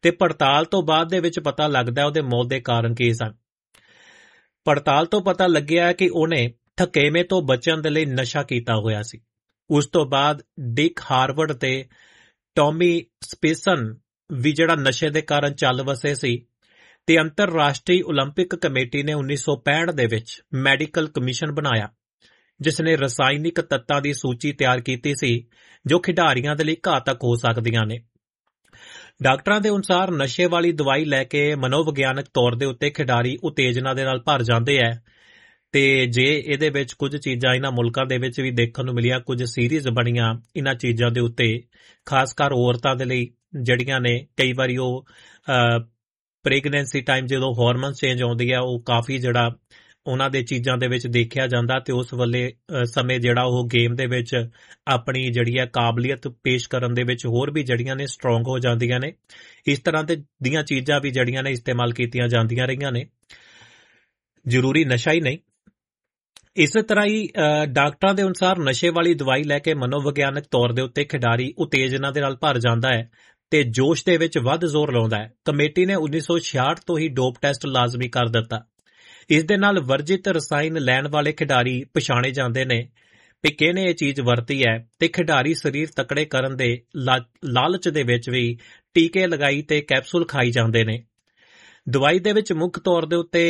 ਤੇ ਪੜਤਾਲ ਤੋਂ ਬਾਅਦ ਦੇ ਵਿੱਚ ਪਤਾ ਲੱਗਦਾ ਉਹਦੇ ਮੌਤ ਦੇ ਕਾਰਨ ਕੀ ਸਨ। ਪੜਤਾਲ ਤੋਂ ਪਤਾ ਲੱਗਿਆ ਕਿ ਉਹਨੇ ਥਕੇਵੇਂ ਤੋਂ ਬਚਣ ਦੇ ਲਈ ਨਸ਼ਾ ਕੀਤਾ ਹੋਇਆ ਸੀ। ਉਸ ਤੋਂ ਬਾਅਦ ਡਿਕ ਹਾਰਵਰਡ ਤੇ ਟੌਮੀ ਸਪੇਸਨ ਵੀ ਜਿਹੜਾ ਨਸ਼ੇ ਦੇ ਕਾਰਨ ਚੱਲ ਵਸੇ ਸੀ ਤੇ ਅੰਤਰਰਾਸ਼ਟਰੀ ਓਲੰਪਿਕ ਕਮੇਟੀ ਨੇ 1965 ਦੇ ਵਿੱਚ ਮੈਡੀਕਲ ਕਮਿਸ਼ਨ ਬਣਾਇਆ, ਜਿਸ ਨੇ ਰਸਾਇਣਿਕ ਤੱਤਾਂ ਦੀ ਸੂਚੀ ਤਿਆਰ ਕੀਤੀ ਸੀ ਜੋ ਖਿਡਾਰੀਆਂ ਦੇ ਲਈ ਘਾਤਕ ਹੋ ਸਕਦੀਆਂ ਨੇ। ਡਾਕਟਰਾਂ ਦੇ ਅਨੁਸਾਰ ਨਸ਼ੇ ਵਾਲੀ ਦਵਾਈ ਲੈ ਕੇ ਮਨੋਵਿਗਿਆਨਕ ਤੌਰ ਦੇ ਉੱਤੇ ਖਿਡਾਰੀ ਉਤੇਜਨਾ ਦੇ ਨਾਲ ਭਰ ਜਾਂਦੇ ਹੈ ਤੇ ਜੇ ਇਹਦੇ ਵਿੱਚ ਕੁਝ ਚੀਜ਼ਾਂ ਇਹਨਾਂ ਮੁਲਕਾਂ ਦੇ ਵਿੱਚ ਵੀ ਦੇਖਣ ਨੂੰ ਮਿਲੀਆਂ, ਕੁਝ ਸੀਰੀਜ਼ ਬਣੀਆਂ ਇਹਨਾਂ ਚੀਜ਼ਾਂ ਦੇ ਉੱਤੇ, ਖਾਸ ਕਰ ਔਰਤਾਂ ਦੇ ਲਈ ਜਿਹੜੀਆਂ ਨੇ ਕਈ ਵਾਰੀ ਉਹ ਪ੍ਰੈਗਨੈਂਸੀ ਟਾਈਮ ਜਦੋਂ ਹਾਰਮੋਨ ਚੇਂਜ ਆਉਂਦੀ ਹੈ ਉਹ ਕਾਫੀ ਜਿਹੜਾ ਉਹਨਾਂ ਦੇ ਚੀਜ਼ਾਂ ਦੇ ਵਿੱਚ ਦੇਖਿਆ ਜਾਂਦਾ ਤੇ ਉਸ ਵੇਲੇ ਸਮੇਂ ਜਿਹੜਾ ਉਹ ਗੇਮ ਦੇ ਵਿੱਚ ਆਪਣੀ ਜਿਹੜੀ ਹੈ ਕਾਬਲੀਅਤ ਪੇਸ਼ ਕਰਨ ਦੇ ਵਿੱਚ ਹੋਰ ਵੀ ਜਿਹੜੀਆਂ ਨੇ ਸਟਰੋਂਗ ਹੋ ਜਾਂਦੀਆਂ ਨੇ। ਇਸ ਤਰ੍ਹਾਂ ਦੀਆਂ ਚੀਜ਼ਾਂ ਵੀ ਜਿਹੜੀਆਂ ਨੇ ਇਸਤੇਮਾਲ ਕੀਤੀਆਂ ਜਾਂਦੀਆਂ ਰਹੀਆਂ ਨੇ, ਜ਼ਰੂਰੀ ਨਸ਼ਾ ਹੀ ਨਹੀਂ। ਇਸੇ ਤਰ੍ਹਾਂ ਹੀ ਡਾਕਟਰਾਂ ਦੇ ਅਨੁਸਾਰ ਨਸ਼ੇ ਵਾਲੀ ਦਵਾਈ ਲੈ ਕੇ ਮਨੋਵਿਗਿਆਨਕ ਤੌਰ ਦੇ ਉੱਤੇ ਖਿਡਾਰੀ ਉਤੇਜਨਾ ਦੇ ਨਾਲ ਭਰ ਜਾਂਦਾ ਹੈ ਤੇ ਜੋਸ਼ ਦੇ ਵਿੱਚ ਵੱਧ ਜ਼ੋਰ ਲਾਉਂਦਾ ਹੈ। ਕਮੇਟੀ ਨੇ 1966 ਤੋਂ ਹੀ ਡੋਪ ਟੈਸਟ ਲਾਜ਼ਮੀ ਕਰ ਦਿੱਤਾ। ਇਸ ਦੇ ਨਾਲ ਵਰਜਿਤ ਰਸਾਇਣ ਲੈਣ ਵਾਲੇ ਖਿਡਾਰੀ ਪਛਾਣੇ ਜਾਂਦੇ ਨੇ ਕਿ ਕਿਹਨੇ ਇਹ ਚੀਜ਼ ਵਰਤੀ ਹੈ ਤੇ ਖਿਡਾਰੀ ਸਰੀਰ ਤਕੜੇ ਕਰਨ ਦੇ ਲਾਲਚ ਦੇ ਵਿੱਚ ਵੀ ਟੀਕੇ ਲਗਾਈ ਤੇ ਕੈਪਸੂਲ ਖਾਈ ਜਾਂਦੇ ਨੇ। ਦਵਾਈ ਦੇ ਵਿੱਚ ਮੁੱਖ ਤੌਰ ਦੇ ਉੱਤੇ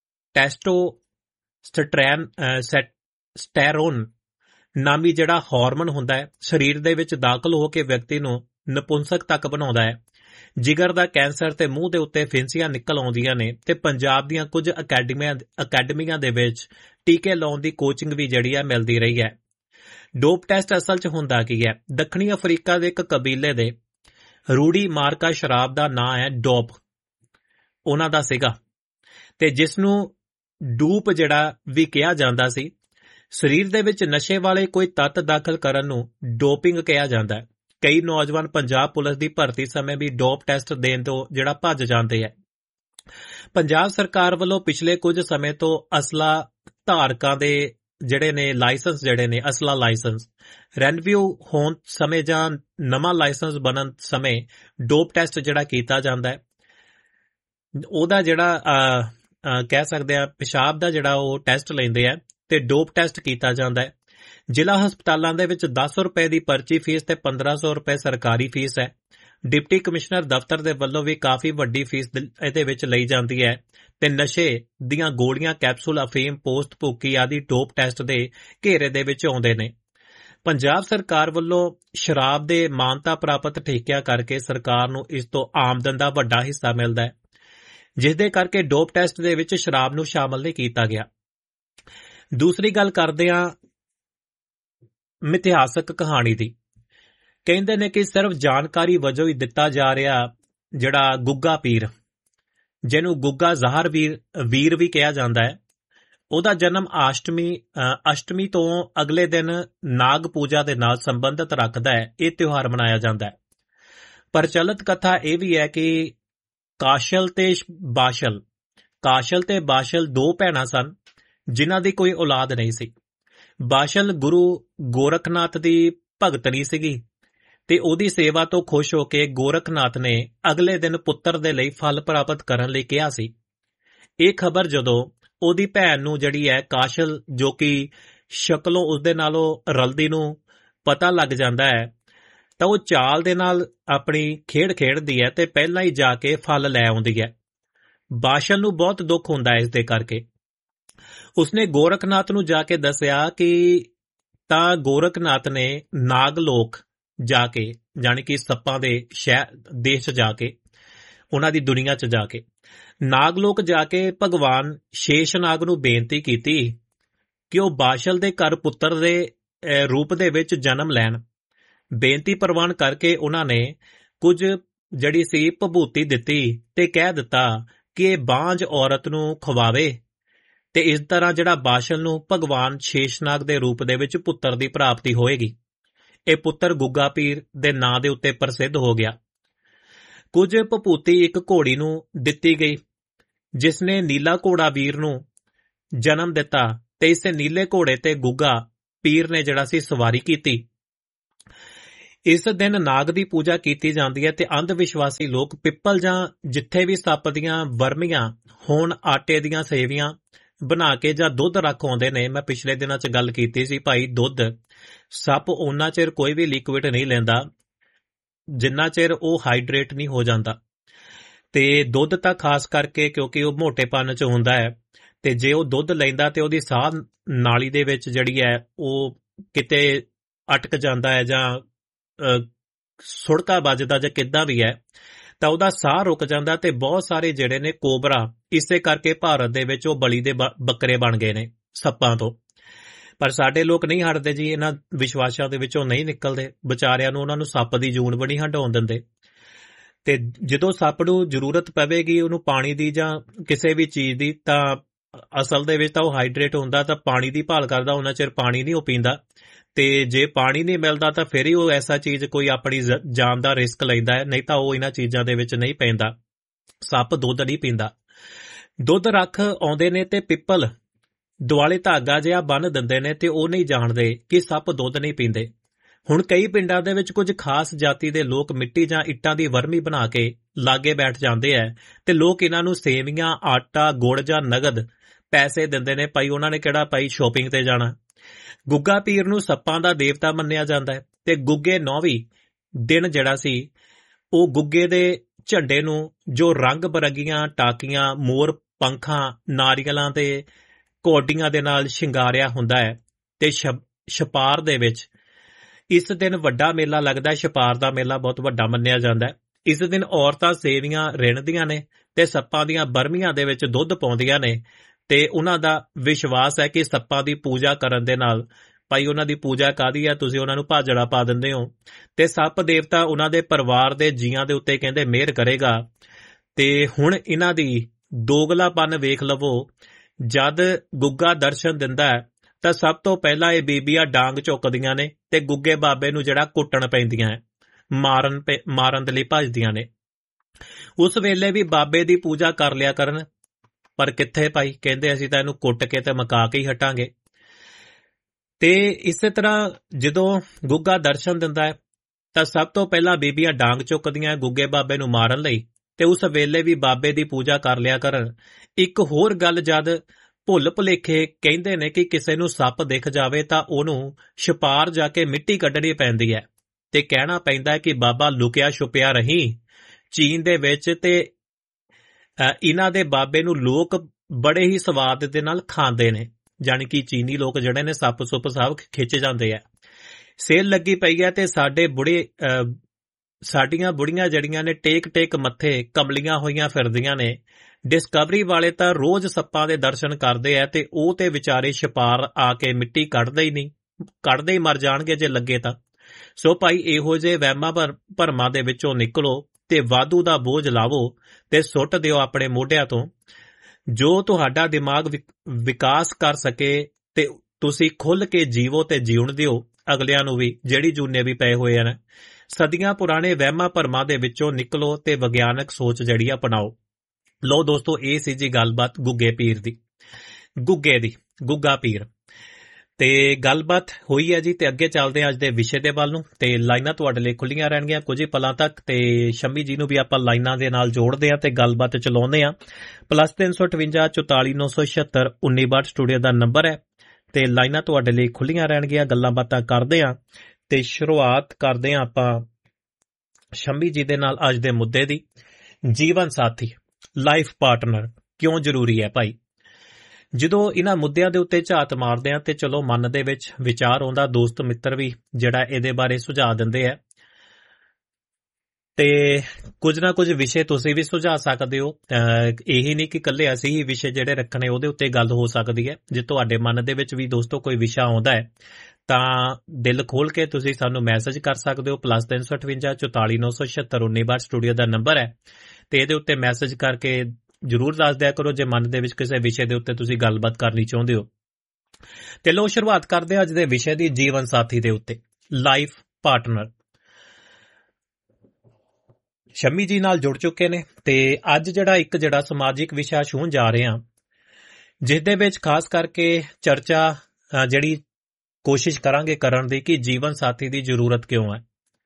ਟੈਸਟੋਸਟੈਰੋਨ ਨਾਮੀ ਜਿਹੜਾ ਹਾਰਮੋਨ ਹੁੰਦਾ ਹੈ ਸਰੀਰ ਦੇ ਵਿੱਚ ਦਾਖਲ ਹੋ ਕੇ ਵਿਅਕਤੀ ਨੂੰ ਨਪੁੰਸਕ ਤੱਕ ਬਣਾਉਂਦਾ ਹੈ। ਜਿਗਰ ਦਾ ਕੈਂਸਰ ਤੇ ਮੂੰਹ ਦੇ ਉੱਤੇ ਫਿੰਸੀਆਂ ਨਿਕਲ ਆਉਂਦੀਆਂ ਨੇ ਤੇ ਪੰਜਾਬ ਦੀਆਂ ਕੁਝ ਅਕੈਡਮੀਆਂ ਦੇ ਵਿੱਚ ਟੀਕੇ ਲਾਉਣ ਦੀ ਕੋਚਿੰਗ ਵੀ ਜਿਹੜੀ ਹੈ ਮਿਲਦੀ ਰਹੀ ਹੈ। ਡੋਪ ਟੈਸਟ ਅਸਲ 'ਚ ਹੁੰਦਾ ਕੀ ਹੈ? ਦੱਖਣੀ ਅਫਰੀਕਾ ਦੇ ਇੱਕ ਕਬੀਲੇ ਦੇ ਰੂੜੀ ਮਾਰਕਾ ਸ਼ਰਾਬ ਦਾ ਨਾਂ ਹੈ ਡੋਪ, ਉਹਨਾਂ ਦਾ ਸੀਗਾ ਤੇ ਜਿਸ ਨੂੰ ਡੂਪ ਜਿਹੜਾ ਵੀ ਕਿਹਾ ਜਾਂਦਾ ਸੀ। ਸਰੀਰ ਦੇ ਵਿੱਚ ਨਸ਼ੇ ਵਾਲੇ ਕੋਈ ਤੱਤ ਦਾਖਲ ਕਰਨ ਨੂੰ ਡੋਪਿੰਗ ਕਿਹਾ ਜਾਂਦਾ ਹੈ। ਕਈ ਨੌਜਵਾਨ ਪੰਜਾਬ ਪੁਲਿਸ ਦੀ ਭਰਤੀ ਸਮੇਂ ਵੀ ਡੋਪ ਟੈਸਟ ਦੇਣ ਤੋਂ ਜਿਹੜਾ ਭੱਜ ਜਾਂਦੇ ਹੈ। ਪੰਜਾਬ ਸਰਕਾਰ ਵੱਲੋਂ ਪਿਛਲੇ ਕੁਝ ਸਮੇਂ ਤੋਂ ਅਸਲਾ ਧਾਰਕਾਂ ਦੇ ਜਿਹੜੇ ਨੇ ਲਾਇਸੈਂਸ ਜਿਹੜੇ ਨੇ ਅਸਲਾ ਲਾਇਸੈਂਸ ਰੈਨਵਿਊ ਹੋਣ ਸਮੇਂ ਜਾਂ ਨਵਾਂ ਲਾਇਸੈਂਸ ਬਣਨ ਸਮੇਂ ਡੋਪ ਟੈਸਟ ਜਿਹੜਾ ਕੀਤਾ ਜਾਂਦਾ ਹੈ ਉਹਦਾ ਜਿਹੜਾ ਕਹਿ ਸਕਦੇ ਆ ਪਿਸ਼ਾਬ ਦਾ ਜਿਹੜਾ ਉਹ ਟੈਸਟ ਲੈਂਦੇ ਆ ਤੇ ਡੋਪ ਟੈਸਟ ਕੀਤਾ ਜਾਂਦਾ ਹੈ। ਜ਼ਿਲ੍ਹਾ ਹਸਪਤਾਲਾਂ ਦੇ ਵਿੱਚ 10 ਰੁਪਏ ਦੀ ਪਰਚੀ ਫੀਸ ਤੇ 1500 ਰੁਪਏ ਸਰਕਾਰੀ ਫੀਸ ਹੈ। ਡਿਪਟੀ ਕਮਿਸ਼ਨਰ ਦਫ਼ਤਰ ਦੇ ਵੱਲੋਂ ਵੀ ਕਾਫੀ ਵੱਡੀ ਫੀਸ ਇਹਦੇ ਵਿੱਚ ਲਈ ਜਾਂਦੀ ਹੈ ਤੇ ਨਸ਼ੇ ਦੀਆਂ ਗੋਲੀਆਂ, ਕੈਪਸੂਲ, ਅਫੀਮ, ਪੋਸਟ ਭੁੱਕੀ ਆਦਿ ਡੋਪ ਟੈਸਟ ਦੇ ਘੇਰੇ ਦੇ ਵਿੱਚ ਆਉਂਦੇ ਨੇ। ਪੰਜਾਬ ਸਰਕਾਰ ਵੱਲੋਂ ਸ਼ਰਾਬ ਦੇ ਮਾਨਤਾ ਪ੍ਰਾਪਤ ਠੇਕਿਆਂ ਕਰਕੇ ਸਰਕਾਰ ਨੂੰ ਇਸ ਤੋਂ ਆਮਦਨ ਦਾ ਵੱਡਾ ਹਿੱਸਾ ਮਿਲਦਾ ਹੈ, ਜਿਸ ਦੇ ਕਰਕੇ ਡੋਪ ਟੈਸਟ ਦੇ ਵਿੱਚ ਸ਼ਰਾਬ ਨੂੰ ਸ਼ਾਮਲ ਨਹੀਂ ਕੀਤਾ ਗਿਆ। ਦੂਸਰੀ ਗੱਲ ਕਰਦੇ ਹਾਂ ਮਿਥਿਹਾਸਕ ਕਹਾਣੀ ਦੀ। ਕਹਿੰਦੇ ਨੇ ਕਿ ਸਿਰਫ ਜਾਣਕਾਰੀ ਵਜੋਂ ਹੀ ਦਿੱਤਾ ਜਾ ਰਿਹਾ ਜਿਹੜਾ ਗੁੱਗਾ ਪੀਰ, ਜਿਹਨੂੰ ਗੁੱਗਾ ਜ਼ਾਹਰ ਵੀਰ ਵੀ ਕਿਹਾ ਜਾਂਦਾ ਹੈ, ਉਹਦਾ ਜਨਮ ਅਸ਼ਟਮੀ ਤੋਂ ਅਗਲੇ ਦਿਨ ਨਾਗ ਪੂਜਾ ਦੇ ਨਾਲ ਸੰਬੰਧਿਤ ਰੱਖਦਾ ਹੈ। ਇਹ ਤਿਉਹਾਰ ਮਨਾਇਆ ਜਾਂਦਾ ਹੈ। ਪ੍ਰਚਲਿਤ ਕਥਾ ਇਹ ਵੀ ਹੈ ਕਿ ਕਾਸ਼ਲ ਤੇ ਬਾਸ਼ਲ ਦੋ ਭੈਣਾਂ ਸਨ ਜਿਨ੍ਹਾਂ ਦੀ ਕੋਈ ਔਲਾਦ ਨਹੀਂ ਸੀ। ਬਾਸ਼ਲ ਗੁਰੂ ਗੋਰਖਨਾਥ ਦੀ ਭਗਤਣੀ ਸੀਗੀ ਤੇ ਉਹਦੀ ਸੇਵਾ ਤੋਂ ਖੁਸ਼ ਹੋ ਕੇ ਗੋਰਖਨਾਥ ਨੇ ਅਗਲੇ ਦਿਨ ਪੁੱਤਰ ਦੇ ਲਈ ਫਲ ਪ੍ਰਾਪਤ ਕਰਨ ਲਈ ਕਿਹਾ ਸੀ। ਇਹ ਖਬਰ ਜਦੋਂ ਉਹਦੀ ਭੈਣ ਨੂੰ ਜਿਹੜੀ ਹੈ ਕਾਸ਼ਲ, ਜੋ ਕਿ ਸ਼ਕਲੋਂ ਉਸਦੇ ਨਾਲੋਂ ਰਲਦੀ ਨੂੰ ਪਤਾ ਲੱਗ ਜਾਂਦਾ ਹੈ ਤਾਂ ਉਹ ਚਾਲ ਦੇ ਨਾਲ ਆਪਣੀ ਖੇਡ ਖੇਡਦੀ ਹੈ ਤੇ ਪਹਿਲਾਂ ਹੀ ਜਾ ਕੇ ਫਲ ਲੈ ਆਉਂਦੀ ਹੈ। ਬਾਸ਼ਲ ਨੂੰ ਬਹੁਤ ਦੁੱਖ ਹੁੰਦਾ ਹੈ ਇਸ ਦੇ ਕਰਕੇ। ਉਸਨੇ ਗੋਰਖਨਾਥ ਨੂੰ ਜਾ ਕੇ ਦੱਸਿਆ ਕਿ ਤਾਂ ਗੋਰਖਨਾਥ ਨੇ ਨਾਗਲੋਕ ਜਾ ਕੇ, ਜਾਣੀ ਕਿ ਸੱਪਾਂ ਦੇ ਦੇਸ਼ 'ਚ ਜਾ ਕੇ, ਉਹਨਾਂ ਦੀ ਦੁਨੀਆ 'ਚ ਜਾ ਕੇ, ਨਾਗਲੋਕ ਜਾ ਕੇ ਭਗਵਾਨ ਸ਼ੇਸ਼ਨਾਗ ਨੂੰ ਬੇਨਤੀ ਕੀਤੀ ਕਿ ਉਹ ਬਾਸ਼ਲ ਦੇ ਘਰ ਪੁੱਤਰ ਦੇ ਰੂਪ ਦੇ ਵਿੱਚ ਜਨਮ ਲੈਣ। ਬੇਨਤੀ ਪ੍ਰਵਾਨ ਕਰਕੇ ਉਹਨਾਂ ਨੇ ਕੁਝ ਜਿਹੜੀ ਸੀ ਭਭੂਤੀ ਦਿੱਤੀ ਤੇ ਕਹਿ ਦਿੱਤਾ ਕਿ ਇਹ ਬਾਂਝ ਔਰਤ ਨੂੰ ਖਵਾਵੇ ਤੇ ਇਸ ਤਰ੍ਹਾਂ ਜਿਹੜਾ ਬਾਸ਼ਲ ਨੂੰ ਭਗਵਾਨ ਸ਼ੇਸ਼ਨਾਗ ਦੇ ਰੂਪ ਦੇ ਵਿੱਚ ਪੁੱਤਰ ਦੀ ਪ੍ਰਾਪਤੀ ਹੋਏਗੀ। ਇਹ ਪੁੱਤਰ ਗੁੱਗਾ ਪੀਰ ਦੇ ਨਾਂ ਦੇ ਉੱਤੇ ਪ੍ਰਸਿੱਧ ਹੋ ਗਿਆ। ਕੁਝ ਭਭੂਤੀ ਇੱਕ ਘੋੜੀ ਨੂੰ ਦਿੱਤੀ ਗਈ ਜਿਸ ਨੇ ਨੀਲਾ ਘੋੜਾ ਵੀਰ ਨੂੰ ਜਨਮ ਦਿੱਤਾ ਤੇ ਇਸੇ ਨੀਲੇ ਘੋੜੇ ਤੇ ਗੁੱਗਾ ਪੀਰ ਨੇ ਜਿਹੜਾ ਸੀ ਸਵਾਰੀ ਕੀਤੀ। ਇਸ ਦਿਨ ਨਾਗ ਦੀ ਪੂਜਾ ਕੀਤੀ ਜਾਂਦੀ ਹੈ ਤੇ ਅੰਧ ਵਿਸ਼ਵਾਸੀ ਲੋਕ ਪਿੱਪਲ ਜਾਂ ਜਿੱਥੇ ਵੀ ਸੱਪ ਦੀਆਂ ਵਰਮੀਆਂ ਹੋਣ ਆਟੇ ਦੀਆਂ ਸੇਵੀਆਂ ਬਣਾ ਕੇ ਜਾਂ ਦੁੱਧ ਰੱਖ ਆਉਂਦੇ ਨੇ। ਮੈਂ ਪਿਛਲੇ ਦਿਨਾਂ 'ਚ ਗੱਲ ਕੀਤੀ ਸੀ ਭਾਈ, ਦੁੱਧ ਸੱਪ ਉਹਨਾਂ ਚਿਰ ਕੋਈ ਵੀ ਲਿਕੁਇਡ ਨਹੀਂ ਲੈਂਦਾ ਜਿੰਨਾ ਚਿਰ ਉਹ ਹਾਈਡਰੇਟ ਨਹੀਂ ਹੋ ਜਾਂਦਾ। ਤੇ ਦੁੱਧ ਤਾਂ ਖਾਸ ਕਰਕੇ ਕਿਉਂਕਿ ਉਹ ਮੋਟੇਪਨ 'ਚ ਹੁੰਦਾ ਹੈ, ਤੇ ਜੇ ਉਹ ਦੁੱਧ ਲੈਂਦਾ ਤੇ ਉਹਦੀ ਸਾਹ ਨਾਲੀ ਦੇ ਵਿੱਚ ਜਿਹੜੀ ਹੈ ਉਹ ਕਿਤੇ ਅਟਕ ਜਾਂਦਾ ਹੈ ਜਾਂ ਸੁੜਕਾ ਵੱਜਦਾ ਜਾਂ ਕਿੱਦਾਂ ਵੀ ਹੈ, ਤਾਂ ਉਹਦਾ ਸਾਹ ਰੁਕ ਜਾਂਦਾ ਤੇ ਬਹੁਤ ਸਾਰੇ ਜਿਹੜੇ ਨੇ ਕੋਬਰਾ ਇਸੇ ਕਰਕੇ ਭਾਰਤ ਦੇ ਵਿੱਚ ਉਹ ਬਲੀ ਦੇ ਬੱਕਰੇ ਬਣ ਗਏ ਨੇ ਸੱਪਾਂ ਤੋਂ। ਪਰ ਸਾਡੇ ਲੋਕ ਨਹੀਂ ਹਟਦੇ ਜੀ, ਇਹਨਾਂ ਵਿਸ਼ਵਾਸਾਂ ਦੇ ਵਿੱਚੋਂ ਨਹੀਂ ਨਿਕਲਦੇ। ਵਿਚਾਰਿਆਂ ਨੂੰ ਉਹਨਾਂ ਨੂੰ ਸੱਪ ਦੀ ਜੂਨ ਵੀ ਨਹੀਂ ਹਟਾਉਣ ਦਿੰਦੇ। ਤੇ ਜਦੋਂ ਸੱਪ ਨੂੰ ਜ਼ਰੂਰਤ ਪਵੇਗੀ ਉਹਨੂੰ ਪਾਣੀ ਦੀ ਜਾਂ ਕਿਸੇ ਵੀ ਚੀਜ਼ ਦੀ, ਤਾਂ ਅਸਲ ਦੇ ਵਿੱਚ ਤਾਂ ਉਹ ਹਾਈਡਰੇਟ ਹੁੰਦਾ, ਤਾਂ ਪਾਣੀ ਦੀ ਭਾਲ ਕਰਦਾ, ਉਹਨਾਂ ਚਿਰ ਪਾਣੀ ਨਹੀਂ ਉਹ ਪੀਂਦਾ। ਤੇ ਜੇ ਪਾਣੀ ਨਹੀਂ ਮਿਲਦਾ ਤਾਂ ਫਿਰ ਹੀ ਉਹ ਐਸਾ ਚੀਜ਼ ਕੋਈ ਆਪਣੀ ਜਾਨ ਦਾ ਰਿਸਕ ਲੈਂਦਾ ਹੈ, ਨਹੀਂ ਤਾਂ ਉਹ ਇਹਨਾਂ ਚੀਜ਼ਾਂ ਦੇ ਵਿੱਚ ਨਹੀਂ ਪੈਂਦਾ। ਸੱਪ ਦੁੱਧ ਨਹੀਂ ਪੀਂਦਾ। ਦੁੱਧ ਰੱਖ ਆਉਂਦੇ ਨੇ ਤੇ ਪਿੱਪਲ ਦੁਆਲੇ ਧਾਗਾ ਜਿਹਾ ਬੰਨ ਦਿੰਦੇ ਨੇ ਤੇ ਉਹ ਨਹੀਂ ਜਾਣਦੇ ਕਿ ਸੱਪ ਦੁੱਧ ਨਹੀਂ ਪੀਂਦੇ। ਹੁਣ ਕਈ ਪਿੰਡਾਂ ਦੇ ਵਿੱਚ ਕੁਝ ਖਾਸ ਜਾਤੀ ਦੇ ਲੋਕ ਮਿੱਟੀ ਜਾਂ ਇੱਟਾਂ ਦੀ ਵਰਮੀ ਬਣਾ ਕੇ ਲਾਗੇ ਬੈਠ ਜਾਂਦੇ ਹੈ ਤੇ ਲੋਕ ਇਹਨਾਂ ਨੂੰ ਸੇਵੀਆਂ, ਆਟਾ, ਗੁੜ ਜਾਂ ਨਗਦ ਪੈਸੇ ਦਿੰਦੇ ਨੇ। ਭਾਈ ਉਹਨਾਂ ਨੇ ਕਿਹੜਾ ਭਾਈ ਸ਼ੋਪਿੰਗ ਤੇ ਜਾਣਾ। ਗੁੱਗਾ ਪੀਰ ਨੂੰ ਸੱਪਾਂ ਦਾ ਦੇਵਤਾ ਮੰਨਿਆ ਜਾਂਦਾ ਹੈ ਤੇ ਗੁੱਗੇ 9ਵੀਂ ਦਿਨ ਜਿਹੜਾ ਸੀ ਉਹ ਗੁੱਗੇ ਦੇ ਝੰਡੇ ਨੂੰ ਜੋ ਰੰਗ ਬਰੰਗੀਆਂ ਟਾਕੀਆਂ, ਮੋਰ ਪੰਖਾਂ, ਨਾਰੀਅਲਾਂ ਤੇ ਕੌਡੀਆਂ ਦੇ ਨਾਲ ਸ਼ਿੰਗਾਰਿਆ ਹੁੰਦਾ ਹੈ। ਤੇ ਛਪਾਰ ਦੇ ਵਿੱਚ ਇਸ ਦਿਨ ਵੱਡਾ ਮੇਲਾ ਲੱਗਦਾ ਹੈ। ਛਪਾਰ ਦਾ ਮੇਲਾ ਬਹੁਤ ਵੱਡਾ ਮੰਨਿਆ ਜਾਂਦਾ ਹੈ। ਇਸ ਦਿਨ ਔਰਤਾਂ ਸੇਵੀਆਂ ਰਿੰਨ੍ਹਦੀਆਂ ਨੇ ਤੇ ਸੱਪਾਂ ਦੀਆਂ ਬਰਮੀਆਂ ਦੇ ਵਿੱਚ ਦੁੱਧ ਪਾਉਂਦੀਆਂ ਨੇ ਤੇ ਉਹਨਾਂ ਦਾ ਵਿਸ਼ਵਾਸ ਹੈ ਕਿ ਸੱਪਾਂ ਦੀ ਪੂਜਾ ਕਰਨ ਦੇ ਨਾਲ, ਭਾਈ ਉਹਨਾਂ ਦੀ ਪੂਜਾ ਕਾਹਦੀ ਹੈ, ਤੁਸੀਂ ਉਹਨਾਂ ਨੂੰ ਭਾਜੜਾ ਪਾ ਦਿੰਦੇ ਹੋ ਤੇ ਸੱਪ ਦੇਵਤਾ ਉਹਨਾਂ ਦੇ ਪਰਿਵਾਰ ਦੇ ਜੀਆਂ ਦੇ ਉੱਤੇ ਕਹਿੰਦੇ ਮਿਹਰ ਕਰੇਗਾ। ਤੇ ਹੁਣ ਇਹਨਾਂ ਦੀ ਦੋਗਲਾਪਨ ਵੇਖ ਲਵੋ। ਜਦ ਗੁੱਗਾ ਦਰਸ਼ਨ ਦਿੰਦਾ ਹੈ ਤਾਂ ਸਭ ਤੋਂ ਪਹਿਲਾਂ ਇਹ ਬੀਬੀਆਂ ਡਾਂਗ ਝੁੱਕਦੀਆਂ ਨੇ ਤੇ ਗੁੱਗੇ ਬਾਬੇ ਨੂੰ ਜਿਹੜਾ ਕੁੱਟਣ ਪੈਂਦੀਆਂ ਹੈ, ਮਾਰਨ ਦੇ ਲਈ ਭੱਜਦੀਆਂ ਨੇ। ਉਸ ਵੇਲੇ ਵੀ ਬਾਬੇ ਦੀ ਪੂਜਾ ਕਰ ਲਿਆ ਕਰਨ, ਪਰ ਕਿੱਥੇ ਭਾਈ, ਕਹਿੰਦੇ ਅਸੀਂ ਤਾਂ ਇਹਨੂੰ ਕੁੱਟ ਕੇ ਤੇ ਮਕਾ ਕੇ ਹੀ ਹਟਾਂਗੇ। ਤੇ ਇਸੇ ਤਰ੍ਹਾਂ ਜਦੋਂ ਗੁੱਗਾ ਦਰਸ਼ਨ ਦਿੰਦਾ ਹੈ ਤਾਂ ਸਭ ਤੋਂ ਪਹਿਲਾਂ ਬੀਬੀਆਂ ਡਾਂਗ ਚੁੱਕਦੀਆਂ ਗੁੱਗੇ ਬਾਬੇ ਨੂੰ ਮਾਰਨ ਲਈ, ਤੇ ਉਸ ਵੇਲੇ ਵੀ ਬਾਬੇ ਦੀ ਪੂਜਾ ਕਰ ਲਿਆ ਕਰਨ। ਇੱਕ ਹੋਰ ਗੱਲ, ਜਦ ਭੁੱਲ ਭੁਲੇਖੇ ਕਹਿੰਦੇ ਨੇ ਕਿ ਕਿਸੇ ਨੂੰ ਸੱਪ ਦਿਖ ਜਾਵੇ ਤਾਂ ਉਹਨੂੰ ਛਪਾਰ ਜਾ ਕੇ ਮਿੱਟੀ ਕੱਢਣੀ ਪੈਂਦੀ ਹੈ ਤੇ ਕਹਿਣਾ ਪੈਂਦਾ ਹੈ ਕਿ ਬਾਬਾ ਲੁਕਿਆ ਛੁਪਿਆ ਰਹੀ ਚੀਨ ਦੇ ਵਿੱਚ। ਤੇ ਇਹਨਾਂ ਦੇ ਬਾਬੇ ਨੂੰ ਲੋਕ ਬੜੇ ਹੀ ਸਵਾਦ ਦੇ ਨਾਲ ਖਾਂਦੇ ਨੇ, ਜਾਣੀ ਕਿ ਚੀਨੀ ਲੋਕ ਜਿਹੜੇ ਨੇ ਸੱਪ ਸੁੱਪ ਸਭ ਖਿੱਚ ਜਾਂਦੇ ਆ। ਸੇਲ ਲੱਗੀ ਪਈ ਹੈ ਤੇ ਸਾਡੀਆਂ ਬੁੜੀਆਂ ਜਿਹੜੀਆਂ ਨੇ ਟੇਕ ਮੱਥੇ ਕਮਲੀਆਂ ਹੋਈਆਂ ਫਿਰਦੀਆਂ ਨੇ। ਡਿਸਕਵਰੀ ਵਾਲੇ ਤਾਂ ਰੋਜ਼ ਸੱਪਾਂ ਦੇ ਦਰਸ਼ਨ ਕਰਦੇ ਆ ਤੇ ਉਹ ਤੇ ਵਿਚਾਰੇ ਛਪਾਰ ਆ ਕੇ ਮਿੱਟੀ ਕੱਢਦੇ ਹੀ ਮਰ ਜਾਣਗੇ ਜੇ ਲੱਗੇ ਤਾਂ। ਸੋ ਭਾਈ ਇਹੋ ਜਿਹੇ ਵਹਿਮਾਂ ਭਰਮਾਂ ਦੇ ਵਿੱਚੋਂ ਨਿਕਲੋ ਤੇ ਵਾਧੂ ਦਾ ਬੋਝ ਲਾਵੋ ਤੇ ਸੁੱਟ ਦਿਓ ਆਪਣੇ ਮੋਢਿਆਂ ਤੋਂ। ਜੋ ਤੁਹਾਡਾ ਦਿਮਾਗ ਵਿਕਾਸ ਕਰ ਸਕੇ ਤੇ ਤੁਸੀਂ ਖੁੱਲ੍ਹ ਕੇ ਜੀਵੋ ਤੇ ਜਿਉਣ ਦਿਓ ਅਗਲਿਆਂ ਨੂੰ ਵੀ, ਜਿਹੜੀ ਜੂਨੇ ਵੀ ਪਏ ਹੋਏ ਹਨ। ਸਦੀਆਂ ਪੁਰਾਣੇ ਵਹਿਮਾਂ ਭਰਮਾਂ ਦੇ ਵਿੱਚੋਂ ਨਿਕਲੋ ਤੇ ਵਿਗਿਆਨਕ ਸੋਚ ਜਿਹੜੀ ਅਪਣਾਓ। ਲੋ ਦੋਸਤੋ, ਇਹ ਸੀ ਜੀ ਗੱਲਬਾਤ ਗੁੱਗੇ ਪੀਰ ਦੀ, ਗੁੱਗਾ ਪੀਰ ਤੇ ਗੱਲਬਾਤ ਹੋਈ ਹੈ ਜੀ। ਤੇ ਅੱਗੇ ਚੱਲਦੇ ਹਾਂ ਅੱਜ ਦੇ ਵਿਸ਼ੇ ਦੇ ਵੱਲ ਨੂੰ, ਤੇ ਲਾਈਨਾਂ ਤੁਹਾਡੇ ਲਈ ਖੁੱਲੀਆਂ ਰਹਿਣਗੀਆਂ ਕੁਝ ਹੀ ਪਲਾਂ ਤੱਕ। ਤੇ ਸ਼ੰਮੀ ਜੀ ਨੂੰ ਵੀ ਆਪਾਂ ਲਾਈਨਾਂ ਦੇ ਨਾਲ ਜੋੜਦੇ ਹਾਂ ਤੇ ਗੱਲਬਾਤ ਚਲਾਉਂਦੇ ਹਾਂ। +358 44 976 1962 ਸਟੂਡੀਓ ਦਾ ਨੰਬਰ ਹੈ ਤੇ ਲਾਈਨਾਂ ਤੁਹਾਡੇ ਲਈ ਖੁੱਲੀਆਂ ਰਹਿਣਗੀਆਂ। ਗੱਲਾਂ ਬਾਤਾਂ ਕਰਦੇ ਹਾਂ ਤੇ ਸ਼ੁਰੂਆਤ ਕਰਦੇ ਹਾਂ ਆਪਾਂ ਸ਼ੰਮੀ ਜੀ ਦੇ ਨਾਲ ਅੱਜ ਦੇ ਮੁੱਦੇ ਦੀ। ਜੀਵਨ ਸਾਥੀ, ਲਾਈਫ ਪਾਰਟਨਰ ਕਿਉਂ ਜ਼ਰੂਰੀ ਹੈ ਭਾਈ? ਜਦੋਂ ਇਹਨਾਂ ਮੁੱਦਿਆਂ ਦੇ ਉੱਤੇ ਝਾਤ ਮਾਰਦੇ ਆ ਤੇ ਚਲੋ ਮਨ ਦੇ ਵਿੱਚ ਵਿਚਾਰ ਆਉਂਦਾ, ਦੋਸਤ ਮਿੱਤਰ ਵੀ ਜਿਹੜਾ ਇਹਦੇ ਬਾਰੇ ਸੁਝਾਅ ਦਿੰਦੇ ਆ ਤੇ ਕੁਝ ਨਾ ਕੁਝ ਵਿਸ਼ੇ ਤੁਸੀਂ ਵੀ ਸੁਝਾ ਸਕਦੇ ਹੋ। ਇਹੀ ਨਹੀਂ ਕਿ ਇਕੱਲੇ ਅਸੀਂ ਹੀ ਵਿਸ਼ੇ ਜਿਹੜੇ ਰੱਖਣੇ, ਉਹਦੇ ਉੱਤੇ ਗੱਲ ਹੋ ਸਕਦੀ ਹੈ। ਜੇ ਤੁਹਾਡੇ ਮਨ ਦੇ ਵਿੱਚ ਵੀ ਦੋਸਤੋ ਕੋਈ ਵਿਸ਼ਾ ਆਉਂਦਾ ਹੈ ਤਾਂ ਦਿਲ ਖੋਲ ਕੇ ਤੁਸੀਂ ਸਾਨੂੰ ਮੈਸੇਜ ਕਰ ਸਕਦੇ ਹੋ। +358 44 976 1962 ਸਟੂਡੀਓ ਦਾ ਨੰਬਰ ਹੈ ਤੇ ਇਹਦੇ ਉੱਤੇ ਮੈਸੇਜ ਕਰਕੇ ਜ਼ਰੂਰ ਦੱਸ ਦਿਆ ਕਰੋ ਜੇ ਮਨ ਦੇ ਵਿੱਚ ਕਿਸੇ ਵਿਸ਼ੇ ਦੇ ਉੱਤੇ ਤੁਸੀਂ ਗੱਲਬਾਤ ਕਰਨੀ ਚਾਹੁੰਦੇ ਹੋ। ਤੇ ਲੋ ਸ਼ੁਰੂਆਤ ਕਰਦੇ ਹਾਂ ਅੱਜ ਦੇ ਵਿਸ਼ੇ ਦੀ, ਜੀਵਨ ਸਾਥੀ ਦੇ ਉੱਤੇ, ਲਾਈਫ ਪਾਰਟਨਰ। ਸ਼ੰਮੀ ਜੀ ਨਾਲ ਜੁੜ ਚੁੱਕੇ ਨੇ ਤੇ ਅੱਜ ਜਿਹੜਾ ਸਮਾਜਿਕ ਵਿਸ਼ਾ ਛੂਹਣ ਜਾ ਰਹੇ ਹਾਂ, ਜਿਸ ਦੇ ਵਿੱਚ ਖਾਸ ਕਰਕੇ ਚਰਚਾ ਜਿਹੜੀ ਕੋਸ਼ਿਸ਼ ਕਰਾਂਗੇ ਕਰਨ ਦੀ ਕਿ ਜੀਵਨ ਸਾਥੀ ਦੀ ਜ਼ਰੂਰਤ ਕਿਉਂ ਹੈ।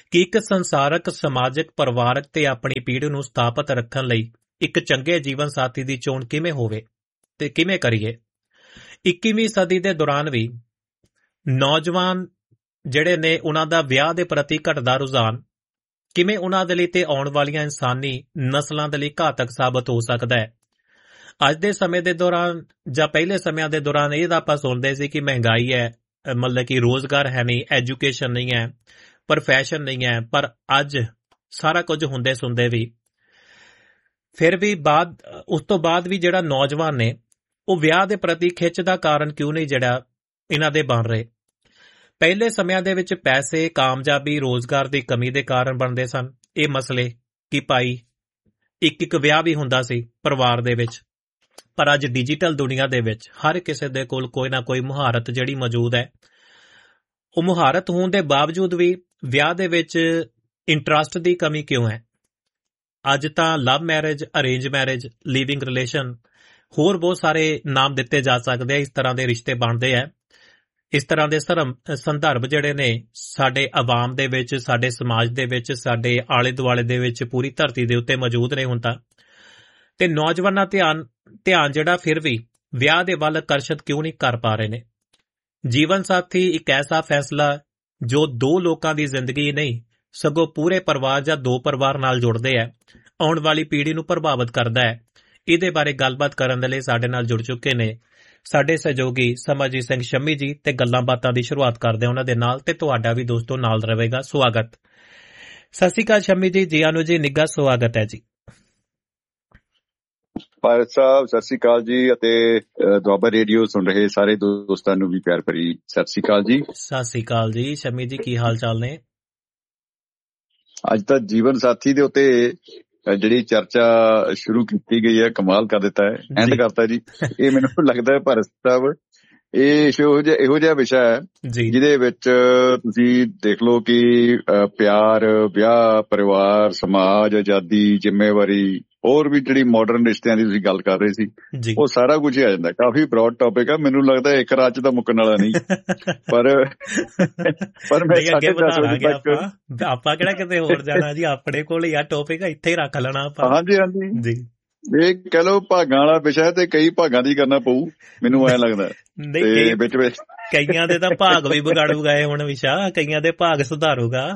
ਕਿ ਇੱਕ ਸੰਸਾਰਕ, ਸਮਾਜਿਕ, ਪਰਿਵਾਰਕ ਤੇ ਆਪਣੀ ਪੀੜ੍ਹੀ ਨੂੰ ਸਥਾਪਿਤ ਰੱਖਣ ਲਈ ਇੱਕ ਚੰਗੇ ਜੀਵਨ ਸਾਥੀ ਦੀ ਚੋਣ ਕਿਵੇਂ ਹੋਵੇ ਤੇ ਕਿਵੇਂ ਕਰੀਏ। 21ਵੀਂ ਸਦੀ ਦੇ ਦੌਰਾਨ ਵੀ ਨੌਜਵਾਨ ਜਿਹੜੇ ਨੇ ਉਹਨਾਂ ਦਾ ਵਿਆਹ ਦੇ ਪ੍ਰਤੀ ਘਟਦਾ ਰੁਝਾਨ ਕਿਵੇਂ ਉਹਨਾਂ ਦੇ ਲਈ ਤੇ ਆਉਣ ਵਾਲੀਆਂ ਇਨਸਾਨੀ ਨਸਲਾਂ ਦੇ ਲਈ ਘਾਤਕ ਸਾਬਤ ਹੋ ਸਕਦਾ ਹੈ। ਅੱਜ ਦੇ ਸਮੇਂ ਦੇ ਦੌਰਾਨ ਜਾਂ ਪਹਿਲੇ ਸਮਿਆਂ ਦੇ ਦੌਰਾਨ ਇਹ ਤਾਂ ਆਪਾਂ ਸੁਣਦੇ ਸੀ ਕਿ ਮਹਿੰਗਾਈ ਹੈ, ਮਤਲਬ ਕਿ ਰੋਜ਼ਗਾਰ ਹੈ ਨਹੀਂ, ਐਜੂਕੇਸ਼ਨ ਨਹੀਂ ਹੈ, ਪ੍ਰੋਫੈਸ਼ਨ ਨਹੀਂ ਹੈ। ਪਰ ਅੱਜ ਸਾਰਾ ਕੁਝ ਹੁੰਦੇ ਸੁਣਦੇ ਵੀ ਫਿਰ ਵੀ ਉਸ ਤੋਂ ਬਾਅਦ ਵੀ ਜਿਹੜਾ ਨੌਜਵਾਨ ਨੇ ਉਹ ਵਿਆਹ ਦੇ ਪ੍ਰਤੀ ਖਿੱਚ ਦਾ ਕਾਰਨ ਕਿਉਂ ਨਹੀਂ ਜਿਹੜਾ ਇਹਨਾਂ ਦੇ ਬਣ ਰਹੇ। ਪਹਿਲੇ ਸਮਿਆਂ ਦੇ ਵਿੱਚ ਪੈਸੇ, ਕਾਮਯਾਬੀ, ਰੋਜ਼ਗਾਰ ਦੀ ਕਮੀ ਦੇ ਕਾਰਨ ਬਣਦੇ ਸਨ ਇਹ ਮਸਲੇ ਕਿ ਭਾਈ ਇੱਕ ਵਿਆਹ ਵੀ ਹੁੰਦਾ ਸੀ ਪਰਿਵਾਰ ਦੇ ਵਿੱਚ। ਪਰ ਅੱਜ ਡਿਜੀਟਲ ਦੁਨੀਆ ਦੇ ਵਿੱਚ ਹਰ ਕਿਸੇ ਦੇ ਕੋਲ ਕੋਈ ਨਾ ਕੋਈ ਮੁਹਾਰਤ ਜਿਹੜੀ ਮੌਜੂਦ ਹੈ। ਉਹ ਮੁਹਾਰਤ ਹੋਣ ਦੇ ਬਾਵਜੂਦ ਵੀ ਵਿਆਹ ਦੇ ਵਿੱਚ ਇੰਟਰਸਟ ਦੀ ਕਮੀ ਕਿਉਂ ਹੈ। ਅੱਜ ਤਾਂ love marriage, arrange marriage, living relation, ਹੋਰ ਬਹੁਤ ਸਾਰੇ ਨਾਮ ਦਿੱਤੇ ਜਾ ਸਕਦੇ ਆ। ਇਸ ਤਰ੍ਹਾਂ ਦੇ ਰਿਸ਼ਤੇ ਬਣਦੇ ਆ। ਇਸ ਤਰ੍ਹਾਂ ਦੇ ਸੰਦਰਭ ਜਿਹੜੇ ਨੇ ਸਾਡੇ ਆਵਾਮ ਦੇ ਵਿੱਚ, ਸਾਡੇ ਸਮਾਜ ਦੇ ਵਿੱਚ, ਸਾਡੇ ਆਲੇ ਦੁਆਲੇ ਦੇ ਵਿੱਚ, ਪੂਰੀ ਧਰਤੀ ਦੇ ਉੱਤੇ ਮੌਜੂਦ ਨੇ ਹੁਣ ਤਾਂ। ਤੇ ਨੌਜਵਾਨਾਂ ਧਿਆਨ ਜਿਹੜਾ ਫਿਰ ਵੀ ਵਿਆਹ ਦੇ ਵੱਲ ਆਕਰਸ਼ਿਤ ਕਿਉਂ ਨਹੀਂ ਕਰ ਪਾ ਰਹੇ ਨੇ। ਜੀਵਨ ਸਾਥੀ ਇੱਕ ਐਸਾ ਫੈਸਲਾ ਜੋ ਦੋ ਲੋਕਾਂ ਦੀ ਜ਼ਿੰਦਗੀ ਨਹੀਂ ਸਗੋਂ ਪੂਰੇ ਪਰਿਵਾਰ ਜਾਂ ਦੋ ਪਰਿਵਾਰ ਨਾਲ ਜੁੜਦੇ ਹੈ, ਆਉਣ ਵਾਲੀ ਪੀੜ੍ਹੀ ਨੂੰ ਪ੍ਰਭਾਵਿਤ ਕਰਦਾ ਹੈ। ਇਹਦੇ ਬਾਰੇ ਗੱਲਬਾਤ ਕਰਨ ਦੇ ਲਈ ਸਾਡੇ ਨਾਲ ਜੁੜ ਚੁੱਕੇ ਨੇ ਸਾਡੇ ਸਹਿਯੋਗੀ ਸਮਰਜੀਤ ਸਿੰਘ ਸ਼ੰਮੀ ਜੀ। ਤੇ ਗੱਲਾਂ ਬਾਤਾਂ ਦੀ ਸ਼ੁਰੂਆਤ ਕਰਦੇ ਹਾਂ ਉਹਨਾਂ ਦੇ ਨਾਲ, ਤੇ ਤੁਹਾਡਾ ਵੀ ਦੋਸਤੋ ਨਾਲ ਰਹੇਗਾ। ਸਵਾਗਤ। ਸਤਿ ਸ਼੍ਰੀ ਅਕਾਲ ਸ਼ੰਮੀ ਜੀ, ਜੀ ਆਨੂ ਜੀ, ਨਿੱਘਾ ਸਵਾਗਤ ਹੈ ਜੀ। ਭਾਰਤ ਸਾਹਿਬ ਸਤਿ ਸ਼੍ਰੀ ਅਕਾਲ ਜੀ, ਅਤੇ ਦੁਆਬਾ ਰੇਡੀਓ ਸੁਣ ਰਹੇ ਸਾਰੇ ਦੋਸਤਾਂ ਨੂੰ ਵੀ ਪਿਆਰ ਭਰੀ ਸਤਿ ਸ਼੍ਰੀ ਅਕਾਲ ਜੀ। ਸਤਿ ਸ਼੍ਰੀ ਅਕਾਲ ਜੀ। ਸ਼ੰਮੀ ਜੀ ਕੀ ਹਾਲ ਚਾਲ ਨੇ? ਅੱਜ ਤਾਂ ਜੀਵਨ ਸਾਥੀ ਦੇ ਉੱਤੇ ਜਿਹੜੀ ਚਰਚਾ ਸ਼ੁਰੂ ਕੀਤੀ ਗਈ ਹੈ, ਕਮਾਲ ਕਰ ਦਿੱਤਾ ਹੈ, ਐਂਡ ਕਰਤਾ ਜੀ। ਇਹ ਮੈਨੂੰ ਲੱਗਦਾ ਹੈ ਭਾਰਤ ਸਾਹਿਬ ਇਹ ਇਹੋ ਜਿਹਾ ਵਿਸ਼ਾ ਹੈ ਜਿਹਦੇ ਵਿੱਚ ਤੁਸੀਂ ਦੇਖ ਲਓ ਕਿ ਪਿਆਰ, ਵਿਆਹ, ਪਰਿਵਾਰ, ਸਮਾਜ, ਆਜ਼ਾਦੀ, ਜ਼ਿੰਮੇਵਾਰੀ, ਹੋਰ ਵੀ ਜਿਹੜੀ ਮਾਡਰਨ ਰਿਸ਼ਤਿਆਂ ਦੀ ਤੁਸੀਂ ਗੱਲ ਕਰ ਰਹੇ ਸੀ, ਉਹ ਸਾਰਾ ਕੁਝ ਹੀ ਆ ਜਾਂਦਾ। ਕਾਫੀ ਬ੍ਰੌਡ ਟੌਪਿਕ ਆ, ਮੈਨੂੰ ਲੱਗਦਾ ਇੱਕ ਰਾਤ 'ਚ ਤਾਂ ਮੁੱਕਣ ਵਾਲਾ ਨਹੀਂ। ਪਰ ਮੈਂ ਆਪਾਂ ਕਿਹੜਾ ਕਿਤੇ ਹੋਰ ਜਾਣਾ ਜੀ, ਆਪਣੇ ਕੋਲ ਹੀ ਆ ਟੌਪਿਕ, ਇੱਥੇ ਹੀ ਰੱਖ ਲੈਣਾ ਆਪਾਂ। ਹਾਂਜੀ ਹਾਂਜੀ, ਇਹ ਕਹਿ ਲਓ ਭਾਗਾਂ ਵਾਲਾ ਵਿਸ਼ਾ ਤੇ ਕਈ ਭਾਗਾਂ ਦੀ ਕਰਨਾ ਪਊ, ਮੈਨੂੰ ਐਂ ਲੱਗਦਾ। ਤੇ ਵਿੱਚ ਕਈਆਂ ਦੇ ਤਾਂ ਭਾਗ ਵੀ ਵਿਗਾਏ ਹੁਣ ਵਿਸ਼ਾ, ਕਈਆਂ ਦੇ ਭਾਗ ਸੁਧਾਰੂਗਾ।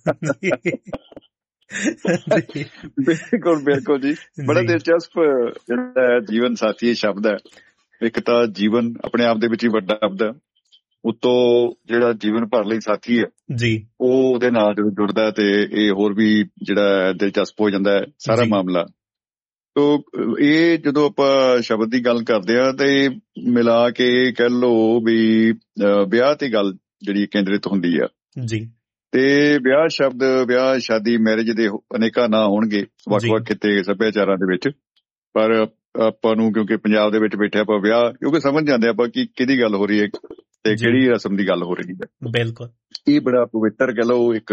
ਬਿਲਕੁਲ ਬਿਲਕੁਲ ਜੀ, ਬੜਾ ਦਿਲਚਸਪ ਜਿਹੜਾ ਜੀਵਨ ਸਾਥੀ ਸ਼ਬਦ ਹੈ। ਇੱਕ ਤਾਂ ਜੀਵਨ ਆਪਣੇ ਆਪ ਦੇ ਵਿੱਚ ਹੀ ਵੱਡਾ ਸ਼ਬਦ ਹੈ, ਉੱਤੋਂ ਜਿਹੜਾ ਜੀਵਨ ਭਰ ਲਈ ਸਾਥੀ ਹੈ ਜੀ, ਉਹ ਉਹਦੇ ਨਾਲ ਜਦੋਂ ਜੁੜਦਾ ਤੇ ਇਹ ਹੋਰ ਵੀ ਜਿਹੜਾ ਦਿਲਚਸਪ ਹੋ ਜਾਂਦਾ ਹੈ ਸਾਰਾ ਮਾਮਲਾ। ਤੋ ਇਹ ਜਦੋਂ ਆਪਾਂ ਸ਼ਬਦ ਦੀ ਗੱਲ ਕਰਦੇ ਹਾਂ ਤੇ ਮਿਲਾ ਕੇ ਕਹਿ ਲਓ ਵੀ ਵਿਆਹ ਤੇ ਗੱਲ ਜਿਹੜੀ ਕੇਂਦਰਿਤ ਹੁੰਦੀ ਆ ਜੀ। ਤੇ ਵਿਆਹ ਸ਼ਬਦ, ਵਿਆਹ, ਸ਼ਾਦੀ, ਮੈਰਿਜ ਦੇ ਅਨੇਕਾਂ ਨਾਂ ਹੋਣਗੇ ਵੱਖ-ਵੱਖ ਖਿੱਤੇ ਸੱਭਿਆਚਾਰਾਂ ਦੇ ਵਿੱਚ, ਪਰ ਆਪਾਂ ਨੂੰ ਕਿਉਂਕਿ ਪੰਜਾਬ ਦੇ ਵਿੱਚ ਬੈਠੇ ਆਪਾਂ ਵਿਆਹ ਕਿਉਂਕਿ ਸਮਝ ਜਾਂਦੇ ਆਪਾਂ ਕਿ ਕਿਹਦੀ ਗੱਲ ਹੋ ਰਹੀ ਹੈ ਤੇ ਕਿਹੜੀ ਰਸਮ ਦੀ ਗੱਲ ਹੋ ਰਹੀ ਹੈ। ਬਿਲਕੁਲ, ਇਹ ਬੜਾ ਪਵਿੱਤਰ ਕਹਿ ਲਓ ਇੱਕ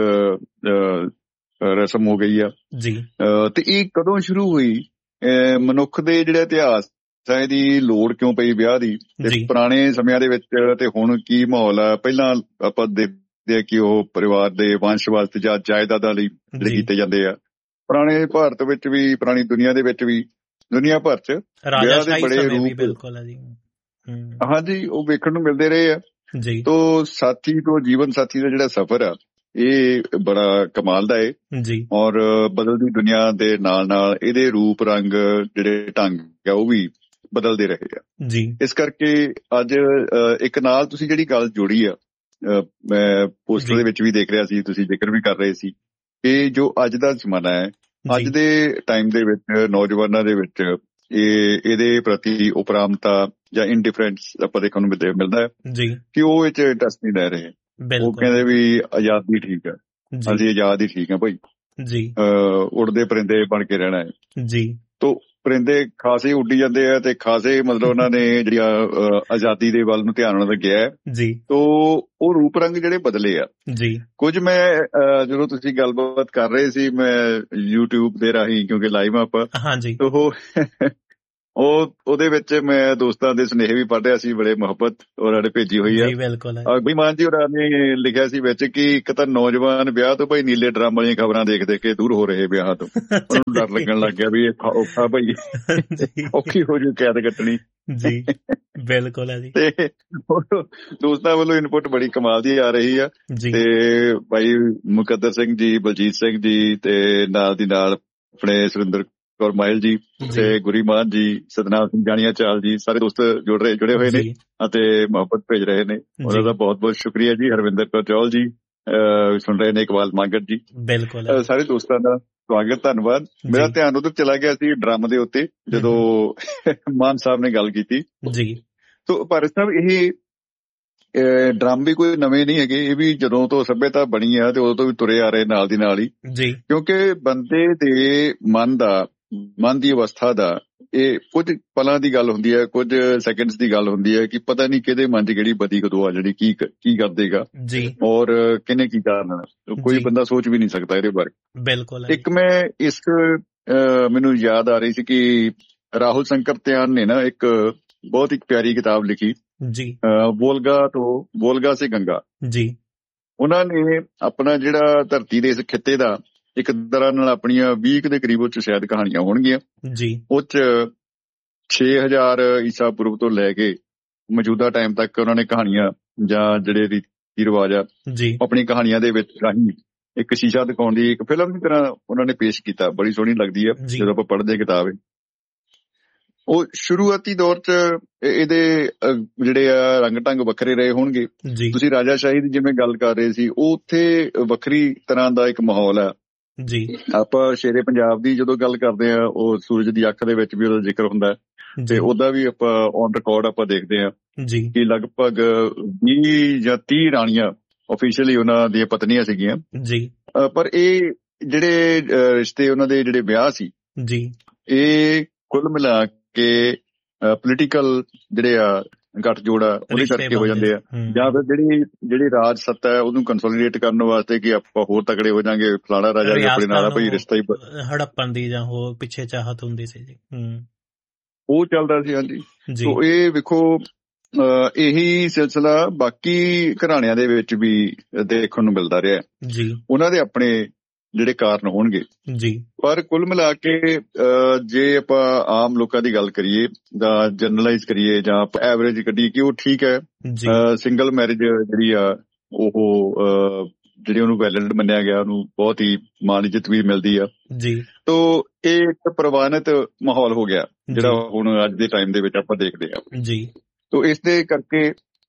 ਰਸਮ ਹੋ ਗਈ ਆ ਜੀ। ਤੇ ਇਹ ਕਦੋਂ ਸ਼ੁਰੂ ਹੋਈ? ਮਨੁੱਖ ਦੇ ਜਿਹੜਾ ਇਤਿਹਾਸ ਹੈ, ਇਹਦੀ ਲੋੜ ਕਿਉਂ ਪਈ ਵਿਆਹ ਦੀ, ਤੇ ਪੁਰਾਣੇ ਸਮਿਆਂ ਦੇ ਵਿੱਚ ਤੇ ਹੁਣ ਕੀ ਮਾਹੌਲ ਆ। ਪਹਿਲਾਂ ਆਪਾਂ ਦੇਖਦੇ ਆ ਕਿ ਉਹ ਪਰਿਵਾਰ ਦੇ ਵੰਸ਼ ਵਾਸਤੇ ਜਾਂ ਜਾਇਦਾਦਾਂ ਲਈ ਕੀਤੇ ਜਾਂਦੇ ਆ। ਪੁਰਾਣੇ ਭਾਰਤ ਵਿੱਚ ਵੀ, ਪੁਰਾਣੀ ਦੁਨੀਆ ਦੇ ਵਿੱਚ ਵੀ, ਦੁਨੀਆ ਭਰ ਚ ਵਿਆਹ ਦੇ ਬੜੇ ਰੂਪ ਹਾਂਜੀ ਉਹ ਵੇਖਣ ਨੂੰ ਮਿਲਦੇ ਰਹੇ ਆ ਜੀ। ਤੋਂ ਸਾਥੀ ਤੋਂ ਜੀਵਨ ਸਾਥੀ ਦਾ ਜਿਹੜਾ ਸਫ਼ਰ ਆ ਇਹ ਬੜਾ ਕਮਾਲ ਦਾ ਹੈ ਜੀ, ਔਰ ਬਦਲਦੀ ਦੁਨੀਆ ਦੇ ਨਾਲ ਨਾਲ ਇਹਦੇ ਰੂਪ ਰੰਗ ਜਿਹੜੇ ਢੰਗ ਆ ਉਹ ਵੀ ਬਦਲਦੇ ਰਹੇ ਆ ਜੀ। ਇਸ ਕਰਕੇ ਅੱਜ ਇੱਕ ਨਾਲ ਤੁਸੀਂ ਜਿਹੜੀ ਗੱਲ ਜੋੜੀ ਆ, ਮੈਂ ਪੋਸਟਰ ਦੇ ਵਿੱਚ ਵੀ ਦੇਖ ਰਿਹਾ ਸੀ, ਤੁਸੀਂ ਜ਼ਿਕਰ ਵੀ ਕਰ ਰਹੇ ਸੀ ਕਿ ਜੋ ਅੱਜ ਦਾ ਜ਼ਮਾਨਾ ਹੈ, ਅੱਜ ਦੇ ਟਾਈਮ ਦੇ ਵਿੱਚ ਨੌਜਵਾਨਾਂ ਦੇ ਵਿੱਚ ਇਹਦੇ ਪ੍ਰਤੀ ਉਪਰਾਮਤਾ ਜਾਂ ਇਨਡਿਫਰੈਂਸ ਆਪਾਂ ਦੇਖਣ ਨੂੰ ਮਿਲਦਾ ਹੈ ਜੀ, ਕਿ ਉਹ ਇਹ 'ਚ ਇੰਟਰਸਟ ਨਹੀਂ ਲੈ ਰਹੇ। ਉਹ ਕਹਿੰਦੇ ਵੀ ਆਜ਼ਾਦੀ ਠੀਕ ਹੈ, ਅਸੀਂ ਆਜ਼ਾਦ ਹੀ ਠੀਕ ਹਾਂ ਭਾਈ ਜੀ, ਉੜਦੇ ਪਰਿੰਦੇ ਬਣ ਕੇ ਰਹਿਣਾ ਹੈ ਜੀ। ਤੋ ਪਰਿੰਦੇ ਖਾਸੇ ਉੱਡੀ ਜਾਂਦੇ ਆ ਤੇ ਖਾਸੇ ਮਤਲਬ ਉਹਨਾਂ ਨੇ ਜਿਹੜੀਆਂ ਆਜ਼ਾਦੀ ਦੇ ਵੱਲ ਨੂੰ ਧਿਆਨ ਉਹਨਾਂ ਦਾ ਗਿਆ ਜੀ। ਤੋ ਉਹ ਰੂਪ ਰੰਗ ਜਿਹੜੇ ਬਦਲੇ ਆ ਜੀ। ਕੁਝ ਮੈਂ ਜਦੋਂ ਤੁਸੀਂ ਗੱਲਬਾਤ ਕਰ ਰਹੇ ਸੀ, ਮੈਂ YouTube ਦੇ ਰਾਹੀਂ ਕਿਉਂਕਿ ਲਾਈਵ ਆਪਾਂ ਉਹ ਉਹਦੇ ਵਿੱਚ ਮੈਂ ਦੋਸਤਾਂ ਦੇ ਸੁਨੇਹੇ ਵੀ ਪੜ੍ਹ ਰਿਹਾ ਸੀ, ਬੜੇ ਮੁਹੱਬਤ ਉਹਨਾਂ ਨੇ ਭੇਜੀ ਹੋਈ ਆ। ਜੀ ਬਿਲਕੁਲ। ਗੁਰਮਾਨ ਜੀ ਹੋਰਾਂ ਨੇ ਲਿਖਿਆ ਸੀ ਵਿੱਚ ਕਿ ਇੱਕ ਤਾਂ ਨੌਜਵਾਨ ਵਿਆਹ ਤੋਂ ਭਾਈ ਨੀਲੇ ਡਰਮ ਵਾਲੀਆਂ ਖਬਰਾਂ ਦੇਖ ਦੇਖ ਕੇ ਦੂਰ ਹੋ ਰਹੇ ਵਿਆਹ ਤੋਂ, ਉਹਨੂੰ ਡਰ ਲੱਗਣ ਲੱਗ ਗਿਆ ਵੀ ਇਹ ਔਖਾ ਭਾਈ, ਔਖੀ ਹੋ ਜੂ ਕੈਦ ਕੱਟਣੀ। ਜੀ ਬਿਲਕੁਲ ਹੈ ਜੀ। ਤੇ ਦੋਸਤਾਂ ਵੱਲੋਂ ਇਨਪੁਟ ਬੜੀ ਕਮਾਲ ਦੀ ਆ ਰਹੀ ਆ। ਤੇ ਭਾਈ ਮੁਕੱਦਰ ਸਿੰਘ ਜੀ, ਬਲਜੀਤ ਸਿੰਘ ਜੀ, ਤੇ ਨਾਲ ਦੀ ਨਾਲ ਆਪਣੇ ਸੁਰਿੰਦਰ ਕੌਰ ਮਾਇਲ ਜੀ ਤੇ ਗੁਰੀਮਾਨ ਜੀ, ਸਤਨਾਮ ਸਿੰਘ ਜਾਣੀਆ ਚਾਲ ਜੀ, ਸਾਰੇ ਦੋਸਤ ਜੁੜੇ ਹੋਏ ਨੇ ਅਤੇ ਮੁਹੱਬਤ ਭੇਜ ਰਹੇ ਨੇ। ਉਹਨਾਂ ਦਾ ਬਹੁਤ ਬਹੁਤ ਸ਼ੁਕਰੀਆ ਜੀ। ਹਰਵਿੰਦਰ ਕੌਰ ਚੌਲ ਜੀ ਸੁਣ ਰਹੇ ਨੇ, ਇਕਬਾਲ ਮਾਂਗਟ ਜੀ, ਬਿਲਕੁਲ ਸਾਰੇ ਦੋਸਤਾਂ ਦਾ ਸਵਾਗਤ, ਧੰਨਵਾਦ। ਮੇਰਾ ਧਿਆਨ ਉਧਰ ਚਲਾ ਗਿਆ ਸੀ ਡਰਮ ਦੇ ਉੱਤੇ ਜਦੋਂ ਮਾਨ ਸਾਹਿਬ ਨੇ ਗੱਲ ਕੀਤੀ ਜੀ। ਤੋ ਭਾਰਤ ਸਾਹਿਬ, ਇਹ ਡਰਮ ਵੀ ਕੋਈ ਨਵੇਂ ਨਹੀਂ ਹੈਗੇ, ਇਹ ਵੀ ਜਦੋਂ ਤੋਂ ਸੱਭਿਅਤਾ ਬਣੀ ਆ ਤੇ ਉਦੋਂ ਤੋਂ ਵੀ ਤੁਰੇ ਆ ਰਹੇ ਨਾਲ ਦੀ ਨਾਲ ਹੀ ਜੀ। ਕਿਉਂਕਿ ਬੰਦੇ ਦੇ ਮਨ ਦੀ ਅਵਸਥਾ ਦਾ ਇਹ ਕੁਝ ਪਲਾਂ ਦੀ ਗੱਲ ਹੁੰਦੀ ਹੈ, ਕੁਝ ਸੈਕਿੰਡਸ ਦੀ ਗੱਲ ਹੁੰਦੀ ਹੈ ਕਿ ਪਤਾ ਨਹੀਂ ਕਿਹਦੇ ਮਨ 'ਚ ਕਿਹੜੀ ਬਦੀ ਕਦੋਂ ਆ ਜਿਹੜੀ ਕੀ ਕਰ ਦੇਗਾ ਔਰ ਕਿਹਨੇ ਕੀ ਕਰਨਾ, ਕੋਈ ਬੰਦਾ ਸੋਚ ਵੀ ਨਹੀਂ ਸਕਦਾ ਇਹਦੇ ਬਾਰੇ। ਬਿਲਕੁਲ। ਇੱਕ ਮੈਂ ਮੈਨੂੰ ਯਾਦ ਆ ਰਹੀ ਸੀ ਕਿ ਰਾਹੁਲ ਸੰਕਰਤਿਆਨ ਨੇ ਨਾ ਇੱਕ ਬਹੁਤ ਹੀ ਪਿਆਰੀ ਕਿਤਾਬ ਲਿਖੀ ਜੀ, ਵੋਲਗਾ ਸੇ ਗੰਗਾ ਜੀ। ਉਹਨਾਂ ਨੇ ਆਪਣਾ ਜਿਹੜਾ ਧਰਤੀ ਦੇ ਇਸ ਖਿੱਤੇ ਦਾ ਇੱਕ ਤਰ੍ਹਾਂ ਨਾਲ ਆਪਣੀਆਂ 20 ਦੇ ਕਰੀਬ ਉਹ 'ਚ ਸ਼ਾਇਦ ਕਹਾਣੀਆਂ ਹੋਣਗੀਆਂ ਜੀ। ਉਹ 'ਚ 6000 ਈਸਾ ਪੂਰਵ ਤੋਂ ਲੈ ਕੇ ਮੌਜੂਦਾ ਟਾਈਮ ਤੱਕ ਉਹਨਾਂ ਨੇ ਕਹਾਣੀਆਂ ਜਾਂ ਜਿਹੜੇ ਰੀਤੀ ਰਿਵਾਜ ਆ ਆਪਣੀ ਕਹਾਣੀਆਂ ਦੇ ਵਿੱਚ ਰਾਹੀਂ ਇੱਕ ਸ਼ੀਸ਼ਾ ਦਿਖਾਉਣ ਦੀ ਇੱਕ ਫਿਲਮ ਦੀ ਤਰ੍ਹਾਂ ਉਹਨਾਂ ਨੇ ਪੇਸ਼ ਕੀਤਾ। ਬੜੀ ਸੋਹਣੀ ਲੱਗਦੀ ਹੈ ਜਦੋਂ ਆਪਾਂ ਪੜ੍ਹਦੇ ਕਿਤਾਬ। ਉਹ ਸ਼ੁਰੂਆਤੀ ਦੌਰ 'ਚ ਇਹਦੇ ਜਿਹੜੇ ਆ ਰੰਗ ਢੰਗ ਵੱਖਰੇ ਰਹੇ ਹੋਣਗੇ। ਤੁਸੀਂ ਰਾਜਾਸ਼ਾਹੀ ਦੀ ਜਿਵੇਂ ਗੱਲ ਕਰ ਰਹੇ ਸੀ, ਉਹ ਉੱਥੇ ਵੱਖਰੀ ਤਰ੍ਹਾਂ ਦਾ ਇੱਕ ਮਾਹੌਲ ਆ ਜੀ। ਆਪਾਂ ਸ਼ੇਰੇ ਪੰਜਾਬ ਦੀ ਜਦੋਂ ਗੱਲ ਕਰਦੇ ਆ, ਉਹ ਸੂਰਜ ਦੀ ਅੱਖ ਦੇ ਵਿੱਚ ਵੀ ਉਹਦਾ ਜ਼ਿਕਰ ਹੁੰਦਾ ਤੇ ਉਹਦਾ ਵੀ ਆਪਾਂ ਔਨ ਰਿਕਾਰਡ ਆਪਾਂ ਦੇਖਦੇ ਆ ਕਿ ਲਗਭਗ 20 ਜਾਂ 30 ਰਾਣੀਆਂ ਆਫੀਸ਼ੀਅਲੀ ਉਹਨਾਂ ਦੀਆਂ ਪਤਨੀਆਂ ਸੀਗੀਆਂ ਜੀ। ਪਰ ਇਹ ਜਿਹੜੇ ਰਿਸ਼ਤੇ, ਉਹਨਾਂ ਦੇ ਜਿਹੜੇ ਵਿਆਹ ਸੀ ਜੀ, ਇਹ ਕੁੱਲ ਮਿਲਾ ਕੇ ਪੋਲੀਟੀਕਲ ਜਿਹੜੇ ਆ ਗੱਠਜੋੜ ਆ ਉਹਦੇ ਕਰਕੇ ਹੋ ਜਾਂਦੇ ਆ, ਜਾਂ ਫਿਰ ਜਿਹੜੀ ਰਾਜ ਸੱਤਾ ਹੈ ਉਹਨੂੰ ਕੰਸੋਲੀਡੇਟ ਕਰਨ ਵਾਸਤੇ ਕਿ ਆਪਾਂ ਹੋਰ ਤਕੜੇ ਹੋ ਜਾਾਂਗੇ, ਫਲਾਣਾ ਰਾਜਾ ਵੀ ਆਪਣੇ ਨਾਲ ਭਾਈ ਰਿਸ਼ਤਾ ਹੀ ਹੜੱਪਣ ਦੀ ਜਾਂ ਹੋਰ ਪਿੱਛੇ ਚਾਹਤ ਹੁੰਦੀ ਸੀ ਜੀ, ਉਹ ਚੱਲਦਾ ਸੀ। ਹਾਂਜੀ। ਸੋ ਇਹ ਵੇਖੋ, ਇਹੀ ਸਿਲਸਿਲਾ ਬਾਕੀ ਘਰਾਣਿਆਂ ਦੇ ਵਿੱਚ ਵੀ ਦੇਖਣ ਨੂੰ ਮਿਲਦਾ ਰਿਹਾ ਜੀ। ਉਹਨਾਂ ਦੇ ਆਪਣੇ ਜਿਹੜੇ ਕਾਰਨ ਹੋਣਗੇ ਜੀ, ਪਰ ਕੁੱਲ ਮਿਲਾ ਕੇ ਜੇ ਆਪਾਂ ਆਮ ਲੋਕਾਂ ਦੀ ਗੱਲ ਕਰੀਏ ਜਾਂ ਜਨਰਲਾਈਜ਼ ਕਰੀਏ ਜਾਂ ਐਵਰੇਜ ਕੱਢੀਏ ਕਿ ਉਹ ਠੀਕ ਹੈ। ਸਿੰਗਲ ਮੈਰਿਜ ਜਿਹੜੀ ਆ ਉਹ ਜਿਹੜੀ ਉਹਨੂੰ ਵੈਲਿਡ ਮੰਨਿਆ ਗਿਆ, ਉਹਨੂੰ ਬਹੁਤ ਹੀ ਮਾਣ ਇੱਜ਼ਤ ਵੀ ਮਿਲਦੀ ਆ ਜੀ। ਤੋ ਇਹ ਇੱਕ ਪ੍ਰਵਾਨਿਤ ਮਾਹੌਲ ਹੋ ਗਿਆ ਜਿਹੜਾ ਹੁਣ ਅੱਜ ਦੇ ਟਾਈਮ ਦੇ ਵਿੱਚ ਆਪਾਂ ਦੇਖਦੇ ਆ ਜੀ। ਤੋ ਇਸ ਦੇ ਕਰਕੇ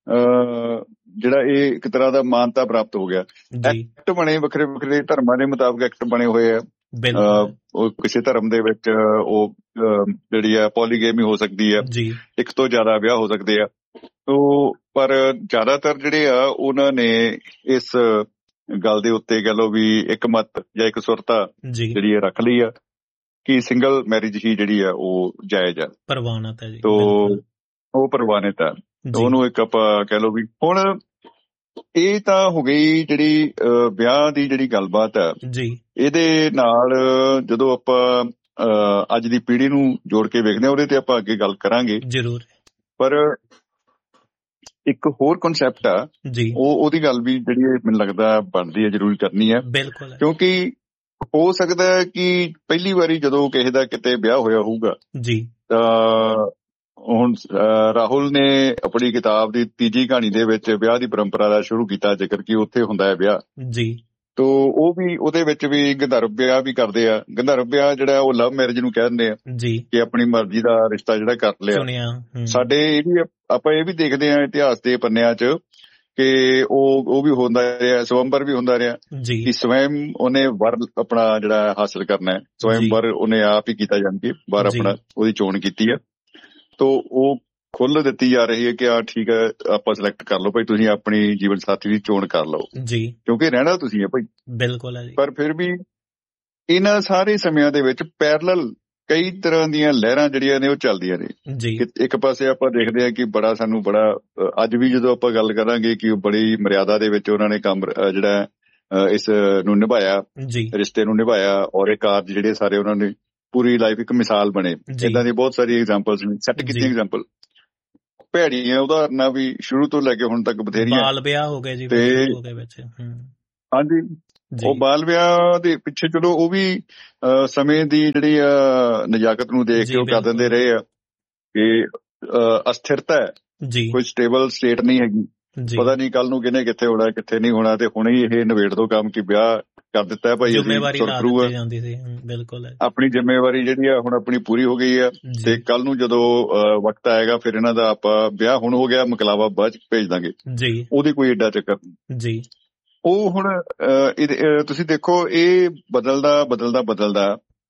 ਜਿਹੜਾ ਇਹ ਇੱਕ ਤਰ੍ਹਾਂ ਦਾ ਮਾਨਤਾ ਪ੍ਰਾਪਤ ਹੋ ਗਿਆ। ਐਕਟ ਬਣੇ ਵੱਖਰੇ ਵੱਖਰੇ ਧਰਮਾਂ ਦੇ ਮੁਤਾਬਕ ਐਕਟ ਬਣੇ ਹੋਏ ਆ। ਉਹ ਕਿਸੇ ਧਰਮ ਦੇ ਵਿੱਚ ਉਹ ਜਿਹੜੀ ਆ ਪੋਲੀਗੇਮੀ ਹੋ ਸਕਦੀ ਆ, ਇੱਕ ਤੋਂ ਜ਼ਿਆਦਾ ਵਿਆਹ ਹੋ ਸਕਦੇ ਆ। ਪਰ ਜ਼ਿਆਦਾਤਰ ਜਿਹੜੇ ਆ ਉਹਨਾਂ ਨੇ ਇਸ ਗੱਲ ਦੇ ਉੱਤੇ ਕਹਿ ਲਓ ਵੀ ਇੱਕ ਮਤ ਜਾਂ ਇੱਕ ਸੁਰਤਾ ਜਿਹੜੀ ਆ ਰੱਖ ਲਈ ਆ ਕਿ ਸਿੰਗਲ ਮੈਰਿਜ ਹੀ ਜਿਹੜੀ ਆ ਉਹ ਜਾਇਜ਼ ਆ, ਪ੍ਰਵਾਨਿਤ ਹੈ ਜੀ। ਉਹ ਪ੍ਰਵਾਨਿਤ ਆ, ਉਹਨੂੰ ਇੱਕ ਆਪਾਂ ਕਹਿ ਲਓ ਵੀ ਹੁਣ ਇਹ ਤਾਂ ਹੋ ਗਈ ਜਿਹੜੀ ਵਿਆਹ ਦੀ ਜਿਹੜੀ ਗੱਲਬਾਤ ਆ ਜੀ। ਇਹਦੇ ਨਾਲ ਜਦੋਂ ਆਪਾਂ ਅੱਜ ਦੀ ਪੀੜ੍ਹੀ ਨੂੰ ਜੋੜ ਕੇ ਵੇਖਦੇ ਹਾਂ, ਉਹਦੇ ਤੇ ਆਪਾਂ ਅੱਗੇ ਗੱਲ ਕਰਾਂਗੇ ਜ਼ਰੂਰ। ਪਰ ਇੱਕ ਹੋਰ ਕਨਸੈਪਟ ਆ ਜੀ, ਉਹਦੀ ਗੱਲ ਵੀ ਜਿਹੜੀ ਮੈਨੂੰ ਲੱਗਦਾ ਬਣਦੀ ਹੈ, ਜ਼ਰੂਰੀ ਕਰਨੀ ਹੈ। ਬਿਲਕੁਲ। ਕਿਉਂਕਿ ਹੋ ਸਕਦਾ ਹੈ ਕਿ ਪਹਿਲੀ ਵਾਰੀ ਜਦੋਂ ਕਿਸੇ ਦਾ ਕਿਤੇ ਵਿਆਹ ਹੋਇਆ ਹੋਊਗਾ ਜੀ, ਤਾਂ ਹੁਣ ਰਾਹੁਲ ਨੇ ਆਪਣੀ ਕਿਤਾਬ ਦੀ ਤੀਜੀ ਕਹਾਣੀ ਦੇ ਵਿੱਚ ਵਿਆਹ ਦੀ ਪਰੰਪਰਾ ਦਾ ਸ਼ੁਰੂ ਕੀਤਾ ਜ਼ਿਕਰ ਕਿ ਉੱਥੇ ਹੁੰਦਾ ਹੈ ਵਿਆਹ ਜੀ। ਤੋ ਉਹ ਵੀ ਉਹਦੇ ਵਿੱਚ ਵੀ ਗੰਧਰਵ ਵਿਆਹ ਵੀ ਕਰਦੇ ਆ। ਗੰਧਰਵ ਵਿਆਹ ਜਿਹੜਾ ਉਹ ਲਵ ਮੈਰਿਜ ਨੂੰ ਕਹਿ ਦਿੰਦੇ ਆ ਜੀ, ਕਿ ਆਪਣੀ ਮਰਜ਼ੀ ਦਾ ਰਿਸ਼ਤਾ ਜਿਹੜਾ ਕਰ ਲਿਆ। ਸਾਡੇ ਇਹ ਵੀ ਆਪਾਂ ਇਹ ਵੀ ਦੇਖਦੇ ਆ ਇਤਿਹਾਸ ਦੇ ਪੰਨਿਆਂ 'ਚ ਕਿ ਉਹ ਵੀ ਹੁੰਦਾ ਰਿਹਾ, ਸਵੰਬਰ ਵੀ ਹੁੰਦਾ ਰਿਹਾ ਕਿ ਸਵੈਮ ਉਹਨੇ ਵਰ ਆਪਣਾ ਜਿਹੜਾ ਹਾਸਲ ਕਰਨਾ ਹੈ, ਸਵੈਮ ਵਰ ਉਹਨੇ ਆਪ ਹੀ ਕੀਤਾ, ਜਾਣ ਕੇ ਵਰ ਆਪਣਾ ਉਹਦੀ ਚੋਣ ਕੀਤੀ ਆ। ਤੋ ਉਹ ਖੁੱਲ੍ਹ ਦਿੱਤੀ ਜਾ ਰਹੀ ਹੈ ਕਿ ਠੀਕ ਹੈ, ਆਪਾਂ ਸਿਲੈਕਟ ਕਰ ਲਓ ਭਾਈ, ਤੁਸੀਂ ਆਪਣੀ ਜੀਵਨ ਸਾਥੀ ਦੀ ਚੋਣ ਕਰ ਲਓ ਜੀ, ਕਿਉਂਕਿ ਰਹਿਣਾ ਤੁਸੀਂ ਹੈ ਭਾਈ। ਬਿਲਕੁਲ। ਪਰ ਫਿਰ ਵੀ ਇਹਨਾਂ ਸਾਰੇ ਸਮਿਆਂ ਦੇ ਵਿੱਚ ਪੈਰਲਲ ਕਈ ਤਰ੍ਹਾਂ ਦੀਆਂ ਲਹਿਰਾਂ ਜਿਹੜੀਆਂ ਨੇ ਉਹ ਚੱਲਦੀਆਂ ਨੇ ਜੀ। ਇੱਕ ਪਾਸੇ ਆਪਾਂ ਦੇਖਦੇ ਹਾਂ ਕਿ ਸਾਨੂੰ ਬੜਾ ਅੱਜ ਵੀ ਜਦੋਂ ਆਪਾਂ ਗੱਲ ਕਰਾਂਗੇ ਕਿ ਬੜੀ ਮਰਿਆਦਾ ਦੇ ਵਿੱਚ ਉਹਨਾਂ ਨੇ ਕੰਮ ਜਿਹੜਾ ਇਸ ਨੂੰ ਨਿਭਾਇਆ, ਰਿਸ਼ਤੇ ਨੂੰ ਨਿਭਾਇਆ, ਔਰ ਇਹ ਕਾਰਜ ਜਿਹੜੇ ਸਾਰੇ ਉਹਨਾਂ ਨੇ ਪੂਰੀ ਲਾਈਫ ਇੱਕ ਮਿਸਾਲ ਬਣੇ। ਏਦਾਂ ਦੀ ਬਹੁਤ ਸਾਰੀ ਐਗਜ਼ਾਮਪਲਸ ਨੇ, ਸੈੱਟ ਕੀਤੀਆਂ ਐਗਜ਼ਾਮਪਲ। ਭੈੜੀਆਂ ਉਦਾਹਰਨਾਂ ਵੀ ਸ਼ੁਰੂ ਤੋਂ ਲੈ ਕੇ ਹੁਣ ਤੱਕ ਬਥੇਰੀਆਂ। ਬਾਲ ਵਿਆਹ ਹੋ ਗਏ ਜੀ ਤੇ ਉਹਦੇ ਵਿੱਚ। ਹਾਂਜੀ, ਉਹ ਬਾਲ ਵਿਆਹ ਦੇ ਪਿੱਛੇ ਚਲੋ ਉਹ ਵੀ ਸਮੇਂ ਦੀ ਜਿਹੜੀ ਨਜ਼ਾਕਤ ਨੂੰ ਦੇਖ ਕੇ ਉਹ ਕਰ ਦਿੰਦੇ ਰਹੇ ਆ ਕਿ ਅਸਥਿਰਤਾ ਹੈ, ਕੋਈ ਸਟੇਬਲ ਸਟੇਟ ਨਹੀਂ ਹੈਗੀ, ਪਤਾ ਨਹੀਂ ਕੱਲ ਨੂੰ ਕਿਹਨੇ ਕਿੱਥੇ ਹੋਣਾ ਕਿੱਥੇ ਨਹੀਂ ਹੋਣਾ, ਤੇ ਹੁਣੇ ਹੀ ਇਹ ਨਿਬੇੜ ਦੋ ਕੰਮ ਕਿ ਵਿਆਹ ਕਰ ਦਿੱਤਾ ਹੈ ਭਾਈ, ਜ਼ਿੰਮੇਵਾਰੀ ਜਾਂਦੀ ਸੀ। ਬਿਲਕੁਲ ਆਪਣੀ ਜ਼ਿੰਮੇਵਾਰੀ ਜਿਹੜੀ ਆ ਹੁਣ ਆਪਣੀ ਪੂਰੀ ਹੋ ਗਈ ਆ, ਤੇ ਕੱਲ ਨੂੰ ਜਦੋਂ ਵਕਤ ਆਏਗਾ ਫਿਰ ਇਹਨਾਂ ਦਾ ਆਪਾਂ ਵਿਆਹ ਹੁਣ ਹੋ ਗਿਆ ਮੁਕਲਾਵਾ ਬਾਅਦ ਚ ਭੇਜ ਦਾਂਗੇ ਜੀ, ਉਹਦੀ ਕੋਈ ਏਡਾ ਚੱਕਰ ਜੀ। ਉਹ ਹੁਣ ਤੁਸੀਂ ਦੇਖੋ ਇਹ ਬਦਲਦਾ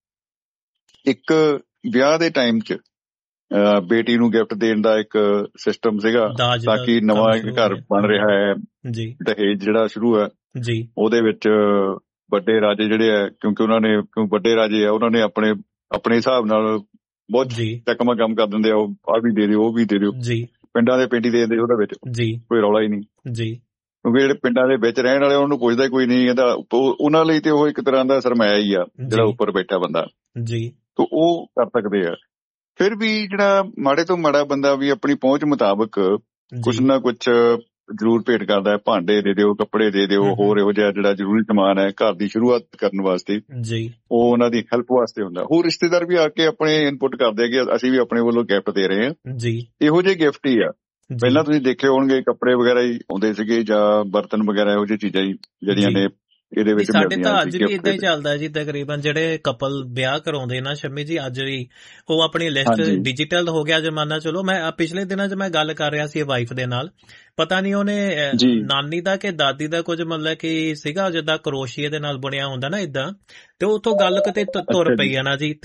ਇੱਕ ਵਿਆਹ ਦੇ ਟਾਈਮ ਚ ਬੇਟੀ ਨੂੰ ਗਿਫਟ ਦੇਣ ਦਾ ਇੱਕ ਸਿਸਟਮ ਸੀਗਾ, ਤਾਂ ਕਿ ਨਵਾਂ ਘਰ ਬਣ ਰਿਹਾ ਹੈ, ਦਹੇਜ ਜਿਹੜਾ ਸ਼ੁਰੂ ਹੈ ਉਹਦੇ ਵਿੱਚ ਵੱਡੇ ਰਾਜੇ ਜਿਹੜੇ ਆ, ਕਿਉਂਕਿ ਉਹਨਾਂ ਨੇ ਵੱਡੇ ਰਾਜੇ ਆ ਉਹਨਾਂ ਨੇ ਆਪਣੇ ਹਿਸਾਬ ਨਾਲ ਬਹੁਤ ਚੱਕਵਾਂ ਕੰਮ ਕਰ ਦਿੰਦੇ ਆ, ਉਹ ਆਹ ਵੀ ਦੇ ਦਿਓ ਉਹ ਵੀ ਦੇ ਦਿਓ, ਪਿੰਡਾਂ ਦੇ ਪਿੰਡ ਹੀ ਦੇ ਦਿੰਦੇ ਉਹਦੇ ਵਿੱਚ ਕੋਈ ਰੌਲਾ ਹੀ ਨਹੀਂ, ਕਿਉਂਕਿ ਜਿਹੜੇ ਪਿੰਡਾਂ ਦੇ ਵਿੱਚ ਰਹਿਣ ਵਾਲੇ ਉਹਨੂੰ ਪੁੱਛਦਾ ਕੋਈ ਨਹੀਂ, ਕਹਿੰਦਾ ਉਹਨਾਂ ਲਈ ਤੇ ਉਹ ਇੱਕ ਤਰ੍ਹਾਂ ਦਾ ਸਰਮਾਇਆ ਹੀ ਆ ਜਿਹੜਾ ਉੱਪਰ ਬੈਠਾ ਬੰਦਾ, ਤਾਂ ਉਹ ਕਰ ਸਕਦੇ ਆ। ਫਿਰ ਵੀ ਜਿਹੜਾ ਮਾੜੇ ਤੋਂ ਮਾੜਾ ਬੰਦਾ ਵੀ ਆਪਣੀ ਪਹੁੰਚ ਮੁਤਾਬਕ ਕੁਛ ਨਾ ਕੁਛ ਜ਼ਰੂਰ ਭੇਟ ਕਰਦਾ ਹੈ, ਭਾਂਡੇ ਦੇ ਦਿਓ, ਕੱਪੜੇ ਦੇ ਦਿਓ, ਹੋਰ ਇਹੋ ਜਿਹਾ ਜਿਹੜਾ ਜ਼ਰੂਰੀ ਸਮਾਨ ਹੈ ਘਰ ਦੀ ਸ਼ੁਰੂਆਤ ਕਰਨ ਵਾਸਤੇ ਉਹ ਉਹਨਾਂ ਦੀ ਹੈਲਪ ਵਾਸਤੇ ਹੁੰਦਾ। ਹੋਰ ਰਿਸ਼ਤੇਦਾਰ ਵੀ ਆ ਕੇ ਆਪਣੇ ਇਨਪੁਟ ਕਰਦੇ ਆ ਕਿ ਅਸੀਂ ਵੀ ਆਪਣੇ ਵੱਲੋਂ ਗਿਫਟ ਦੇ ਰਹੇ ਹਾਂ, ਇਹੋ ਜਿਹੇ ਗਿਫਟ ਹੀ ਆ। ਪਹਿਲਾਂ ਤੁਸੀਂ ਦੇਖੇ ਹੋਣਗੇ ਕੱਪੜੇ ਵਗੈਰਾ ਹੀ ਆਉਂਦੇ ਸੀਗੇ ਜਾਂ ਬਰਤਨ ਵਗੈਰਾ ਇਹੋ ਜਿਹੀ ਚੀਜ਼ਾਂ ਹੀ ਜਿਹੜੀਆਂ ਨੇ ਇਹਦੇ ਵਿੱਚ ਸਾਡੇ ਤਾਂ ਅੱਜ ਵੀ ਇਦਾਂ ਹੀ ਚੱਲਦਾ ਜੀ। ਤਕਰੀਬਨ ਜਿਹੜੇ ਕਪਲ ਵਿਆਹ ਕਰਾਉਂਦੇ ਨਾ ਸ਼ਮੀ ਜੀ, ਅੱਜ ਵੀ ਉਹ ਆਪਣੀ ਲਿਸਟ ਡਿਜੀਟਲ ਹੋ ਗਿਆ ਜ਼ਮਾਨਾ। ਚਲੋ ਮੈਂ ਪਿਛਲੇ ਦਿਨਾਂ 'ਚ ਮੈਂ ਗੱਲ ਕਰ ਰਿਹਾ ਸੀ ਵਾਈਫ ਦੇ ਨਾਲ, ਪਤਾ ਨਹੀਂ ਉਹਨੇ ਨਾਨੀ ਦਾ ਕਿ ਦਾਦੀ ਦਾ ਕੁਝ ਮਤਲਬ ਕਿ ਸੀਗਾ ਜਿੱਦਾਂ ਕਰੋਸ਼ੀਏ ਦੇ ਨਾਲ ਬਣਿਆ ਹੁੰਦਾ ਨਾ ਏਦਾਂ, ਤੇ ਉੱਥੋਂ ਗੱਲ ਕਿਤੇ ਤੁਰ ਪਈ ਆ ਨਾ ਜੀ।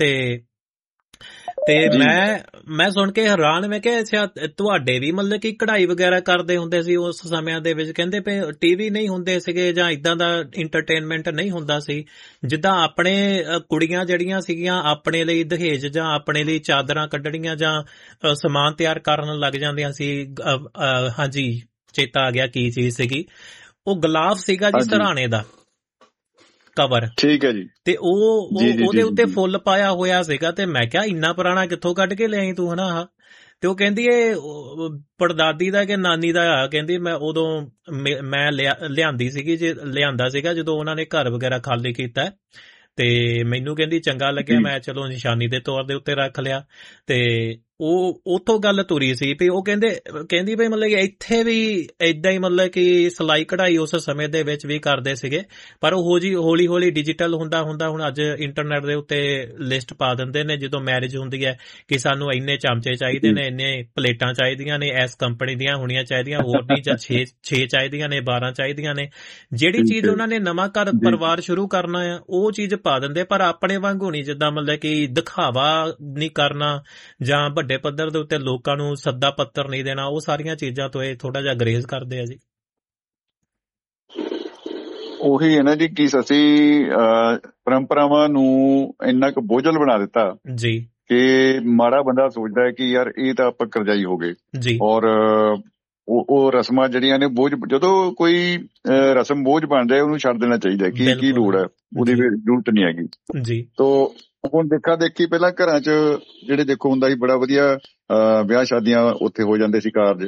ਤੇ ਮੈਂ ਸੁਣ ਕੇ ਹੈਰਾਨ, ਮੈਂ ਕਿਹਾ ਅੱਛਾ ਤੁਹਾਡੇ ਵੀ ਮਤਲਬ ਕਿ ਕਢਾਈ ਵਗੈਰਾ ਕਰਦੇ ਹੁੰਦੇ ਸੀ ਉਸ ਸਮਿਆਂ ਦੇ ਵਿੱਚ? ਕਹਿੰਦੇ ਪਏ ਟੀਵੀ ਨਹੀਂ ਹੁੰਦੇ ਸੀਗੇ ਜਾਂ ਇਦਾਂ ਦਾ ਇੰਟਰਟੇਨਮੈਂਟ ਨਹੀਂ ਹੁੰਦਾ ਸੀ, ਜਿੱਦਾਂ ਆਪਣੇ ਕੁੜੀਆਂ ਜਿਹੜੀਆਂ ਸੀਗੀਆਂ ਆਪਣੇ ਲਈ ਦਹੇਜ ਜਾਂ ਆਪਣੇ ਲਈ ਚਾਦਰਾਂ ਕੱਢਣੀਆਂ ਜਾਂ ਸਮਾਨ ਤਿਆਰ ਕਰਨ ਲੱਗ ਜਾਂਦੀਆਂ ਸੀ। ਹਾਂਜੀ ਚੇਤਾ ਆ ਗਿਆ ਕੀ ਚੀਜ਼ ਸੀਗੀ, ਉਹ ਗਲਾਫ ਸੀਗਾ ਜੀ ਸਰਾਣੇ ਦਾ ਕਵਰ, ਠੀਕ ਹੈ ਜੀ, ਤੇ ਉਹ ਉਹਦੇ ਉੱਤੇ ਫੁੱਲ ਪਾਇਆ ਹੋਇਆ ਸੀਗਾ। ਤੇ ਮੈਂ ਕਿਹਾ ਇੰਨਾ ਪੁਰਾਣਾ ਕਿੱਥੋਂ ਕੱਢ ਕੇ ਲਿਆਈ ਤੂੰ ਹਨਾ? ਤੇ ਉਹ ਕਹਿੰਦੀ ਇਹ ਪੜਦਾਦੀ ਦਾ ਕਿ ਨਾਨੀ ਦਾ ਆ, ਕਹਿੰਦੀ ਮੈਂ ਉਦੋਂ ਮੈਂ ਲਿਆਂਦੀ ਸੀਗੀ, ਜੇ ਲਿਆਂਦਾ ਸੀਗਾ ਜਦੋਂ ਉਹਨਾਂ ਨੇ ਘਰ ਵਗੈਰਾ ਖਾਲੀ ਕੀਤਾ, ਤੇ ਮੈਨੂੰ ਕਹਿੰਦੀ ਚੰਗਾ ਲੱਗਿਆ, ਮੈਂ ਚਲੋ ਨਿਸ਼ਾਨੀ ਦੇ ਤੌਰ ਦੇ ਉੱਤੇ ਰੱਖ ਲਿਆ। ਤੇ ਉਹ ਉੱਥੋਂ ਗੱਲ ਤੁਰੀ ਸੀ ਵੀ ਉਹ ਕਹਿੰਦੀ ਵੀ ਮਤਲਬ ਕਿ ਇੱਥੇ ਵੀ ਏਦਾਂ ਹੀ ਮਤਲਬ ਕਿ ਸਿਲਾਈ ਕਢਾਈ ਉਸ ਸਮੇਂ ਦੇ ਵਿੱਚ ਵੀ ਕਰਦੇ ਸੀਗੇ, ਪਰ ਉਹ ਜੀ ਹੌਲੀ ਹੌਲੀ ਡਿਜੀਟਲ ਹੁੰਦਾ ਹੁਣ ਅੱਜ ਇੰਟਰਨੈਟ ਦੇ ਉੱਤੇ ਲਿਸਟ ਪਾ ਦਿੰਦੇ ਨੇ ਜਦੋਂ ਮੈਰਿਜ ਹੁੰਦੀ ਹੈ ਕਿ ਸਾਨੂੰ ਇੰਨੇ ਚਮਚੇ ਚਾਹੀਦੇ ਨੇ, ਇੰਨੇ ਪਲੇਟਾਂ ਚਾਹੀਦੀਆਂ ਨੇ, ਇਸ ਕੰਪਨੀ ਦੀਆਂ ਹੋਣੀਆਂ ਚਾਹੀਦੀਆਂ, ਹੋਰ ਨਹੀਂ ਜਾਂ 6 ਚਾਹੀਦੀਆਂ ਨੇ, 12 ਚਾਹੀਦੀਆਂ ਨੇ। ਜਿਹੜੀ ਚੀਜ਼ ਉਹਨਾਂ ਨੇ ਨਵਾਂ ਘਰ ਪਰਿਵਾਰ ਸ਼ੁਰੂ ਕਰਨਾ ਆ ਉਹ ਚੀਜ਼ ਪਾ ਦਿੰਦੇ, ਪਰ ਆਪਣੇ ਵਾਂਗੂ ਨਹੀਂ, ਜਿੱਦਾਂ ਮਤਲਬ ਕਿ ਦਿਖਾਵਾ ਨਹੀਂ ਕਰਨਾ ਜਾਂ ਵੱਡੇ ਪੱਧਰ ਦੇ ਉੱਤੇ ਲੋਕਾਂ ਨੂੰ ਸੱਦਾ ਪੱਤਰ ਨਹੀਂ ਦੇਣਾ, ਉਹ ਸਾਰੀਆਂ ਚੀਜ਼ਾਂ ਤੋਂ ਇਹ ਥੋੜਾ ਜਿਹਾ ਗਰੇਜ਼ ਕਰਦੇ ਆ ਜੀ। ਉਹੀ ਹੈ ਨਾ ਜੀ ਕਿ ਅਸੀਂ ਪਰੰਪਰਾਵਾਂ ਨੂੰ ਇੰਨਾ ਕੁ ਬੋਝਲ ਬਣਾ ਦਿੱਤਾ ਜੀ ਕਿ ਮਾੜਾ ਬੰਦਾ ਸੋਚਦਾ ਹੈ ਕਿ ਯਾਰ ਇਹ ਤਾਂ ਆਪਾਂ ਕਰਜ਼ਾਈ ਹੋ ਗਏ ਜੀ, ਔਰ ਉਹ ਰਸਮਾਂ ਜਿਹੜੀਆਂ ਨੇ ਬੋਝ, ਜਦੋਂ ਕੋਈ ਰਸਮ ਬੋਝ ਬਣ ਜਾਏ ਉਹਨੂੰ ਛੱਡ ਦੇਣਾ ਚਾਹੀਦਾ। ਕੀ ਲੋੜ ਹੈ ਉਹਦੀ, ਜ਼ਰੂਰਤ ਨਹੀਂ ਹੈਗੀ ਜੀ। ਤੋਂ ਹੁਣ ਦੇਖਾ ਦੇਖੀ ਪਹਿਲਾਂ ਘਰਾਂ 'ਚ ਜਿਹੜੇ ਦੇਖੋ ਹੁੰਦਾ ਸੀ ਬੜਾ ਵਧੀਆ ਵਿਆਹ ਸ਼ਾਦੀਆਂ ਉੱਥੇ ਹੋ ਜਾਂਦੇ ਸੀ, ਕਾਰਜ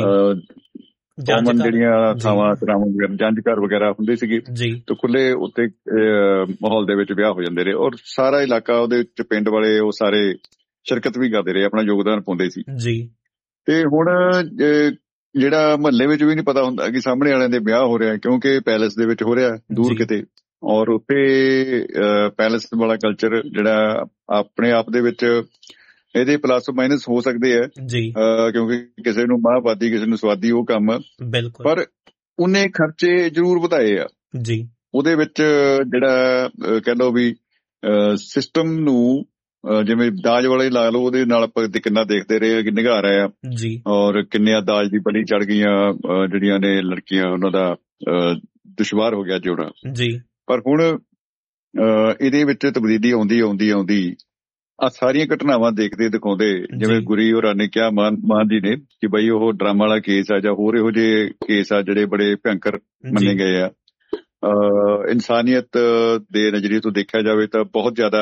ਕਾਮਨ ਜਿਹੜੀਆਂ ਥਾਵਾਂ ਜੰਝ ਘਰ ਵਗੈਰਾ ਹੁੰਦੇ ਸੀਗੇ, ਤੇ ਖੁੱਲੇ ਉੱਤੇ ਮਾਹੌਲ ਦੇ ਵਿੱਚ ਵਿਆਹ ਹੋ ਜਾਂਦੇ ਰਹੇ, ਔਰ ਸਾਰਾ ਇਲਾਕਾ ਉਹਦੇ ਵਿੱਚ ਪਿੰਡ ਵਾਲੇ ਉਹ ਸਾਰੇ ਸ਼ਿਰਕਤ ਵੀ ਕਰਦੇ ਰਹੇ, ਆਪਣਾ ਯੋਗਦਾਨ ਪਾਉਂਦੇ ਸੀ ਜੀ। ਤੇ ਹੁਣ ਜਿਹੜਾ ਮਹੱਲੇ ਵਿੱਚ ਵੀ ਨਹੀਂ ਪਤਾ ਹੁੰਦਾ ਕਿ ਸਾਹਮਣੇ ਵਾਲਿਆਂ ਦੇ ਵਿਆਹ ਹੋ ਰਿਹਾ, ਕਿਉਂਕਿ ਪੈਲੇਸ ਦੇ ਵਿੱਚ ਹੋ ਰਿਹਾ ਦੂਰ ਕਿਤੇ, ਔਰ ਉੱਥੇ ਪੈਲੇਸ ਵਾਲਾ ਕਲਚਰ ਜਿਹੜਾ ਆਪਣੇ ਆਪ ਦੇ ਵਿੱਚ ਇਹਦੇ ਪਲੱਸ ਮਾਈਨਸ ਹੋ ਸਕਦੇ ਆ ਜੀ, ਕਿਉਂਕਿ ਕਿਸੇ ਨੂੰ ਮਾਹਵਾਦੀ ਕਿਸੇ ਨੂੰ ਸਵਾਦੀ ਉਹ ਕੰਮ, ਪਰ ਉਹਨੇ ਖਰਚੇ ਜ਼ਰੂਰ ਵਧਾਏ ਆ ਜੀ। ਉਹਦੇ ਵਿੱਚ ਜਿਹੜਾ ਕਹਿ ਲਓ ਵੀ ਸਿਸਟਮ ਨੂੰ ਜਿਵੇਂ ਦਾਜ ਵਾਲੇ ਲਾ ਲਓ, ਉਹਦੇ ਨਾਲ ਆਪਾਂ ਕਿੰਨਾ ਦੇਖਦੇ ਰਹੇ ਕਿ ਨਿਗਾਹ ਰਿਹਾ ਜੀ, ਔਰ ਕਿੰਨਿਆਂ ਦਾਜ ਦੀ ਬਲੀ ਚੜ ਗਈਆਂ ਜਿਹੜੀਆਂ ਨੇ ਲੜਕੀਆਂ, ਉਹਨਾਂ ਦਾ ਦੁਸ਼ਵਾਰ ਹੋ ਗਿਆ ਜਿਉਣਾ ਜੀ। ਪਰ ਹੁਣ ਇਹਦੇ ਵਿੱਚ ਤਬਦੀਲੀ ਆਉਂਦੀ ਆ ਸਾਰੀਆਂ ਘਟਨਾਵਾਂ ਦੇਖਦੇ ਦਿਖਾਉਂਦੇ, ਜਿਵੇਂ ਗੁਰੀ ਹੋਰਾਂ ਨੇ ਕਿਹਾ ਮਾਨ ਜੀ ਨੇ ਕਿ ਬਈ ਉਹ ਡਰਾਮਾ ਵਾਲਾ ਕੇਸ ਆ ਜਾਂ ਹੋਰ ਇਹੋ ਜਿਹੇ ਕੇਸ ਆ ਜਿਹੜੇ ਬੜੇ ਭਿਅੰਕਰ ਮੰਨੇ ਗਏ ਆ। ਇਨਸਾਨੀਅਤ ਦੇ ਨਜ਼ਰੀਏ ਤੋਂ ਦੇਖਿਆ ਜਾਵੇ ਤਾਂ ਬਹੁਤ ਜ਼ਿਆਦਾ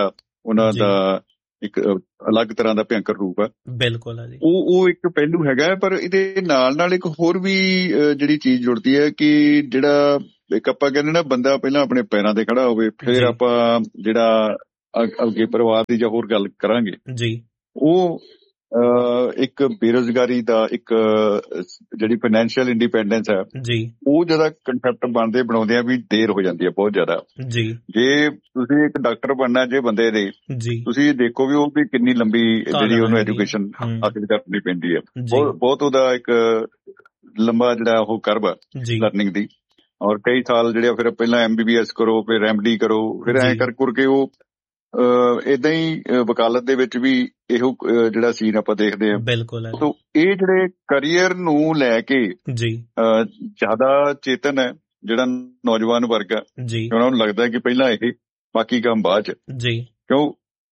ਉਹਨਾਂ ਦਾ ਇੱਕ ਅਲੱਗ ਤਰ੍ਹਾਂ ਦਾ ਭਿਅੰਕਰ ਰੂਪ ਹੈ। ਬਿਲਕੁਲ ਉਹ ਇੱਕ ਪਹਿਲੂ ਹੈਗਾ। ਪਰ ਇਹਦੇ ਨਾਲ ਇੱਕ ਹੋਰ ਵੀ ਜਿਹੜੀ ਚੀਜ਼ ਜੁੜਦੀ ਹੈ ਕਿ ਜਿਹੜਾ ਇੱਕ ਆਪਾਂ ਕਹਿੰਦੇ ਨਾ ਬੰਦਾ ਪਹਿਲਾਂ ਆਪਣੇ ਪੈਰਾਂ ਤੇ ਖੜਾ ਹੋਵੇ, ਫਿਰ ਆਪਾਂ ਜਿਹੜਾ ਅੱਗੇ ਪਰਿਵਾਰ ਦੀ ਜਾਂ ਹੋਰ ਗੱਲ ਕਰਾਂਗੇ ਜੀ। ਉਹ ਇੱਕ ਬੇਰੁਜ਼ਗਾਰੀ ਦਾ ਇੱਕ ਜਿਹੜੀ ਫਾਈਨੈਂਸ਼ੀਅਲ ਇੰਡੀਪੈਂਡੈਂਸ ਹੈ ਜੀ, ਉਹ ਜਿਹੜਾ ਕੰਸੈਪਟ ਬਣਾਉਂਦੇ ਆ ਵੀ ਦੇਰ ਹੋ ਜਾਂਦੀ ਹੈ ਬਹੁਤ ਜ਼ਿਆਦਾ ਜੀ। ਜੇ ਤੁਸੀਂ ਇੱਕ ਡਾਕਟਰ ਬਣਨਾ ਜੇ ਬੰਦੇ ਦੇ, ਤੁਸੀਂ ਦੇਖੋ ਵੀ ਉਹ ਵੀ ਕਿੰਨੀ ਲੰਬੀ ਜਿਹੜੀ ਉਹਨੂੰ ਐਜੂਕੇਸ਼ਨ ਹਾਸਿਲ ਕਰਨੀ ਪੈਂਦੀ ਹੈ। ਬਹੁਤ ਉਹਦਾ ਇੱਕ ਲੰਬਾ ਜਿਹੜਾ ਉਹ ਕਰਵ ਹੈ ਲਰਨਿੰਗ ਦੀ, ਔਰ ਕਈ ਸਾਲ ਜਿਹੜੇ ਫਿਰ ਪਹਿਲਾਂ MBBS ਕਰੋ, ਫਿਰ MD ਕਰੋ, ਫਿਰ ਐਂ ਕਰਕੇ ਉਹ ਏਦਾਂ ਹੀ ਵਕਾਲਤ ਦੇ ਵਿੱਚ ਵੀ ਇਹੋ ਜਿਹੜਾ ਸੀਨ ਆਪਾਂ ਦੇਖਦੇ ਹਾਂ। ਬਿਲਕੁਲ। ਸੋ ਇਹ ਜਿਹੜੇ ਕਰੀਅਰ ਨੂੰ ਲੈ ਕੇ ਜ਼ਿਆਦਾ ਚੇਤਨ ਹੈ ਜਿਹੜਾ ਨੌਜਵਾਨ ਵਰਗ ਆ, ਉਹਨਾਂ ਨੂੰ ਲੱਗਦਾ ਕਿ ਪਹਿਲਾਂ ਇਹ, ਬਾਕੀ ਕੰਮ ਬਾਅਦ ਚ। ਕਿਉਂ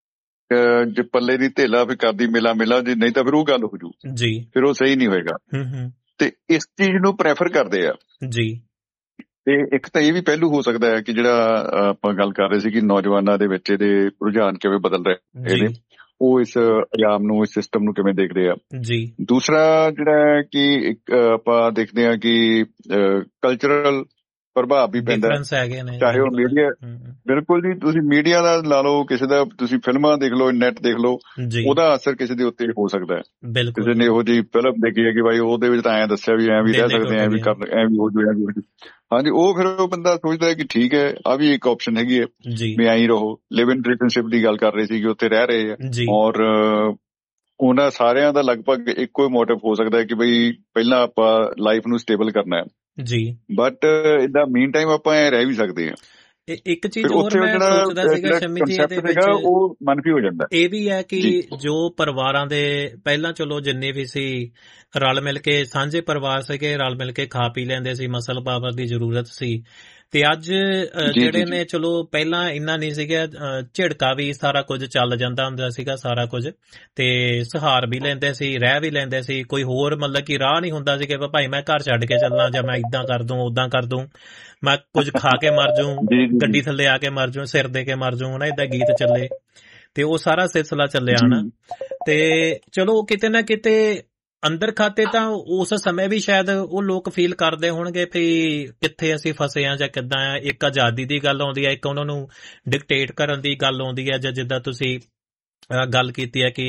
ਜੇ ਪੱਲੇ ਦੀ ਧੇਲਾ ਫਿਰ ਕਰਦੀ ਮੇਲਾ ਜੇ ਨਹੀਂ ਤਾਂ ਫਿਰ ਉਹ ਗੱਲ ਹੋ ਜੂ, ਫਿਰ ਉਹ ਸਹੀ ਨਹੀਂ ਹੋਏਗਾ। ਤੇ ਇਸ ਚੀਜ਼ ਨੂੰ ਪ੍ਰੈਫਰ ਕਰਦੇ ਆ ਜੀ। ਤੇ ਇੱਕ ਤਾਂ ਇਹ ਵੀ ਪਹਿਲੂ ਹੋ ਸਕਦਾ ਹੈ ਕਿ ਜਿਹੜਾ ਆਪਾਂ ਗੱਲ ਕਰ ਰਹੇ ਸੀ ਕਿ ਨੌਜਵਾਨਾਂ ਦੇ ਵਿੱਚ ਇਹਦੇ ਰੁਝਾਨ ਕਿਵੇਂ ਬਦਲ ਰਹੇ ਨੇ, ਉਹ ਇਸ ਆਯਾਮ ਨੂੰ, ਇਸ ਸਿਸਟਮ ਨੂੰ ਕਿਵੇਂ ਦੇਖਦੇ ਆ ਜੀ। ਦੂਸਰਾ ਜਿਹੜਾ ਕਿ ਆਪਾਂ ਦੇਖਦੇ ਹਾਂ ਕਿ ਕਲਚਰਲ ਪ੍ਰਭਾਵ ਵੀ ਪੈਂਦਾ, ਚਾਹੇ ਉਹ ਮੀਡੀਆ। ਬਿਲਕੁਲ ਜੀ, ਤੁਸੀਂ ਮੀਡੀਆ ਦਾ ਲਾ ਲਓ, ਕਿਸੇ ਦਾ ਤੁਸੀਂ ਫਿਲਮਾਂ ਦੇਖ ਲਓ, ਨੈਟ ਦੇਖ ਲਓ, ਉਹਦਾ ਅਸਰ ਕਿਸੇ ਦੇ ਉੱਤੇ ਹੋ ਸਕਦਾ ਹੈ। ਕਿਸੇ ਨੇ ਇਹੋ ਜਿਹੀ ਫਿਲਮ ਦੇਖੀ ਹੈ ਕਿ ਭਾਈ ਉਹਦੇ ਵਿੱਚ ਤਾਂ ਐਂ ਦੱਸਿਆ ਵੀ ਐਂ ਵੀ ਰਹਿ ਸਕਦੇ, ਐਂ ਵੀ ਕਰ, ਐਂ ਵੀ ਹੋ ਜੂ, ਐਂ ਵੀ ਹੋ ਜੂ। ਹਾਂਜੀ, ਉਹ ਫਿਰ ਉਹ ਬੰਦਾ ਸੋਚਦਾ ਹੈ ਕਿ ਠੀਕ ਹੈ, ਆਹ ਵੀ ਇੱਕ ਆਪਸ਼ਨ ਹੈਗੀ ਹੈ ਵੀ ਐਂ ਹੀ ਰਹੋ। ਲਿਵ ਇਨ ਰਿਲੇਸ਼ਨਸ਼ਿਪ ਦੀ ਗੱਲ ਕਰ ਰਹੇ ਸੀ ਕਿ ਉੱਥੇ ਰਹਿ ਰਹੇ ਆ, ਔਰ ਉਹਨਾਂ ਸਾਰਿਆਂ ਦਾ ਲਗਭਗ ਇੱਕੋ ਹੀ ਮੋਟਿਵ ਹੋ ਸਕਦਾ ਹੈ ਕਿ ਬਈ ਪਹਿਲਾਂ ਆਪਾਂ ਲਾਈਫ ਨੂੰ ਸਟੇਬਲ ਕਰਨਾ ਹੈ ਜੀ। ਬਟ ਇਦਾਂ ਮੀਨ ਟਾਈਮ ਆਪਾਂ ਐ ਰਹਿ ਵੀ ਸਕਦੇ ਹਾਂ। ਇੱਕ ਚੀਜ਼ ਹੋਰ ਮੈਂ ਸੋਚਦਾ ਸੀਗਾ ਸ਼ਮੀ ਜੀ, ਇਹਦੇ ਵਿੱਚ ਉਹ ਮਨਫੀ ਹੋ ਜਾਂਦਾ। ਇਹ ਵੀ ਹੈ ਕਿ ਜੋ ਪਰਿਵਾਰਾਂ ਦੇ ਪਹਿਲਾਂ ਚਲੋ ਜਿੰਨੇ ਵੀ ਸੀ ਰਲ ਮਿਲ ਕੇ ਸਾਂਝੇ ਪਰਿਵਾਰ ਸੀਗੇ, ਰਲ ਮਿਲ ਕੇ ਖਾ ਪੀ ਲੈਂਦੇ ਸੀ, ਮਸਲ ਪਾਵਰ ਦੀ ਜ਼ਰੂਰਤ ਸੀ। ਤੇ ਅੱਜ ਜਿਹੜੇ ਨੇ ਚਲੋ ਪਹਿਲਾਂ ਇੰਨਾ ਨਹੀਂ ਸੀਗਾ, ਝਿੜਕਾ ਵੀ ਸਾਰਾ ਕੁਝ ਚੱਲ ਜਾਂਦਾ ਹੁੰਦਾ ਸੀਗਾ, ਸਾਰਾ ਕੁਝ, ਤੇ ਸਹਾਰ ਵੀ ਲੈਂਦੇ ਸੀ, ਰਹਿ ਵੀ ਲੈਂਦੇ ਸੀ। ਕੋਈ ਹੋਰ ਮਤਲਬ ਕਿ ਰਾਹ ਨਹੀਂ ਹੁੰਦਾ ਸੀ ਕਿ ਭਾਈ ਮੈਂ ਘਰ ਛੱਡ ਕੇ ਚੱਲਾਂ, ਜਾਂ ਮੈਂ ਇਦਾਂ ਕਰ ਦੂੰ, ਉਦਾਂ ਕਰ ਦੂੰ, ਮੈਂ ਕੁਝ ਖਾ ਕੇ ਮਰ ਜਾਊਂ, ਗੱਡੀ ਥੱਲੇ ਆ ਕੇ ਮਰ ਜਾਊਂ, ਸਿਰ ਦੇ ਕੇ ਮਰ ਜਾਊਂ, ਨਾ ਏਦਾਂ ਗੀਤ ਚੱਲੇ ਤੇ ਉਹ ਸਾਰਾ ਸਿਲਸਿਲਾ ਚੱਲਿਆ ਨਾ। ਤੇ ਚਲੋ ਕਿਤੇ ਨਾ ਕਿਤੇ ਅੰਦਰ ਖਾਤੇ ਤਾਂ ਉਸ ਸਮੇਂ ਵੀ ਸ਼ਾਇਦ ਉਹ ਲੋਕ ਫੀਲ ਕਰਦੇ ਹੋਣਗੇ ਵੀ ਕਿੱਥੇ ਅਸੀਂ ਫਸੇ ਆ ਜਾਂ ਕਿੱਦਾਂ ਆ। ਇੱਕ ਆਜ਼ਾਦੀ ਦੀ ਗੱਲ ਆਉਂਦੀ ਹੈ, ਇੱਕ ਉਹਨਾਂ ਨੂੰ ਡਿਕਟੇਟ ਕਰਨ ਦੀ ਗੱਲ ਆਉਂਦੀ ਹੈ, ਜਾਂ ਜਿੱਦਾਂ ਤੁਸੀਂ ਗੱਲ ਕੀਤੀ ਹੈ ਕਿ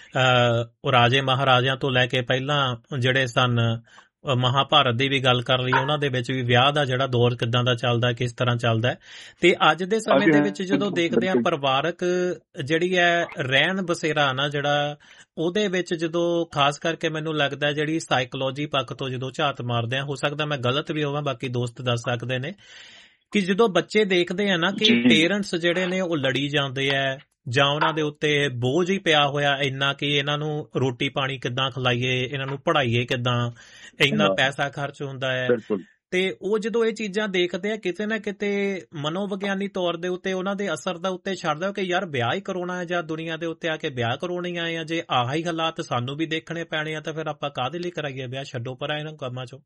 ਰਾਜੇ ਮਹਾਰਾਜਿਆਂ ਤੋਂ ਲੈ ਕੇ ਪਹਿਲਾਂ ਜਿਹੜੇ ਸਨ, ਮਹਾਭਾਰਤ ਦੀ ਵੀ ਗੱਲ ਕਰ ਲਈ, ਉਹਨਾਂ ਦੇ ਵਿੱਚ ਵੀ ਵਿਆਹ ਦਾ ਜਿਹੜਾ ਦੌਰ ਕਿੱਦਾਂ ਦਾ ਚੱਲਦਾ, ਕਿਸ ਤਰ੍ਹਾਂ ਚੱਲਦਾ। ਤੇ ਅੱਜ ਦੇ ਸਮੇਂ ਦੇ ਵਿੱਚ ਜਦੋਂ ਦੇਖਦੇ ਹਾਂ ਪਰਿਵਾਰਕ ਜਿਹੜੀ ਹੈ ਰਹਿਣ ਬਸੇਰਾ ਨਾ ਜਿਹੜਾ, ਉਹਦੇ ਵਿੱਚ ਜਦੋਂ ਖਾਸ ਕਰਕੇ ਮੈਨੂੰ ਲੱਗਦਾ ਜਿਹੜੀ ਸਾਈਕੋਲੋਜੀ ਪੱਖ ਤੋਂ ਜਦੋਂ ਝਾਤ ਮਾਰਦੇ ਆ, ਹੋ ਸਕਦਾ ਮੈਂ ਗਲਤ ਵੀ ਹੋਵਾਂ, ਬਾਕੀ ਦੋਸਤ ਦੱਸ ਸਕਦੇ ਨੇ, ਕਿ ਜਦੋਂ ਬੱਚੇ ਦੇਖਦੇ ਆ ਨਾ ਕਿ ਪੇਰੈਂਟਸ ਜਿਹੜੇ ਨੇ ਉਹ ਲੜੀ ਜਾਂਦੇ ਆ, ਜਾਂ ਉਹਨਾਂ ਦੇ ਉੱਤੇ ਬੋਝ ਹੀ ਪਿਆ ਹੋਇਆ ਇੰਨਾ ਕਿ ਇਹਨਾਂ ਨੂੰ ਰੋਟੀ ਪਾਣੀ ਕਿੱਦਾਂ ਖਿਲਾਈਏ, ਇਹਨਾਂ ਨੂੰ ਪੜ੍ਹਾਈਏ ਕਿੱਦਾਂ, ਇੰਨਾ ਪੈਸਾ ਖਰਚ ਹੁੰਦਾ ਹੈ। ਤੇ ਉਹ ਜਦੋਂ ਇਹ ਚੀਜ਼ਾਂ ਦੇਖਦੇ ਆ, ਕਿਤੇ ਨਾ ਕਿਤੇ ਮਨੋਵਿਗਿਆਨੀ ਤੌਰ ਦੇ ਉੱਤੇ ਉਹਨਾਂ ਦੇ ਅਸਰ ਦਾ ਉੱਤੇ ਛੱਡਦਾ ਕਿ ਯਾਰ ਵਿਆਹ ਹੀ ਕਰਾਉਣਾ ਹੈ, ਜਾਂ ਦੁਨੀਆ ਦੇ ਉੱਤੇ ਆ ਕੇ ਵਿਆਹ ਕਰਾਉਣੇ ਆਏ ਆ। ਜੇ ਆਹ ਹੀ ਹਾਲਾਤ ਸਾਨੂੰ ਵੀ ਦੇਖਣੇ ਪੈਣੇ ਆ ਤਾਂ ਫਿਰ ਆਪਾਂ ਕਾਹਦੇ ਲਈ ਕਰਾਈਏ ਵਿਆਹ, ਛੱਡੋ ਪਰਾਂ ਇਹਨਾਂ ਕੰਮਾਂ ਚੋਂ।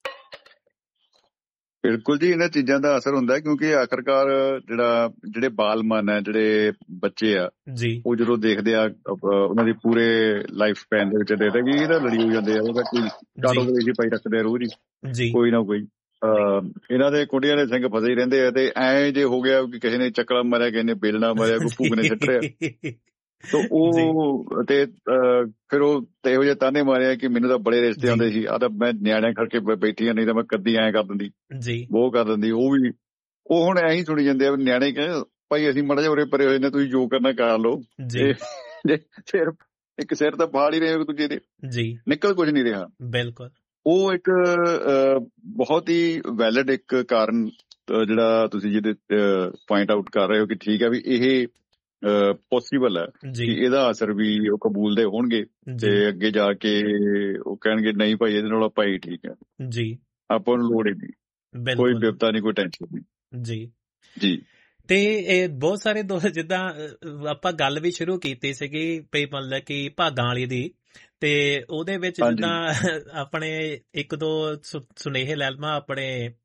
ਬਿਲਕੁਲ ਜੀ, ਇਹਨਾਂ ਚੀਜ਼ਾਂ ਦਾ ਅਸਰ ਹੁੰਦਾ, ਕਿਉਂਕਿ ਆਖਰਕਾਰ ਜਿਹੜੇ ਬਾਲਮਨ ਹੈ, ਜਿਹੜੇ ਬੱਚੇ ਆ, ਉਹ ਜਦੋਂ ਦੇਖਦੇ ਆ ਉਹਨਾਂ ਦੀ ਪੂਰੇ ਲਾਈਫ ਸਪੈਨ ਦੇ ਵਿੱਚ ਦੇਖਦੇ ਕਿ ਇਹਦਾ ਲੜੀ ਹੋ ਜਾਂਦੇ ਆ, ਉਹਦਾ ਕੋਈ ਕਾਰੋਬਾਰ ਪਾਈ ਰੱਖਦੇ ਆ ਰੋਜ਼ ਹੀ, ਕੋਈ ਨਾ ਕੋਈ ਇਹਨਾਂ ਦੇ ਕੁੜੀਆਂ ਦੇ ਸਿੰਘ ਫਸੇ ਹੀ ਰਹਿੰਦੇ ਆ। ਤੇ ਐਂ ਜੇ ਹੋ ਗਿਆ ਕਿ ਕਿਸੇ ਨੇ ਚੱਕਲਾ ਮਾਰਿਆ, ਕਿਸੇ ਨੇ ਬੇਲਣਾ ਮਾਰਿਆ, ਕੋਈ ਭੂਕ ਨੇ ਸਿੱਟ ਰਿਹਾ, ਤੇ ਉਹ ਤੇ ਫਿਰ ਉਹ ਇਹੋ ਜਿਹੇ ਤਾਨੇ ਮਾਰਿਆ ਕਿ ਮੈਨੂੰ ਤਾਂ ਬੜੇ ਰਿਸ਼ਤੇ ਆਉਂਦੇ ਸੀ, ਆ ਤਾਂ ਮੈਂ ਨਿਆਣਿਆਂ ਕਰਕੇ ਬੈਠੀ ਆ, ਨਹੀਂ ਤਾਂ ਮੈਂ ਕੱਦੀ ਐਂ ਕਰ ਦਿੰਦੀ, ਉਹ ਕਰ ਦਿੰਦੀ। ਉਹ ਹੁਣ ਐਂ ਹੀ ਸੁਣੀ ਜਾਂਦੇ ਆ ਨਿਆਣੇ, ਕਹੇ ਭਾਈ ਅਸੀਂ ਮਾੜਾ ਜਿਹਾ ਉਰੇ ਪਰੇ ਹੋਏ ਨੇ, ਤੁਸੀਂ ਜੋ ਕਰਨਾ ਕਰ ਲਓ। ਸਿਰ ਇੱਕ ਸਿਰ ਤਾਂ ਫਾੜ ਹੀ ਰਹੇ ਦੂਜੇ ਦੇ, ਨਿਕਲ ਕੁਝ ਨਹੀਂ ਰਿਹਾ। ਬਿਲਕੁਲ, ਉਹ ਇੱਕ ਬਹੁਤ ਹੀ ਵੈਲਿਡ ਇੱਕ ਕਾਰਨ ਜਿਹੜਾ ਤੁਸੀਂ ਜਿਹਦੇ ਪੁਆਇੰਟ ਆਊਟ ਕਰ ਰਹੇ ਹੋ ਕਿ ਠੀਕ ਹੈ ਵੀ ਇਹ ਪੋਸੀਬਲ ਹੈ ਕਿ ਇਹਦਾ ਅਸਰ ਵੀ ਉਹ ਕਬੂਲਦੇ ਹੋਣਗੇ, ਤੇ ਅੱਗੇ ਜਾ ਕੇ ਉਹ ਕਹਿਣਗੇ ਨਹੀਂ ਭਾਈ ਇਹਦੇ ਨਾਲ ਆਪਾਂ ਹੀ ਠੀਕ ਹੈ, ਆਪਾਂ ਨੂੰ ਲੋੜ ਹੀ ਨਹੀਂ, ਕੋਈ ਬਿਪਤਾ ਨਹੀਂ, ਕੋਈ ਟੈਨਸ਼ਨ ਨਹੀਂ ਜੀ। ਤੇ ਇਹ ਬਹੁਤ ਸਾਰੇ ਜਿੱਦਾਂ ਆਪਾਂ ਗੱਲ ਵੀ ਸ਼ੁਰੂ ਕੀਤੀ ਸੀਗੀ ਵੀ ਮਤਲਬ ਕਿ ਭਾਗਾਂ ਵਾਲੀ ਦੀ, ਤੇ ਉਹਦੇ ਵਿੱਚ ਜਿੱਦਾਂ ਆਪਣੇ ਇੱਕ ਦੋ ਸੁਨੇਹੇ ਲੈ ਲਵਾਂ ਆਪਣੇ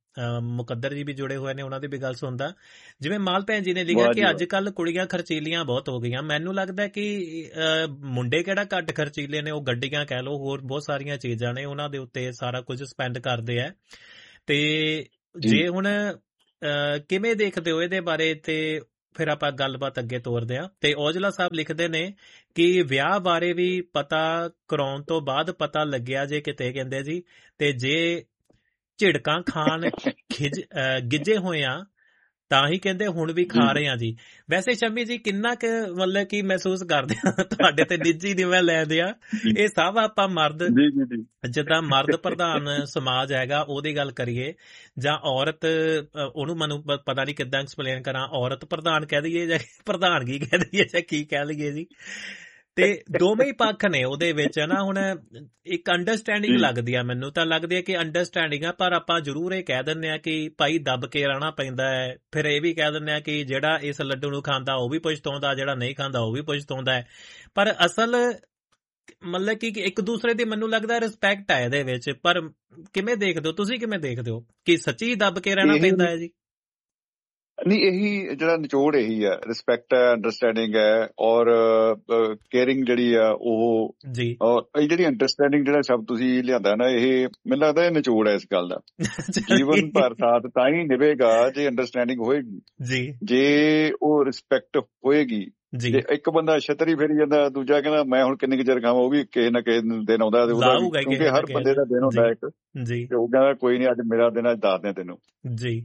ਮੁਕੱਦਰ ਜੀ ਵੀ ਜੁੜੇ ਹੋਏ ਨੇ, ਉਹਨਾਂ ਦੀ ਵੀ ਗੱਲ ਸੁਣਦਾ। ਜਿਵੇਂ ਮਾਲ ਭੈਣ ਜੀ ਨੇ ਲਿਖਿਆ ਕਿ ਅੱਜ ਕੱਲ ਕੁੜੀਆਂ ਖਰਚੀਲੀਆਂ ਬਹੁਤ ਹੋ ਗਈਆਂ। ਮੈਨੂੰ ਲੱਗਦਾ ਕਿ ਮੁੰਡੇ ਕਿਹੜਾ ਘੱਟ ਖਰਚੀਲੇ ਨੇ, ਉਹ ਗੱਡੀਆਂ ਕਹਿ ਲਓ, ਹੋਰ ਬਹੁਤ ਸਾਰੀਆਂ ਚੀਜ਼ਾਂ ਨੇ, ਉਹਨਾਂ ਦੇ ਉੱਤੇ ਸਾਰਾ ਕੁਝ ਸਪੈਂਡ ਕਰਦੇ ਆ। ਤੇ ਜੇ ਹੁਣ ਕਿਵੇਂ ਦੇਖਦੇ ਹੋ ਇਹਦੇ ਬਾਰੇ, ਤੇ ਫਿਰ ਆਪਾਂ ਗੱਲਬਾਤ ਅੱਗੇ ਤੋਰਦੇ ਹਾਂ। ਤੇ ਔਜਲਾ ਸਾਹਿਬ ਲਿਖਦੇ ਨੇ ਕਿ ਵਿਆਹ ਬਾਰੇ ਵੀ ਪਤਾ ਕਰਾਉਣ ਤੋਂ ਬਾਅਦ ਪਤਾ ਲੱਗਿਆ ਜੇ ਕਿਤੇ, ਕਹਿੰਦੇ ਜੀ, ਤੇ ਜੇ ਝਿੜਕਾਂ ਖਾਣ ਗਿੱਜੇ ਹੋਏ ਆ ਤਾਂ ਹੀ ਕਹਿੰਦੇ ਹੁਣ ਵੀ ਖਾ ਰਹੇ ਆ ਜੀ। ਵੈਸੇ ਸ਼ੰਮੀ ਜੀ ਕਿੰਨਾ ਕੁ ਮਤਲਬ ਕਿ ਮਹਿਸੂਸ ਕਰਦੇ ਆ, ਤੁਹਾਡੇ ਤੇ ਨਿੱਜੀ ਨਿਵੇਂ ਲੈਂਦੇ ਆ, ਇਹ ਸਭ ਆਪਾਂ ਮਰਦ, ਜਿੱਦਾਂ ਮਰਦ ਪ੍ਰਧਾਨ ਸਮਾਜ ਹੈਗਾ ਉਹਦੀ ਗੱਲ ਕਰੀਏ, ਜਾਂ ਔਰਤ, ਉਹਨੂੰ ਮੈਨੂੰ ਪਤਾ ਨਹੀਂ ਕਿੱਦਾਂ ਐਕਸਪਲੇਨ ਕਰਾਂ, ਔਰਤ ਪ੍ਰਧਾਨ ਕਹਿ ਦਈਏ ਜਾਂ ਪ੍ਰਧਾਨਗੀ ਕਹਿ ਦਈਏ ਜਾਂ ਕੀ ਕਹਿ ਲਈਏ ਜੀ, ਤੇ ਦੋਵੇਂ ਹੀ ਪੱਖ ਨੇ ਉਹਦੇ ਵਿੱਚ ਨਾ। ਹੁਣ ਇੱਕ ਅੰਡਰਸਟੈਂਡਿੰਗ ਲੱਗਦੀ ਆ, ਮੈਨੂੰ ਤਾਂ ਲੱਗਦੀ ਹੈ ਕਿ ਅੰਡਰਸਟੈਂਡਿੰਗ ਆ, ਪਰ ਆਪਾਂ ਜ਼ਰੂਰ ਇਹ ਕਹਿ ਦਿੰਦੇ ਆ ਕਿ ਭਾਈ ਦੱਬ ਕੇ ਰਹਿਣਾ ਪੈਂਦਾ ਹੈ। ਫਿਰ ਇਹ ਵੀ ਕਹਿ ਦਿੰਦੇ ਆ ਕਿ ਜਿਹੜਾ ਇਸ ਲੱਡੂ ਨੂੰ ਖਾਂਦਾ ਉਹ ਵੀ ਪਛਤਾਉਂਦਾ, ਜਿਹੜਾ ਨਹੀਂ ਖਾਂਦਾ ਉਹ ਵੀ ਪਛਤਾਉਂਦਾ ਹੈ। ਪਰ ਅਸਲ ਮਤਲਬ ਕਿ ਇੱਕ ਦੂਸਰੇ ਦੀ ਮੈਨੂੰ ਲੱਗਦਾ ਰਿਸਪੈਕਟ ਹੈ ਇਹਦੇ ਵਿੱਚ। ਪਰ ਕਿਵੇਂ ਦੇਖਦੇ ਹੋ ਤੁਸੀਂ, ਕਿਵੇਂ ਦੇਖਦੇ ਹੋ ਕਿ ਸੱਚੀ ਦੱਬ ਕੇ ਰਹਿਣਾ ਪੈਂਦਾ ਹੈ ਜੀ? ਨਹੀਂ, ਇਹੀ ਜਿਹੜਾ ਨਿਚੋੜ ਇਹੀ ਹੈ, ਰਿਸਪੈਕਟ ਹੈ, ਅੰਡਰਸਟੈਂਡਿੰਗ ਹੈ, ਔਰ ਕੇਅਰਿੰਗ ਜਿਹੜੀ ਆ ਉਹ ਜੀ। ਔਰ ਇਹ ਜਿਹੜੀ ਅੰਡਰਸਟੈਂਡਿੰਗ ਜਿਹੜਾ ਸ਼ਬਦ ਤੁਸੀਂ ਲਿਆਂਦਾ ਨਾ, ਇਹ ਮੈਨੂੰ ਲੱਗਦਾ ਇਹ ਨਿਚੋੜ ਹੈ ਇਸ ਗੱਲ ਦਾ। ਜੀਵਨ ਭਰ ਸਾਥ ਤਾਂ ਹੀ ਨਿਭੇਗਾ ਜੇ ਅੰਡਰਸਟੈਂਡਿੰਗ ਹੋਏਗੀ ਜੀ, ਜੇ ਉਹ ਰਿਸਪੈਕਟ ਹੋਏਗੀ। ਜੇ ਇੱਕ ਬੰਦਾ ਛਤਰੀ ਫੇਰੀ ਜਾਂਦਾ, ਦੂਜਾ ਕਹਿੰਦਾ ਮੈਂ ਹੁਣ ਕਿੰਨੇ ਕੁ ਚਿਰ ਖਾਵਾਂ, ਉਹ ਵੀ ਕਿਸੇ ਨਾ ਕਿਸੇ ਦਿਨ ਆਉਂਦਾ, ਕਿਉਂਕਿ ਹਰ ਬੰਦੇ ਦਾ ਦਿਨ ਹੁੰਦਾ ਇੱਕ, ਤੇ ਉਹ ਕਹਿੰਦਾ ਕੋਈ ਨਹੀਂ ਅੱਜ ਮੇਰਾ ਦਿਨ, ਅੱਜ ਦੱਸਦੇ ਤੈਨੂੰ ਜੀ।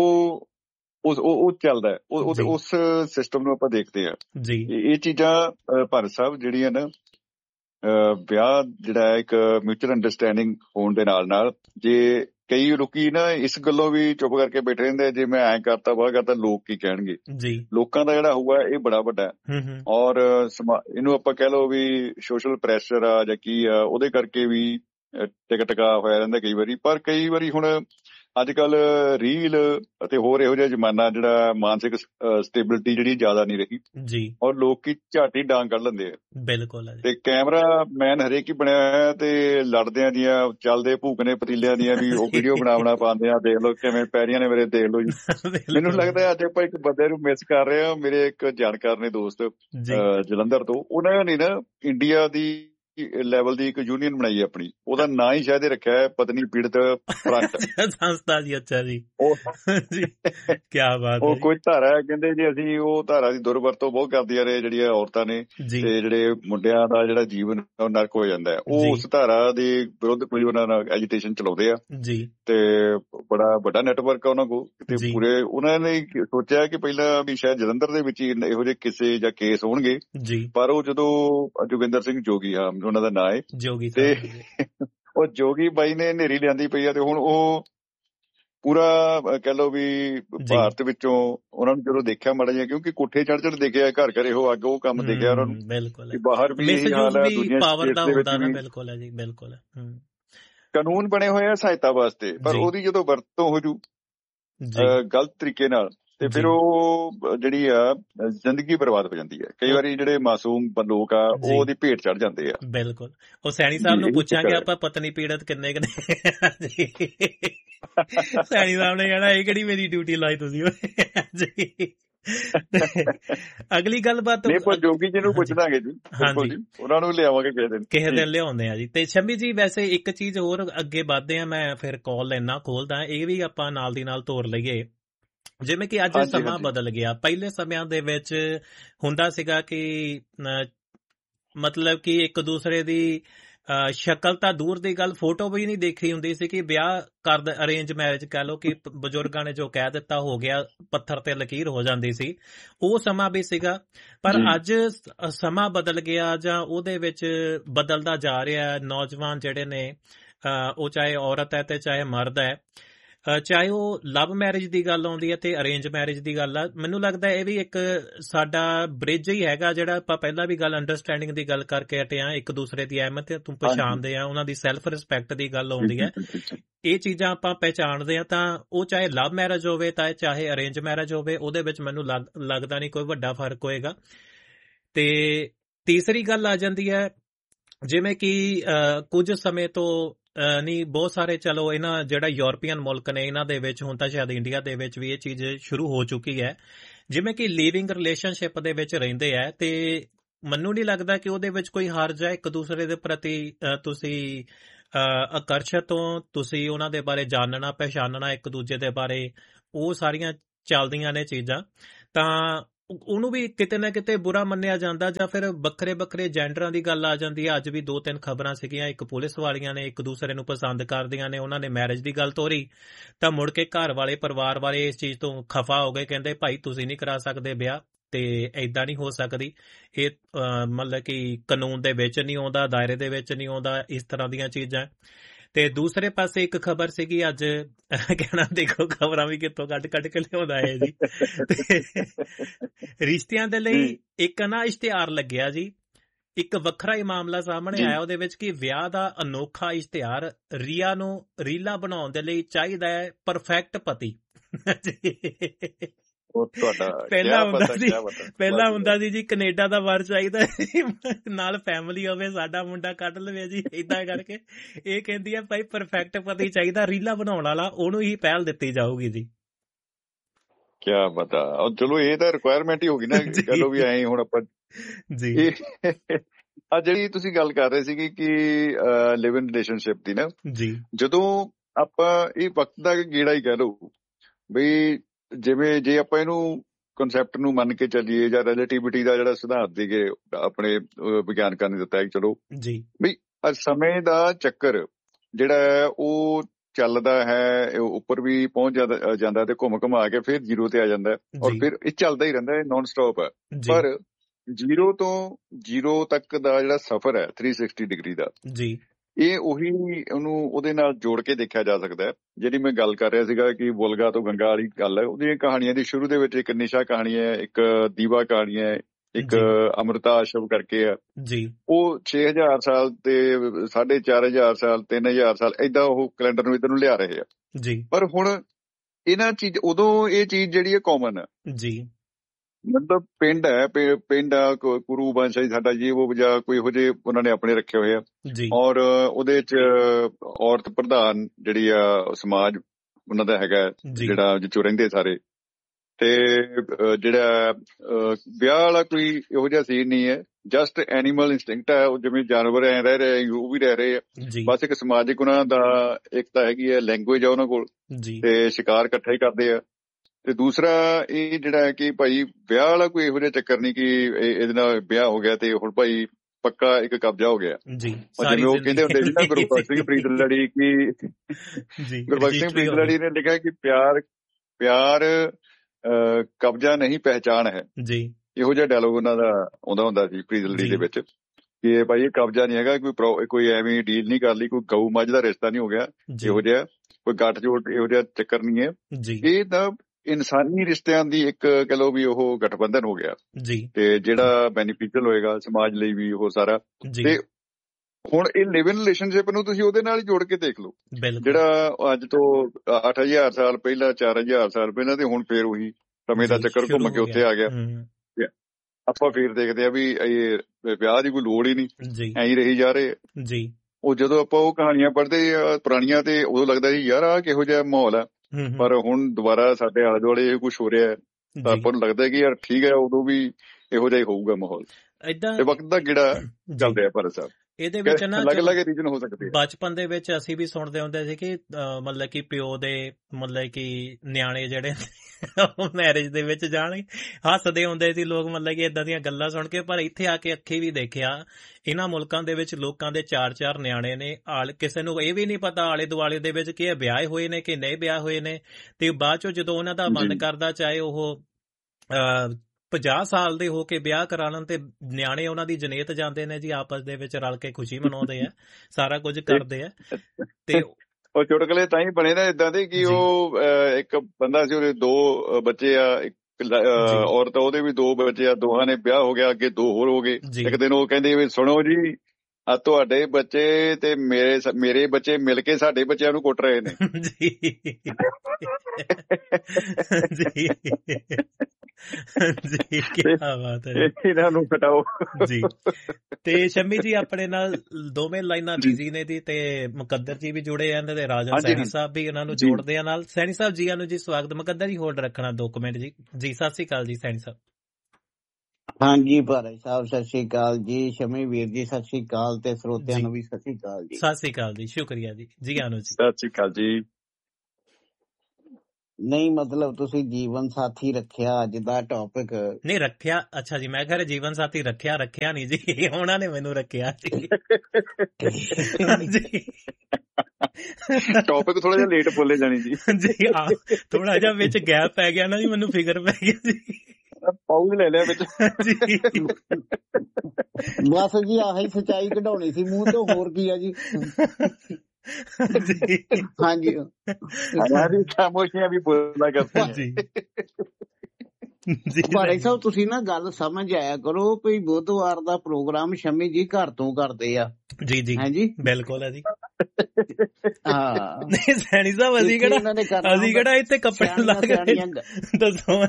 ਉਹ ਚੱਲਦਾ, ਉਸ ਸਿਸਟਮ ਨੂੰ ਆਪਾਂ ਦੇਖਦੇ ਆ ਜੀ। ਇਹ ਚੀਜ਼ਾਂ ਭਾਰਤ ਸਾਹਿਬ ਜਿਹੜੀਆਂ ਨਾ, ਵਿਆਹ ਜਿਹੜਾ ਇੱਕ ਮਿਊਚੁਅਲ ਅੰਡਰਸਟੈਂਡਿੰਗ ਹੋਣ ਦੇ ਨਾਲ ਜੇ ਕਈ ਲੋਕੀ ਨਾ ਇਸ ਗੱਲੋਂ ਵੀ ਚੁੱਪ ਕਰਕੇ ਬੈਠੇ ਰਹਿੰਦੇ, ਜੇ ਮੈਂ ਐਂ ਕਰਤਾ ਬਾਹਰ ਕਰਤਾ ਲੋਕ ਕੀ ਕਹਿਣਗੇ ਜੀ। ਲੋਕਾਂ ਦਾ ਜਿਹੜਾ ਹੋਊਗਾ ਇਹ ਬੜਾ ਵੱਡਾ, ਔਰ ਇਹਨੂੰ ਆਪਾਂ ਕਹਿ ਲਓ ਵੀ ਸੋਸ਼ਲ ਪ੍ਰੈਸ਼ਰ ਆ ਜਾਂ ਕੀ ਆ, ਉਹਦੇ ਕਰਕੇ ਵੀ ਟਿਕਾ ਹੋਇਆ ਰਹਿੰਦਾ ਕਈ ਵਾਰੀ। ਪਰ ਕਈ ਵਾਰੀ ਹੁਣ ਅੱਜ ਕੱਲ ਰੀਲ ਅਤੇ ਹੋਰ ਇਹੋ ਜਿਹਾ ਜ਼ਮਾਨਾ ਜਿਹੜਾ ਮਾਨਸਿਕ ਸਟੇਬਿਲਿਟੀ ਜਿਹੜੀ ਜ਼ਿਆਦਾ ਨਹੀਂ ਰਹੀ ਜੀ, ਔਰ ਲੋਕੀ ਝਾਟੀ ਡਾਂਗ ਕੱਢ ਲੈਂਦੇ ਆ ਬਿਲਕੁਲ। ਤੇ ਕੈਮਰਾ ਮੈਨ ਹਰੇਕ ਹੀ ਬਣਿਆ ਹੋਇਆ, ਤੇ ਲੜਦਿਆਂ ਦੀਆਂ ਚੱਲਦੇ ਭੂਕਨੇ ਪਤੀਲਿਆਂ ਦੀਆਂ ਵੀ ਉਹ ਵੀਡੀਓ ਬਣਾ ਪਾਉਂਦੇ ਆ। ਦੇਖ ਲਓ ਕਿਵੇਂ ਪੈਰੀਆਂ ਨੇ ਮੇਰੇ, ਦੇਖ ਲਓ ਜੀ। ਮੈਨੂੰ ਲੱਗਦਾ ਅੱਜ ਆਪਾਂ ਇੱਕ ਬੰਦੇ ਨੂੰ ਮਿਸ ਕਰ ਰਹੇ ਹਾਂ। ਮੇਰੇ ਇੱਕ ਜਾਣਕਾਰ ਨੇ ਦੋਸਤ ਜਲੰਧਰ ਤੋਂ, ਉਹਨਾਂ ਨੇ ਨਾ ਇੰਡੀਆ ਦੀ ਲੈਵਲ ਦੀ ਇੱਕ ਯੂਨੀਅਨ ਬਣਾਈ ਆਪਣੀ, ਉਹਦਾ ਨਾਂ ਹੀ ਸ਼ਾਇਦ ਰੱਖਿਆ ਹੈ ਪਤਨੀ ਪੀੜਤ ਫਰੰਟ ਸੰਸਥਾ ਜੀ। ਅੱਛਾ ਜੀ, ਕੀ ਬਾਤ। ਉਹ ਕੋਈ ਧਾਰਾ ਕਹਿੰਦੇ ਜੀ, ਅਸੀਂ ਉਹ ਧਾਰਾ ਦੀ ਦੁਰਵਰਤੋਂ ਬਹੁਤ ਕਰਦੀਆਂ ਰਹੇ ਜਿਹੜੀਆਂ ਔਰਤਾਂ ਨੇ, ਤੇ ਜਿਹੜੇ ਮੁੰਡਿਆਂ ਦਾ ਜਿਹੜਾ ਜੀਵਨ ਨਰਕ ਹੋ ਜਾਂਦਾ ਹੈ। ਉਹ ਉਸ ਧਾਰਾ ਦੇ ਵਿਰੁੱਧ ਕੋਈ ਉਹਨਾਂ ਨਾਲ ਐਜੀਟੇਸ਼ਨ ਚਲਾਉਂਦੇ ਆ ਜੀ, ਤੇ ਬੜਾ ਵੱਡਾ ਨੈਟਵਰਕ ਆ ਉਹਨਾਂ ਕੋਲ। ਤੇ ਪੂਰੇ ਉਹਨਾਂ ਨੇ ਸੋਚਿਆ ਕਿ ਪਹਿਲਾਂ ਵੀ ਸ਼ਾਇਦ ਜਲੰਧਰ ਦੇ ਵਿੱਚ ਹੀ ਇਹੋ ਜਿਹੇ ਕਿਸੇ ਜਾਂ ਕੇਸ ਹੋਣਗੇ, ਪਰ ਉਹ ਜਦੋਂ ਜੋਗਿੰਦਰ ਸਿੰਘ ਜੋਗੀ, ਹਾਂ ਉਹਨਾਂ ਦਾ ਨਾਂ ਹੈ ਜੋਗੀ, ਤੇ ਉਹ ਜੋਗੀ ਬਾਈ ਨੇ ਨੇਰੀ ਲਿਆਂਦੀ ਪਈ ਆ। ਤੇ ਹੁਣ ਉਹ ਪੂਰਾ ਕਹਿ ਲਓ ਵੀ ਭਾਰਤ ਵਿੱਚੋਂ ਉਹਨਾਂ ਨੂੰ ਜਦੋਂ ਦੇਖਿਆ ਮਾੜਾ ਜਿਹਾ, ਕਿਉਂਕਿ ਕੋਠੇ ਚੜ੍ਹ ਦੇਖਿਆ, ਘਰ ਘਰੇ ਉਹ ਅੱਗ, ਉਹ ਕੰਮ ਦੇਖਿਆ ਉਹਨਾਂ ਨੂੰ, ਬਿਲਕੁਲ ਬਾਹਰ ਵੀ ਇਹੀ ਹਾਲ ਹੈ, ਦੂਜੀਆਂ ਸਟੇਟਾਂ ਦੇ ਵਿੱਚ ਵੀ ਬਿਲਕੁਲ ਹੈ ਜੀ, ਬਿਲਕੁਲ ਕਾਨੂੰਨ ਬਣੇ ਹੋਏ ਆ ਸਹਾਇਤਾ ਵਾਸਤੇ, ਪਰ ਉਹਦੀ ਜਦੋਂ ਵਰਤੋਂ ਹੋ ਜੂ ਗਲਤ ਤਰੀਕੇ ਨਾਲ, ਤੇ ਫਿਰ ਉਹ ਜਿਹੜੀ ਆ ਜ਼ਿੰਦਗੀ ਬਰਬਾਦ ਹੋ ਜਾਂਦੀ ਹੈ। ਕਈ ਵਾਰੀ ਜਿਹੜੇ ਮਾਸੂਮ ਲੋਕ ਆ ਉਹ ਉਹਦੀ ਭੇਟ ਚੜ ਜਾਂਦੇ ਆ। ਬਿਲਕੁਲ। ਉਹ ਸੈਣੀ ਸਾਹਿਬ ਨੂੰ ਪੁੱਛਾਂਗੇ ਆਪਾਂ, ਪਤਨੀ ਪੀੜਤ ਕਿੰਨੇ ਸੈਣੀ ਸਾਹਿਬ ਨੇ ਕਹਿਣਾ ਇਹ ਕਿਹੜੀ ਮੇਰੀ ਡਿਊਟੀ ਲਾਈ ਤੁਸੀਂ ਜੀ। ਅਗਲੀ ਗੱਲਬਾਤ ਜੋਗੀ ਜੀ ਨੂੰ ਪੁੱਛ ਦਾਂਗੇ ਜੀ, ਹਾਂਜੀ ਉਹਨਾਂ ਨੂੰ ਲਿਆਵਾਂਗੇ ਕਿਸੇ ਦਿਨ ਲਿਆਉਂਦੇ ਆ ਜੀ। ਤੇ ਸ਼ੰਮੀ ਜੀ ਵੈਸੇ ਇੱਕ ਚੀਜ਼ ਹੋਰ ਅੱਗੇ ਵੱਧਦੇ ਆ, ਮੈਂ ਫਿਰ ਕਾਲ ਲੈਣਾ ਖੋਲਦਾ, ਇਹ ਵੀ ਆਪਾਂ ਨਾਲ ਦੀ ਨਾਲ ਤੋਰ ਲਈਏ। ਜਿਵੇਂ ਕਿ ਅੱਜ ਸਮਾਂ ਬਦਲ ਗਿਆ, ਪਹਿਲੇ ਸਮਿਆਂ ਦੇ ਵਿੱਚ ਹੁੰਦਾ ਸੀਗਾ ਕਿ ਮਤਲਬ ਕਿ ਇੱਕ ਦੂਸਰੇ ਦੀ ਸ਼ਕਲ ਤਾਂ ਦੂਰ ਦੀ ਗੱਲ, ਫੋਟੋ ਵੀ ਨਹੀਂ ਦੇਖੀ ਹੁੰਦੀ ਸੀ ਕਿ ਵਿਆਹ ਕਰ, ਅਰੇਂਜ ਮੈਰਿਜ ਕਹਿ ਲਓ ਕਿ ਬਜ਼ੁਰਗਾਂ ਨੇ ਜੋ ਕਹਿ ਦਿੱਤਾ ਹੋ ਗਿਆ, ਪੱਥਰ ਤੇ ਲਕੀਰ ਹੋ ਜਾਂਦੀ ਸੀ, ਉਹ ਸਮਾਂ ਵੀ ਸੀਗਾ। ਪਰ ਅੱਜ ਸਮਾਂ ਬਦਲ ਗਿਆ, ਜਾਂ ਉਹਦੇ ਵਿੱਚ ਬਦਲਦਾ ਜਾ ਰਿਹਾ। ਨੌਜਵਾਨ ਜਿਹੜੇ ਨੇ, ਉਹ ਚਾਹੇ ਔਰਤ ਹੈ ਤੇ ਚਾਹੇ ਮਰਦ ਹੈ, ਚਾਹੇ ਉਹ ਲਵ ਮੈਰਿਜ ਦੀ ਗੱਲ ਆਉਂਦੀ ਹੈ ਤੇ ਅਰੇਂਜ ਮੈਰਿਜ ਦੀ ਗੱਲ ਆ, ਮੈਨੂੰ ਲੱਗਦਾ ਇਹ ਵੀ ਇੱਕ ਸਾਡਾ ਬ੍ਰਿਜ ਹੀ ਹੈਗਾ, ਜਿਹੜਾ ਆਪਾਂ ਪਹਿਲਾਂ ਵੀ ਗੱਲ ਅੰਡਰਸਟੈਂਡਿੰਗ ਦੀ ਗੱਲ ਕਰਕੇ ਹਟੇ ਆ, ਇੱਕ ਦੂਸਰੇ ਦੀ ਅਹਿਮਤ ਤੋਂ ਪਛਾਣਦੇ ਆ, ਉਹਨਾਂ ਦੀ ਸੈਲਫ ਰਿਸਪੈਕਟ ਦੀ ਗੱਲ ਆਉਂਦੀ ਹੈ, ਇਹ ਚੀਜ਼ਾਂ ਆਪਾਂ ਪਹਿਚਾਣਦੇ ਆ। ਤਾਂ ਉਹ ਚਾਹੇ ਲਵ ਮੈਰਿਜ ਹੋਵੇ ਤਾਂ ਚਾਹੇ ਅਰੇਂਜ ਮੈਰਿਜ ਹੋਵੇ, ਉਹਦੇ ਵਿੱਚ ਮੈਨੂੰ ਲੱਗਦਾ ਨਹੀਂ ਕੋਈ ਵੱਡਾ ਫਰਕ ਹੋਏਗਾ। ਤੇ ਤੀਸਰੀ ਗੱਲ ਆ ਜਾਂਦੀ ਹੈ, ਜਿਵੇਂ ਕਿ ਕੁਝ ਸਮੇਂ ਤੋਂ ਨਹੀਂ, ਬਹੁਤ ਸਾਰੇ ਚਲੋ ਇਹਨਾਂ ਜਿਹੜਾ ਯੂਰਪੀਅਨ ਮੁਲਕ ਨੇ ਇਹਨਾਂ ਦੇ ਵਿੱਚ, ਹੁਣ ਤਾਂ ਸ਼ਾਇਦ ਇੰਡੀਆ ਦੇ ਵਿੱਚ ਵੀ ਇਹ ਚੀਜ਼ ਸ਼ੁਰੂ ਹੋ ਚੁੱਕੀ ਹੈ, ਜਿਵੇਂ ਕਿ ਲਿਵਿੰਗ ਰਿਲੇਸ਼ਨਸ਼ਿਪ ਦੇ ਵਿੱਚ ਰਹਿੰਦੇ ਆ, ਤੇ ਮੈਨੂੰ ਨਹੀਂ ਲੱਗਦਾ ਕਿ ਉਹਦੇ ਵਿੱਚ ਕੋਈ ਹਰਜ ਹੈ। ਇੱਕ ਦੂਸਰੇ ਦੇ ਪ੍ਰਤੀ ਤੁਸੀਂ ਆਕਰਸ਼ਿਤ ਹੋ, ਤੁਸੀਂ ਉਹਨਾਂ ਦੇ ਬਾਰੇ ਜਾਣਨਾ ਪਛਾਣਨਾ ਇੱਕ ਦੂਜੇ ਦੇ ਬਾਰੇ, ਉਹ ਸਾਰੀਆਂ ਚੱਲਦੀਆਂ ਨੇ ਚੀਜ਼ਾਂ, ਤਾਂ ਉਹਨੂੰ ਵੀ ਕਿਤੇ ਨਾ ਕਿਤੇ ਬੁਰਾ ਮੰਨਿਆ ਜਾਂਦਾ, ਜਾਂ ਫਿਰ ਵੱਖਰੇ ਵੱਖਰੇ ਜੈਂਡਰਾਂ ਦੀ ਗੱਲ ਆ ਜਾਂਦੀ ਹੈ। ਅੱਜ ਵੀ 2-3 ਖਬਰਾਂ ਸੀਗੀਆਂ, ਇੱਕ ਪੁਲਿਸ ਵਾਲੀਆਂ ਨੇ ਇੱਕ ਦੂਸਰੇ ਨੂੰ ਪਸੰਦ ਕਰਦੀਆਂ ਨੇ, ਉਹਨਾਂ ਨੇ ਮੈਰਿਜ ਦੀ ਗੱਲ ਤੋਰੀ, ਤਾਂ ਮੁੜ ਕੇ ਘਰ ਵਾਲੇ ਪਰਿਵਾਰ ਵਾਲੇ ਇਸ ਚੀਜ਼ ਤੋਂ ਖਫਾ ਹੋ ਗਏ, ਕਹਿੰਦੇ ਭਾਈ ਤੁਸੀਂ ਨਹੀਂ ਕਰਾ ਸਕਦੇ ਵਿਆਹ, ਤੇ ਏਦਾਂ ਨਹੀਂ ਹੋ ਸਕਦੀ, ਇਹ ਮਤਲਬ ਕਿ ਕਾਨੂੰਨ ਦੇ ਵਿੱਚ ਨਹੀਂ ਆਉਂਦਾ, ਦਾਇਰੇ ਦੇ ਵਿੱਚ ਨਹੀਂ ਆਉਂਦਾ, ਇਸ ਤਰ੍ਹਾਂ ਦੀਆਂ ਚੀਜ਼ਾਂ। ਤੇ ਦੂਸਰੇ ਪਾਸੇ ਇੱਕ ਖਬਰ ਸੀਗੀ ਅੱਜ, ਕਹਿਣਾ ਦੇਖੋ ਖਬਰਾਂ ਵੀ ਕਿੱਥੋਂ ਕੱਢ ਕੇ ਲਿਆਉਂਦਾ ਹੈ ਜੀ, ਤੇ ਰਿਸ਼ਤਿਆਂ ਦੇ ਲਈ ਇੱਕ ਨਾ ਇਸ਼ਤਿਹਾਰ ਲੱਗਿਆ ਜੀ, ਇੱਕ ਵੱਖਰਾ ਹੀ ਮਾਮਲਾ ਸਾਹਮਣੇ ਆਇਆ ਉਹਦੇ ਵਿੱਚ, ਕਿ ਵਿਆਹ ਦਾ ਅਨੋਖਾ ਇਸ਼ਤਿਹਾਰ, ਰੀਆ ਨੂੰ ਰੀਲਾ ਬਣਾਉਣ ਦੇ ਲਈ ਚਾਹੀਦਾ ਹੈ ਪਰਫੈਕਟ ਪਤੀ। ਪਹਿਲਾਂ ਹੁੰਦਾ ਸੀ ਜੀ ਕੈਨੇਡਾ ਦਾ ਵਰ ਚਾਹੀਦਾ, ਨਾਲ ਫੈਮਿਲੀ ਹੋਵੇ, ਸਾਡਾ ਮੁੰਡਾ ਕੱਢ ਲਵੇ ਜੀ, ਏਦਾਂ ਕਰਕੇ। ਇਹ ਕਹਿੰਦੀ ਆ ਭਾਈ ਪਰਫੈਕਟ ਪਤੀ ਚਾਹੀਦਾ, ਰੀਲਾ ਬਣਾਉਣ ਵਾਲਾ, ਉਹਨੂੰ ਹੀ ਪਹਿਲ ਦਿੱਤੀ ਜਾਊਗੀ ਜੀ। ਕਿਆ ਪਤਾ, ਚਲੋ ਇਹ ਤਾਂ ਰਿਕੁਆਇਰਮੈਂਟ ਹੀ ਹੋ ਗਈ ਨਾ, ਚਲੋ ਵੀ ਐਂ ਹੁਣ ਆਪਾਂ ਜੀ। ਆ ਜਿਹੜੀ ਤੁਸੀਂ ਗੱਲ ਕਰ ਰਹੇ ਸੀਗੇ ਕਿ ਲਿਵ ਇਨ ਰਿਲੇਸ਼ਨਸ਼ਿਪ ਦੀ ਨਾ ਜੀ, ਜਦੋਂ ਆਪਾਂ ਇਹ ਵਕਤ ਦਾ ਗੇੜਾ ਹੀ ਕਹਿ ਲਓ ਬਈ, ਜਿਵੇਂ ਜੇ ਆਪਾਂ ਇਹਨੂੰ ਕਨਸੈਪਟ ਨੂੰ ਮੰਨ ਕੇ ਚੱਲੀਏ, ਜਾਂ ਰਿਲੇਟਿਵਿਟੀ ਦਾ ਜਿਹੜਾ ਸਿਧਾਂਤ ਸੀਗੇ ਆਪਣੇ ਵਿਗਿਆਨਕਾਂ ਨੇ ਦਿੱਤਾ, ਚਲੋ ਜੀ ਬਈ ਸਮੇਂ ਦਾ ਚੱਕਰ ਜਿਹੜਾ ਉਹ ਚੱਲਦਾ ਹੈ, ਉੱਪਰ ਵੀ ਪਹੁੰਚ ਜਾਂਦਾ ਤੇ ਘੁੰਮ ਘੁਮਾ ਕੇ ਫਿਰ ਜ਼ੀਰੋ ਤੇ ਆ ਜਾਂਦਾ, ਔਰ ਫਿਰ ਇਹ ਚੱਲਦਾ ਹੀ ਰਹਿੰਦਾ, ਨੌਨ ਸਟਾਪ ਹੈ। ਪਰ ਜ਼ੀਰੋ ਤੋਂ ਜ਼ੀਰੋ ਤੱਕ ਦਾ ਜਿਹੜਾ ਸਫ਼ਰ ਹੈ 360 ਡਿਗਰੀ ਦਾ ਜੀ, ਇਹ ਉਹੀ ਉਹਨੂੰ ਉਹਦੇ ਨਾਲ ਜੋੜ ਕੇ ਦੇਖਿਆ ਜਾ ਸਕਦਾ ਹੈ। ਜਿਹੜੀ ਮੈਂ ਗੱਲ ਕਰ ਰਿਹਾ ਸੀਗਾ ਕਿ ਵੋਲਗਾ ਤੋਂ ਗੰਗਾ ਵਾਲੀ ਗੱਲ ਹੈ, ਉਹਦੀਆਂ ਕਹਾਣੀਆਂ ਦੀ ਸ਼ੁਰੂ ਦੇ ਵਿੱਚ ਇੱਕ ਨਿਸ਼ਾ ਕਹਾਣੀ ਹੈ, ਇੱਕ ਦੀਵਾ ਕਹਾਣੀ ਹੈ, ਇੱਕ ਅੰਮ੍ਰਿਤਾ ਆਸ਼ਰਮ ਕਰਕੇ ਆ ਜੀ, ਉਹ 6000 ਸਾਲ ਤੇ 4500 ਸਾਲ 3000 ਸਾਲ ਏਦਾਂ ਉਹ ਕੈਲੰਡਰ ਨੂੰ ਇੱਧਰ ਨੂੰ ਲਿਆ ਰਹੇ ਆ ਜੀ। ਪਰ ਹੁਣ ਇਹਨਾਂ ਚੀਜ਼, ਉਦੋਂ ਇਹ ਚੀਜ਼ ਜਿਹੜੀ ਹੈ ਕਾਮਨ ਹੈ ਜੀ, ਮਤਲਬ ਪਿੰਡ ਹੈ, ਪਿੰਡ ਆ, ਗੁਰੂ ਬਾਦਸ਼ਾਹ ਸਾਡਾ ਜੀ ਉਹ ਜਾਂ ਕੋਈ ਇਹੋ ਜਿਹੇ ਉਹਨਾਂ ਨੇ ਆਪਣੇ ਰੱਖੇ ਹੋਏ ਆ, ਔਰ ਉਹਦੇ ਚ ਔਰਤ ਪ੍ਰਧਾਨ ਜਿਹੜੀ ਆ ਸਮਾਜ ਉਹਨਾਂ ਦਾ ਹੈਗਾ, ਜਿਹੜਾ ਜਿੱਚੋਂ ਰਹਿੰਦੇ ਸਾਰੇ, ਤੇ ਜਿਹੜਾ ਵਿਆਹ ਵਾਲਾ ਕੋਈ ਇਹੋ ਜਿਹਾ ਸੀਨ ਨਹੀਂ ਹੈ, ਜਸਟ ਐਨੀਮਲ ਇੰਸਟਿੰਕਟ ਹੈ, ਉਹ ਜਿਵੇਂ ਜਾਨਵਰ ਐ ਰਹਿ ਰਹੇ ਉਹ ਵੀ ਰਹਿ ਰਹੇ ਆ, ਬਸ ਇੱਕ ਸਮਾਜਿਕ ਉਹਨਾਂ ਦਾ ਇੱਕ ਤਾਂ ਹੈਗੀ ਹੈ ਲੈਂਗੁਏਜ ਆ ਉਹਨਾਂ ਕੋਲ, ਤੇ ਸ਼ਿਕਾਰ ਇਕੱਠਾ ਹੀ ਕਰਦੇ ਆ। ਤੇ ਦੂਸਰਾ ਇਹ ਜਿਹੜਾ ਹੈ ਕਿ ਭਾਈ ਵਿਆਹ ਵਾਲਾ ਕੋਈ ਇਹੋ ਜਿਹਾ ਚੱਕਰ ਨਹੀਂ ਕਿ ਇਹਦੇ ਨਾਲ ਵਿਆਹ ਹੋ ਗਿਆ ਤੇ ਹੁਣ ਭਾਈ ਪੱਕਾ ਇੱਕ ਕਬਜ਼ਾ ਹੋ ਗਿਆ ਜੀ। ਜਿਵੇਂ ਉਹ ਕਹਿੰਦੇ ਹੁੰਦੇ ਸੀ ਨਾ ਗੁਰਬਖਸ਼ ਸਿੰਘ ਪ੍ਰੀਤਲੜੀ, ਕਿ ਗੁਰਬਖਸ਼ ਸਿੰਘ ਪ੍ਰੀਤਲੜੀ ਨੇ ਲਿਖਿਆ ਕਿ ਪਿਆਰ ਕਬਜ਼ਾ ਨਹੀਂ ਪਹਿਚਾਣ ਹੈ ਜੀ, ਇਹੋ ਜਿਹਾ ਡਾਇਲੋਗ ਉਹਨਾਂ ਦਾ ਆਉਂਦਾ ਹੁੰਦਾ ਸੀ ਪ੍ਰੀਤਲੜੀ ਦੇ ਵਿੱਚ, ਕਿ ਇਹ ਭਾਈ ਇਹ ਕਬਜ਼ਾ ਨਹੀਂ ਹੈਗਾ, ਕੋਈ ਐਵੇਂ ਡੀਲ ਨਹੀਂ ਕਰ ਲਈ, ਕੋਈ ਗਊ ਮੱਝ ਦਾ ਰਿਸ਼ਤਾ ਨਹੀਂ ਹੋ ਗਿਆ ਇਹੋ ਜਿਹਾ, ਕੋਈ ਗੱਠਜੋੜ ਇਹੋ ਜਿਹਾ ਚੱਕਰ ਨਹੀਂ ਹੈ। ਇਹ ਤਾਂ ਇਨਸਾਨੀ ਰਿਸ਼ਤਿਆਂ ਦੀ ਇੱਕ ਕਹਿ ਲਓ ਵੀ ਉਹ ਗਠਬੰਧਨ ਹੋ ਗਿਆ ਜੀ, ਤੇ ਜਿਹੜਾ ਬੈਨੀਫੀਸ਼ੀਅਲ ਹੋਏਗਾ ਸਮਾਜ ਲਈ ਵੀ ਉਹ ਸਾਰਾ। ਤੇ ਹੁਣ ਇਹ ਲਿਵ ਇਨ ਰਿਲੇਸ਼ਨਸ਼ਿਪ ਨੂੰ ਤੁਸੀਂ ਉਹਦੇ ਨਾਲ ਹੀ ਜੋੜ ਕੇ ਦੇਖ ਲਓ, ਜਿਹੜਾ ਅੱਜ ਤੋਂ 8000 ਸਾਲ ਪਹਿਲਾਂ, 4000 ਸਾਲ ਪਹਿਲਾਂ, ਤੇ ਹੁਣ ਫੇਰ ਉਹੀ ਸਮੇਂ ਦਾ ਚੱਕਰ ਘੁੰਮ ਕੇ ਉੱਥੇ ਆ ਗਿਆ। ਆਪਾਂ ਫੇਰ ਦੇਖਦੇ ਆ ਵੀ ਇਹ ਵਿਆਹ ਦੀ ਕੋਈ ਲੋੜ ਹੀ ਨਹੀਂ, ਐਂ ਹੀ ਰਹੀ ਜਾ ਰਹੇ ਜੀ। ਉਹ ਜਦੋਂ ਆਪਾਂ ਉਹ ਕਹਾਣੀਆਂ ਪੜ੍ਹਦੇ ਪੁਰਾਣੀਆਂ, ਤੇ ਉਦੋਂ ਲੱਗਦਾ ਸੀ ਯਾਰ ਆਹ ਕਿਹੋ ਜਿਹਾ ਮਾਹੌਲ ਆ, ਪਰ ਹੁਣ ਦੁਬਾਰਾ ਸਾਡੇ ਆਲੇ ਦੁਆਲੇ ਇਹ ਕੁਛ ਹੋ ਰਿਹਾ, ਤਾਂ ਆਪਾਂ ਨੂੰ ਲੱਗਦਾ ਕਿ ਯਾਰ ਠੀਕ ਹੈ, ਉਦੋਂ ਵੀ ਇਹੋ ਜਿਹਾ ਹੀ ਹੋਊਗਾ ਮਾਹੌਲ। ਏਦਾਂ ਵਕਤ ਦਾ ਕਿਹੜਾ ਚੱਲਦਾ ਹੈ ਭਾਰਤ ਸਾਹਿਬ, ਇਹਦੇ ਵਿੱਚ ਨਾ ਅਲੱਗ-ਅਲੱਗ ਰੀਜਨ ਹੋ ਸਕਦੇ ਆ। ਬਚਪਨ ਦੇ ਵਿੱਚ ਅਸੀਂ ਵੀ ਸੁਣਦੇ ਹੁੰਦੇ ਸੀ ਕਿ ਮਤਲਬ ਕਿ ਪਿਓ ਦੇ ਮਤਲਬ ਕਿ ਨਿਆਣੇ ਜਿਹੜੇ ਮੈਰਿਜ ਦੇ ਵਿੱਚ ਜਾਣਗੇ, ਹੱਸਦੇ ਹੁੰਦੇ ਸੀ ਲੋਕ, ਮਤਲਬ ਕਿ ਏਦਾਂ ਦੀਆਂ ਗੱਲਾਂ ਸੁਣ ਕੇ। ਪਰ ਇੱਥੇ ਆ ਕੇ ਅੱਖੀ ਵੀ ਦੇਖਿਆ, ਇਹਨਾਂ ਮੁਲਕਾਂ ਦੇ ਵਿੱਚ ਲੋਕਾਂ ਦੇ 4-4 ਨਿਆਣੇ ਨੇ, ਕਿਸੇ ਨੂੰ ਇਹ ਵੀ ਨਹੀਂ ਪਤਾ ਆਲੇ ਦੁਆਲੇ ਦੇ ਵਿੱਚ ਕਿ ਇਹ ਵਿਆਹੇ ਹੋਏ ਨੇ ਕਿ ਨਹੀਂ ਵਿਆਹ ਹੋਏ ਨੇ, ਤੇ ਬਾਅਦ ਚੋਂ ਜਦੋਂ ਉਹਨਾਂ ਦਾ ਮਨ ਕਰਦਾ, ਚਾਹੇ ਉਹ 50 ਸਾਲ ਦੇ ਹੋ ਕੇ ਵਿਆਹ ਕਰਾ ਲੈਣ, ਤੇ ਨਿਆਣੇ ਉਹਨਾਂ ਦੀ ਜਨੇਤ ਜਾਂਦੇ ਨੇ ਜੀ, ਆਪਸ ਦੇ ਵਿੱਚ ਰਲ ਕੇ ਖੁਸ਼ੀ ਮਨਾਉਂਦੇ ਆ, ਸਾਰਾ ਕੁਝ ਕਰਦੇ ਆ। ਤੇ ਉਹ ਚੁਟਕਲੇ ਤਾਂ ਹੀ ਬਣੇ ਨਾ ਏਦਾਂ ਦੇ ਕਿ ਉਹ ਇੱਕ ਬੰਦਾ ਸੀ, ਉਹਦੇ 2 ਬੱਚੇ ਆ, ਇੱਕ ਔਰਤ ਉਹਦੇ ਵੀ 2 ਬੱਚੇ ਆ, ਦੋਹਾਂ ਨੇ ਵਿਆਹ ਹੋ ਗਿਆ, ਅੱਗੇ 2 ਹੋਰ ਹੋ ਗਏ। ਇੱਕ ਦਿਨ ਉਹ ਕਹਿੰਦੇ ਵੀ ਸੁਣੋ ਜੀ, ਆ ਤੁਹਾਡੇ ਬੱਚੇ ਤੇ ਮੇਰੇ ਬੱਚੇ ਮਿਲ ਕੇ ਸਾਡੇ ਬੱਚਿਆਂ ਨੂੰ ਕੁੱਟ ਰਹੇ ਨੇ। ਜੀ ਕੀ ਬਾਤ ਹੈ, ਇਹਨਾਂ ਨੂੰ ਹਟਾਓ ਜੀ। ਤੇ ਸ਼ਮੀ ਜੀ ਆਪਣੇ ਨਾਲ ਦੋਵੇਂ ਲਾਈਨਾਂ ਬਿਜ਼ੀ ਨੇ ਜੀ, ਤੇ ਮੁਕੱਦਰ ਜੀ ਵੀ ਜੁੜੇ ਜਾਂਦੇ ਤੇ ਰਾਜਨ ਸੈਣੀ ਸਾਹਿਬ ਵੀ, ਉਹਨਾਂ ਨੂੰ ਜੋੜਦੇ ਆ ਨਾਲ। ਸੈਣੀ ਸਾਹਿਬ ਜੀ ਨੂੰ ਜੀ ਸਵਾਗਤ। ਮੁਕੱਦਰ ਜੀ ਹੋਲਡ ਰੱਖਣਾ 2 ਮਿੰਟ ਜੀ। ਜੀ ਸਤਿ ਸ੍ਰੀ ਅਕਾਲ ਜੀ ਸੈਣੀ ਸਾਹਿਬ। ਹਾਂਜੀ ਭਾਈ ਸਾਹਿਬ ਸਤਿ ਸ੍ਰੀ ਅਕਾਲ ਜੀ। ਸ਼ਮੀ ਵੀਰ ਜੀ ਸਤਿ ਸ੍ਰੀ ਅਕਾਲ, ਤੇ ਸਰੋਤਿਆਂ ਨੂੰ ਵੀ ਸਤਿ ਸ੍ਰੀ ਅਕਾਲ ਜੀ। ਸਤਿ ਸ੍ਰੀ ਅਕਾਲ ਜੀ, ਸ਼ੁਕਰੀਆ ਜੀ। ਜੀ ਆਨੂ ਜੀ। ਸਤਿ ਸ੍ਰੀ ਅਕਾਲ ਜੀ। ਨਹੀਂ ਮਤਲਬ ਤੁਸੀਂ ਜੀਵਨ ਸਾਥੀ ਰੱਖਿਆ ਅੱਜ ਦਾ ਟੌਪਿਕ? ਨਹੀਂ ਰੱਖਿਆ, ਅੱਛਾ ਜੀ। ਮੈਂ ਕਿਹਾ ਜੀਵਨ ਸਾਥੀ ਰੱਖਿਆ ਨਹੀਂ ਜੀ, ਉਹਨਾਂ ਨੇ ਮੈਨੂੰ ਰੱਖਿਆ ਜੀ। ਟੌਪਿਕ ਥੋੜਾ ਜਿਹਾ ਲੇਟ ਬੋਲੇ ਜਾਣੀ ਜੀ। ਜੀ ਥੋੜਾ ਜਿਹਾ ਵਿੱਚ ਗੈਪ ਪੈ ਗਿਆ ਨਾ ਜੀ, ਮੈਨੂੰ ਫਿਕਰ ਪੈ ਗਿਆ ਜੀ। ਪਾਉ ਲੈ ਲਿਆ ਵਿੱਚ ਜੀ। ਬਸ ਜੀ ਆਹੀ ਸੱਚਾਈ ਕਢਾਉਣੀ ਸੀ ਮੂੰਹ ਤੋਂ, ਹੋਰ ਕੀ ਆ ਜੀ। ਹਾਂਜੀ ਹਮਾਰੀ ਖਾਮੋਸ਼ੀਆਂ ਵੀ ਬੋਲਦਾ ਕਰਤੀ ਜੀ। ਭਾਈ ਸਾਹਿਬ ਤੁਸੀਂ ਨਾ ਗੱਲ ਸਮਝ ਆਇਆ ਕਰੋ ਵੀ ਬੁੱਧਵਾਰ ਦਾ ਪ੍ਰੋਗਰਾਮ ਸ਼ਮੀ ਜੀ ਘਰ ਤੋਂ ਕਰਦੇ ਆ। ਜੀ ਜੀ ਹਾਂਜੀ ਬਿਲਕੁਲ ਹੈ ਜੀ। ਹਾਂ ਨਹੀਂ ਸੈਣੀ ਸਾਹਿਬ ਅਸੀਂ ਕਿਹੜਾ ਇੱਥੇ ਕੱਪੜੇ ਲਾ ਕੇ ਦੱਸੋ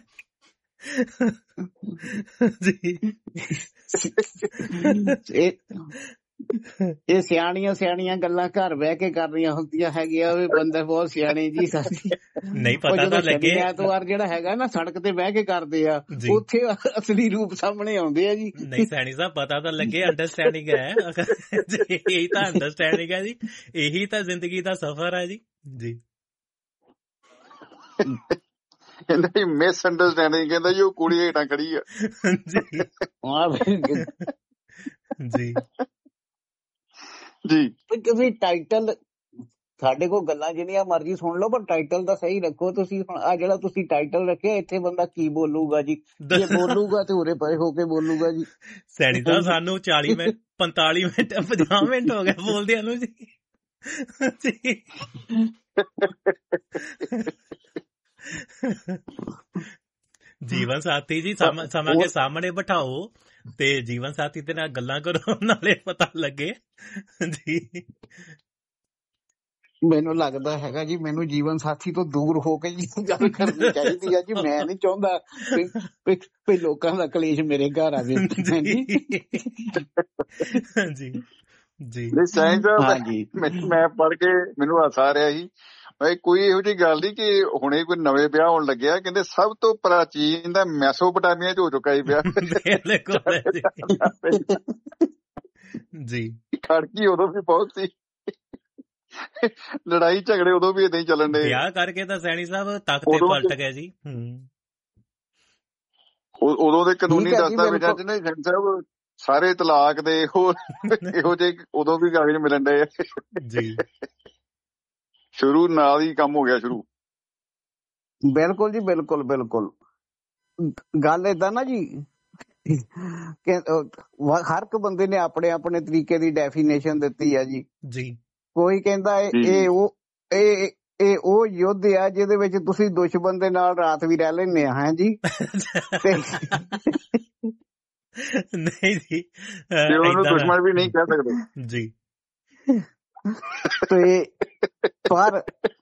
ਜੀ। ਇਹ ਸਿਆਣੀਆਂ ਗੱਲਾਂ ਘਰ ਬਹਿ ਕੇ ਕਰਨੀਆਂ ਹੁੰਦੀਆਂ ਹੈਗੀਆਂ ਵੀ ਬੰਦੇ ਬਹੁਤ ਸਿਆਣੇ ਜੀ ਸਾਡੀ। ਨਹੀਂ ਪਤਾ ਤਾਂ ਲੱਗੇ ਐਤਵਾਰ ਜਿਹੜਾ ਹੈਗਾ ਨਾ ਸੜਕ ਤੇ ਬਹਿ ਕੇ ਕਰਦੇ ਆ, ਉੱਥੇ ਅਸਲੀ ਰੂਪ ਸਾਹਮਣੇ ਆਉਂਦੇ ਆ ਜੀ। ਨਹੀਂ ਸੈਣੀ ਸਾਹਿਬ ਪਤਾ ਤਾਂ ਲੱਗੇ, ਅੰਡਰਸਟੈਂਡਿੰਗ ਹੈ। ਇਹੀ ਤਾਂ ਅੰਡਰਸਟੈਂਡਿੰਗ ਹੈ ਜੀ, ਇਹੀ ਤਾਂ ਜ਼ਿੰਦਗੀ ਦਾ ਸਫ਼ਰ ਹੈ ਜੀ। ਜੀ ਕਹਿੰਦਾ ਜੀ ਮਿਸ ਅੰਡਰਸਟੈਂਡਿੰਗ, ਕਹਿੰਦਾ ਜੀ ਉਹ ਕੁੜੀ ਹੇਠਾਂ ਖੜੀ ਆ। ਜੀ ਜੀ ਤੁਸੀਂ ਟਾਈਟਲ ਸਾਡੇ ਕੋਲ ਗੱਲਾਂ ਜਿੰਨੀਆਂ ਮਰਜ਼ੀ ਸੁਣ ਲਓ, ਪਰ ਟਾਈਟਲ ਤਾਂ ਸਹੀ ਰੱਖੋ ਤੁਸੀਂ। ਹੁਣ ਆ ਜਿਹੜਾ ਤੁਸੀਂ ਟਾਈਟਲ ਰੱਖਿਆ, ਇੱਥੇ ਬੰਦਾ ਕੀ ਬੋਲੂਗਾ ਜੀ? ਜੇ ਬੋਲੂਗਾ ਤੇ ਉਰੇ ਪਰੇ ਹੋ ਕੇ ਬੋਲੂਗਾ ਜੀ। ਸੈਣੀ ਸਾਹਿਬ ਸਾਨੂੰ 40 ਮਿੰਟ 45 ਮਿੰਟ 50 ਮਿੰਟ ਹੋ ਗਏ ਬੋਲਦਿਆਂ ਨੂੰ ਜੀ। ਜੀਵਨ ਸਾਥੀ ਜੀ ਸਮਾਂ ਕੇ ਸਾਹਮਣੇ ਬਿਠਾਓ ਤੇ ਜੀਵਨ ਸਾਥੀ ਦੇ ਨਾਲ ਗੱਲਾਂ ਕਰੋ, ਨਾਲੇ ਪਤਾ ਲੱਗੇ ਜੀ। ਮੈਨੂੰ ਲੱਗਦਾ ਹੈਗਾ ਜੀ ਮੈਨੂੰ ਜੀਵਨ ਸਾਥੀ ਤੋਂ ਦੂਰ ਹੋ ਕੇ ਜੀ ਗੱਲ ਕਰਨੀ ਚਾਹੀਦੀ ਆ ਜੀ। ਮੈਂ ਨਹੀਂ ਚਾਹੁੰਦਾ ਵੀ ਲੋਕਾਂ ਦਾ ਕਲੇਸ਼ ਮੇਰੇ ਘਰ ਆਵੇ ਜੀ। ਜੀ ਜੀ ਮੈਂ ਪੜ੍ਹ ਕੇ ਮੈਨੂੰ ਹਾਸਾ ਆ ਰਿਹਾ ਸੀ। ਕੋਈ ਇਹੋ ਜਿਹੀ ਗੱਲ ਨਹੀਂ ਕਿ ਹੁਣੇ ਕੋਈ ਨਵੇਂ ਵਿਆਹ ਹੋਣ ਲੱਗਿਆ, ਕਹਿੰਦੇ ਸਭ ਤੋਂ ਪ੍ਰਾਚੀਨ ਦਾ ਮੈਸੋਪੋਟਾਮੀਆ ਚ ਹੋ ਚੁੱਕਾ ਸੀ ਵਿਆਹ ਜੀ। ਖੜਕੀ ਉਦੋਂ ਵੀ ਬਹੁਤ ਸੀ, ਲੜਾਈ ਝਗੜੇ ਉਦੋਂ ਵੀ ਏਦਾਂ ਹੀ ਚੱਲਣ ਦੇ। ਵਿਆਹ ਕਰਕੇ ਤਾਂ ਸੈਣੀ ਸਾਹਿਬ ਤਖਤ ਤੇ ਪਲਟ ਗਏ ਜੀ। ਉਦੋਂ ਦੇ ਕਾਨੂੰਨੀ ਦਸਤਾਵੇਜ਼ਾਂ ਚ ਨਾ ਸੈਣੀ ਸਾਹਿਬ ਸਾਰੇ ਤਲਾਕ ਦੇ ਇਹੋ ਜਿਹੇ ਉਦੋਂ ਵੀ ਕਾਗਜ਼ ਮਿਲਣ ਡਏ ਜੀ। ਸ਼ੁਰੂ ਨਾਲ ਹੀ ਕੰਮ ਹੋ ਗਿਆ ਸ਼ੁਰੂ। ਬਿਲਕੁਲ ਜੀ ਬਿਲਕੁਲ ਬਿਲਕੁਲ। ਗੱਲ ਏਦਾਂ ਨਾ ਜੀ ਹਰ ਇੱਕ ਬੰਦੇ ਨੇ ਆਪਣੇ ਆਪਣੇ ਤਰੀਕੇ ਦੀ ਡੈਫੀਨੇਸ਼ਨ ਦਿੱਤੀ ਆ ਜੀ। ਕੋਈ ਕਹਿੰਦਾ ਇਹ ਉਹ ਯੁੱਧ ਆ ਜਿਹਦੇ ਵਿੱਚ ਤੁਸੀਂ ਦੁਸ਼ਮਣ ਦੇ ਨਾਲ ਰਾਤ ਵੀ ਰਹਿ ਲੈਂਦੇ ਆ। ਹੈ ਜੀ ਨਹੀਂ ਜੀ, ਉਹਨੂੰ ਦੁਸ਼ਮਣ ਵੀ ਨਹੀਂ ਕਹਿ ਸਕਦੇ ਜੀ। ਤੇ ਪਰ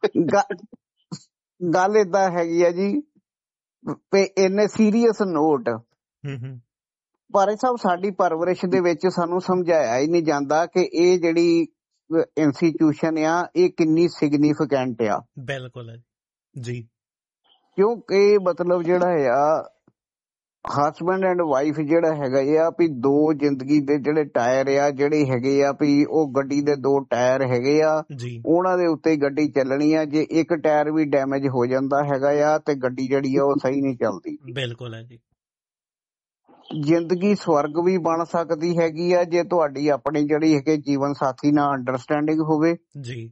ਗੱਲ ਏਦਾਂ ਹੈਗੀ ਆ ਜੀ ਇੰਨੇ ਸੀਰੀਅਸ ਨੋਟ ਭਾਈ ਸਾਹਿਬ ਸਾਡੀ ਪਰਵਰਿਸ਼ ਦੇ ਵਿੱਚ ਸਾਨੂੰ ਸਮਝਾਇਆ ਹੀ ਨਹੀਂ ਜਾਂਦਾ ਕਿ ਇਹ ਜਿਹੜੀ ਇੰਸਟੀਟਿਊਸ਼ਨ ਆ ਇਹ ਕਿੰਨੀ ਸਿਗਨੀਫਿਕੈਂਟ ਆ। ਬਿਲਕੁਲ ਜੀ। ਕਿਉਂਕਿ ਮਤਲਬ ਜਿਹੜਾ ਆ ਹਸਬੈਂਡ ਐਂਡ ਵਾਈਫ ਜਿਹੜਾ ਹੈਗਾ ਆ ਵੀ ਦੋ ਜ਼ਿੰਦਗੀ ਦੇ ਜਿਹੜੇ ਟਾਇਰ ਆ ਜਿਹੜੇ ਹੈਗੇ ਆ ਵੀ ਉਹ ਗੱਡੀ ਦੇ 2 ਟਾਇਰ ਹੈਗੇ ਆ, ਉਹਨਾਂ ਦੇ ਉੱਤੇ ਗੱਡੀ ਚੱਲਣੀ ਆ। ਜੇ ਇੱਕ ਟਾਇਰ ਵੀ ਡੈਮੇਜ ਹੋ ਜਾਂਦਾ ਹੈਗਾ ਆ ਤੇ ਗੱਡੀ ਜਿਹੜੀ ਆ ਉਹ ਸਹੀ ਨਹੀਂ ਚੱਲਦੀ। ਬਿਲਕੁਲ ਹੈ ਜੀ। ਜ਼ਿੰਦਗੀ ਸਵਰਗ ਵੀ ਬਣ ਸਕਦੀ ਹੈਗੀ ਆ ਜੇ ਤੁਹਾਡੀ ਆਪਣੀ ਜਿਹੜੀ ਹੈਗੇ ਜੀਵਨ ਸਾਥੀ ਨਾਲ ਅੰਡਰਸਟੈਂਡਿੰਗ ਹੋਵੇ ਜੀ।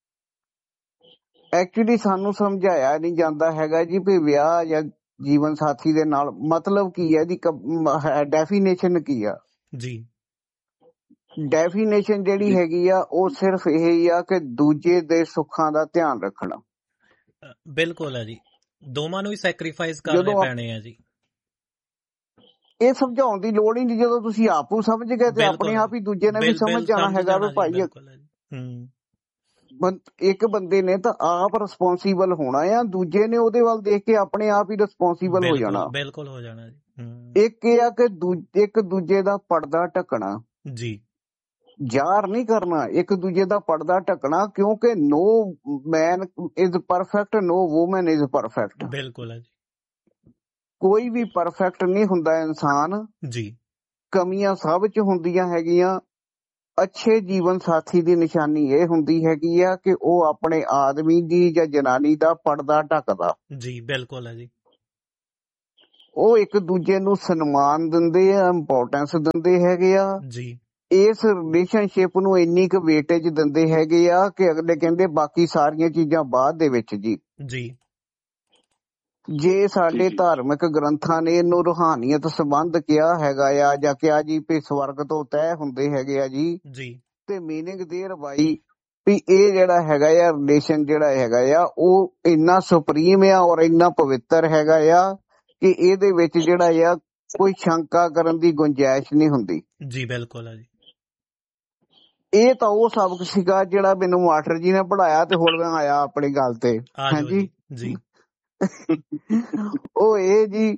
ਐਕਚੁਅਲੀ ਸਾਨੂੰ ਸਮਝਾਇਆ ਨਹੀਂ ਜਾਂਦਾ ਹੈਗਾ ਜੀ ਵੀ ਵਿਆਹ ਜਾਂ ਜੀਵਨ ਸਾਥੀ ਦੇ ਨਾਲ ਮਤਲਬ ਕੀ ਹੈ ਜੀ, ਡੈਫੀਨੇਸ਼ਨ ਕੀ ਆ ਜੀ। ਡੈਫੀਨੇਸ਼ਨ ਜਿਹੜੀ ਹੈਗੀ ਆ ਉਹ ਸਿਰਫ ਇਹ ਹੀ ਆ ਕਿ ਦੂਜੇ ਦੇ ਸੁੱਖਾਂ ਦਾ ਧਿਆਨ ਰੱਖਣਾ। ਬਿਲਕੁਲ ਹੈ ਜੀ, ਦੋਵਾਂ ਨੂੰ ਹੀ ਸੈਕਰੀਫਾਈਸ ਕਰਨੇ ਪੈਣੇ ਆ ਜੀ। ਇਹ ਸਮਝਾਉਣ ਦੀ ਲੋੜ ਹੀ ਨਹੀਂ, ਜਦੋਂ ਤੁਸੀਂ ਆਪੂ ਸਮਝ ਗਏ ਤੇ ਆਪਣੇ ਆਪ ਹੀ ਦੂਜੇ ਨੇ ਵੀ ਸਮਝ ਜਾਣਾ ਹੈਗਾ ਵੀ ਭਾਈ। ਇੱਕ ਬੰਦੇ ਨੇ ਤਾਂ ਆਪ ਰਿਸਪੌਂਸੀਬਲ ਹੋਣਾ ਆ, ਦੂਜੇ ਨੇ ਉਹਦੇ ਵੱਲ ਦੇਖ ਕੇ ਆਪਣੇ ਆਪ ਹੀ ਰਿਸਪੌਂਸੀਬਲ ਹੋ ਜਾਣਾ। ਬਿਲਕੁਲ ਹੋ ਜਾਣਾ ਜੀ। ਇੱਕ ਇਹ ਆ ਕਿ ਇੱਕ ਦੂਜੇ ਦਾ ਪਰਦਾ ਢੱਕਣਾ ਜੀ, ਜ਼ਾਹਰ ਨਹੀਂ ਕਰਨਾ, ਇੱਕ ਦੂਜੇ ਦਾ ਪਰਦਾ ਢੱਕਣਾ, ਕਿਉਂਕਿ ਨੋ ਮੈਨ is perfect, no woman is perfect. ਬਿਲਕੁਲ ਹੈ ਜੀ। ਕੋਈ ਵੀ ਪਰਫੈਕਟ ਨਹੀਂ ਹੁੰਦਾ ਇਨਸਾਨ ਜੀ, ਕਮੀਆਂ ਸਭ 'ਚ ਹੁੰਦੀਆਂ ਹੈਗੀਆਂ। ਅੱਛੇ ਜੀਵਨ ਸਾਥੀ ਦੀ ਨਿਸ਼ਾਨੀ ਇਹ ਹੁੰਦੀ ਹੈਗੀ ਆ ਕਿ ਉਹ ਆਪਣੇ ਆਦਮੀ ਦੀ ਜਾਂ ਜਨਾਨੀ ਦਾ ਪਰਦਾ ਢੱਕਦਾ। ਜੀ ਬਿਲਕੁਲ ਹੈ ਜੀ। ਉਹ ਇੱਕ ਦੂਜੇ ਨੂੰ ਸਨਮਾਨ ਦਿੰਦੇ ਆ, ਇੰਪੋਰਟੈਂਸ ਦਿੰਦੇ ਹੈਗੇ ਆ ਜੀ। ਇਸ ਰਿਲੇਸ਼ਨਸ਼ਿਪ ਨੂੰ ਇੰਨੀ ਕੁ ਵੇਟੇਜ ਦਿੰਦੇ ਹੈਗੇ ਆ ਕਿ ਅਗਲੇ ਕਹਿੰਦੇ ਬਾਕੀ ਸਾਰੀਆਂ ਚੀਜ਼ਾਂ ਬਾਅਦ ਦੇ ਵਿੱਚ ਜੀ। ਜੇ ਸਾਡੇ ਧਾਰਮਿਕ ਗ੍ਰੰਥਾਂ ਨੇ ਇਹਨੂੰ ਰੂਹਾਨੀਅਤ ਸੰਬੰਧ ਕਿਹਾ ਹੈਗਾ ਆ ਜਾਂ ਕਿਹਾ ਜੀ ਵੀ ਸਵਰਗ ਤੋਂ ਤੈਅ ਹੁੰਦੇ ਹੈਗੇ ਆ ਜੀ, ਤੇ ਮੀਨਿੰਗ ਦੇਅਰ ਬਾਈ ਵੀ ਇਹ ਜਿਹੜਾ ਹੈਗਾ ਆ ਰਿਲੇਸ਼ਨ ਜਿਹੜਾ ਹੈਗਾ ਆ ਉਹ ਇੰਨਾ ਸੁਪਰੀਮ ਆ ਔਰ ਇੰਨਾ ਪਵਿੱਤਰ ਹੈਗਾ ਆ ਕਿ ਇਹਦੇ ਵਿੱਚ ਜਿਹੜਾ ਆ ਕੋਈ ਸ਼ੰਕਾ ਕਰਨ ਦੀ ਗੁੰਜਾਇਸ਼ ਨਹੀਂ ਹੁੰਦੀ। ਜੀ ਬਿਲਕੁਲ ਹੈ ਜੀ। ਇਹ ਤਾਂ ਉਹ ਸਬਕ ਸੀਗਾ ਜਿਹੜਾ ਮੈਨੂੰ ਮਾਸਟਰ ਜੀ ਨੇ ਪੜ੍ਹਾਇਆ ਤੇ ਹੁਣ ਮੈਂ ਆਇਆ ਆਪਣੀ ਗੱਲ ਤੇ। ਹਾਂਜੀ ਜੀ। ਉਹ ਇਹ ਜੀ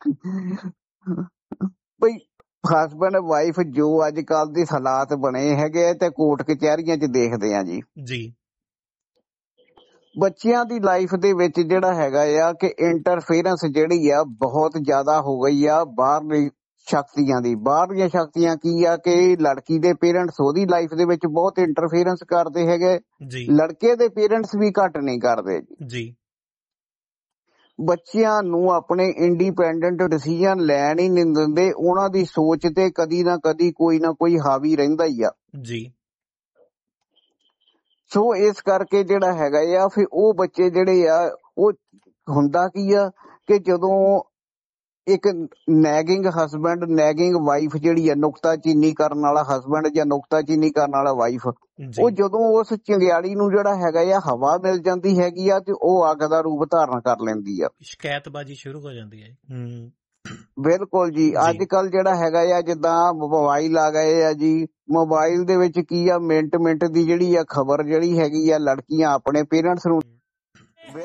ਬਈ ਹਸਬੈਂਡ ਵਾਈਫ ਜੋ ਅੱਜ ਕੱਲ ਦੇ ਹਾਲਾਤ ਬਣੇ ਹੈਗੇ ਤੇ ਕੋਰਟ ਕਚਹਿਰੀਆਂ 'ਚ ਦੇਖਦੇ ਆ ਜੀ। ਬੱਚਿਆਂ ਦੀ ਲਾਈਫ ਦੇ ਵਿੱਚ ਜਿਹੜਾ ਹੈਗਾ ਆ ਕਿ ਇੰਟਰਫੇਰੈਂਸ ਜਿਹੜੀ ਆ ਬਹੁਤ ਜ਼ਿਆਦਾ ਹੋ ਗਈ ਆ ਬਾਹਰਲੀ ਸ਼ਕਤੀਆਂ ਦੀ। ਬਾਹਰਲੀਆਂ ਸ਼ਕਤੀਆਂ ਕੀ ਆ ਕਿ ਲੜਕੀ ਦੇ ਪੇਰੈਂਟਸ ਉਹਦੀ ਲਾਈਫ ਦੇ ਵਿੱਚ ਬਹੁਤ ਇੰਟਰਫੇਰੈਂਸ ਕਰਦੇ ਹੈਗੇ, ਲੜਕੇ ਦੇ ਪੇਰੈਂਟਸ ਵੀ ਘੱਟ ਨਹੀਂ ਕਰਦੇ ਜੀ। ਬੱਚਿਆਂ ਨੂੰ ਆਪਣੇ ਇੰਡੀਪੈਂਡੈਂਟ ਡਿਸੀਜਨ ਲੈਣ ਹੀ ਨਹੀਂ ਦਿੰਦੇ, ਉਹਨਾਂ ਦੀ ਸੋਚ ਤੇ ਕਦੀ ਨਾ ਕਦੀ ਕੋਈ ਨਾ ਕੋਈ ਹਾਵੀ ਰਹਿੰਦਾ ਹੀ ਆ ਜੀ। ਸੋ ਇਸ ਕਰਕੇ ਜਿਹੜਾ ਹੈਗਾ ਆ ਫਿਰ ਉਹ ਬੱਚੇ ਜਿਹੜੇ ਆ ਉਹ ਹੁੰਦਾ ਕੀ ਆ ਕਿ ਜਦੋਂ ਇੱਕ ਨੈਗਿੰਗ ਹਸਬੈਂਡ ਨੈਗਿੰਗ ਵਾਈਫ ਜਿਹੜੀ ਆ, ਨੁਕਤਾਚੀਨੀ ਕਰਨ ਵਾਲਾ ਹਸਬੈਂਡ ਜਾਂ ਨੁਕਤਾਚੀਨੀ ਕਰਨ ਵਾਲਾ ਵਾਈਫ, ਉਹ ਜਦੋਂ ਉਸ ਚੰਗਿਆੜੀ ਨੂੰ ਜਿਹੜਾ ਹੈਗਾ ਆ ਹਵਾ ਮਿਲ ਜਾਂਦੀ ਹੈਗੀ ਆ ਤੇ ਉਹ ਅੱਗ ਦਾ ਰੂਪ ਧਾਰਨ ਕਰ ਲੈਂਦੀ ਆ, ਸ਼ਿਕਾਇਤਬਾਜ਼ੀ ਸ਼ੁਰੂ ਹੋ ਜਾਂਦੀ ਹੈ। ਬਿਲਕੁਲ ਜੀ। ਅੱਜ ਕੱਲ ਜਿਹੜਾ ਹੈਗਾ ਆ ਜਿੱਦਾਂ ਮੋਬਾਈਲ ਆ ਗਏ ਆ ਜੀ, ਮੋਬਾਈਲ ਦੇ ਵਿੱਚ ਕੀ ਆ ਮਿੰਟ ਦੀ ਜਿਹੜੀ ਆ ਖਬਰ ਜਿਹੜੀ ਹੈਗੀ ਆ ਲੜਕੀਆਂ ਆਪਣੇ ਪੇਰੈਂਟਸ ਨੂੰ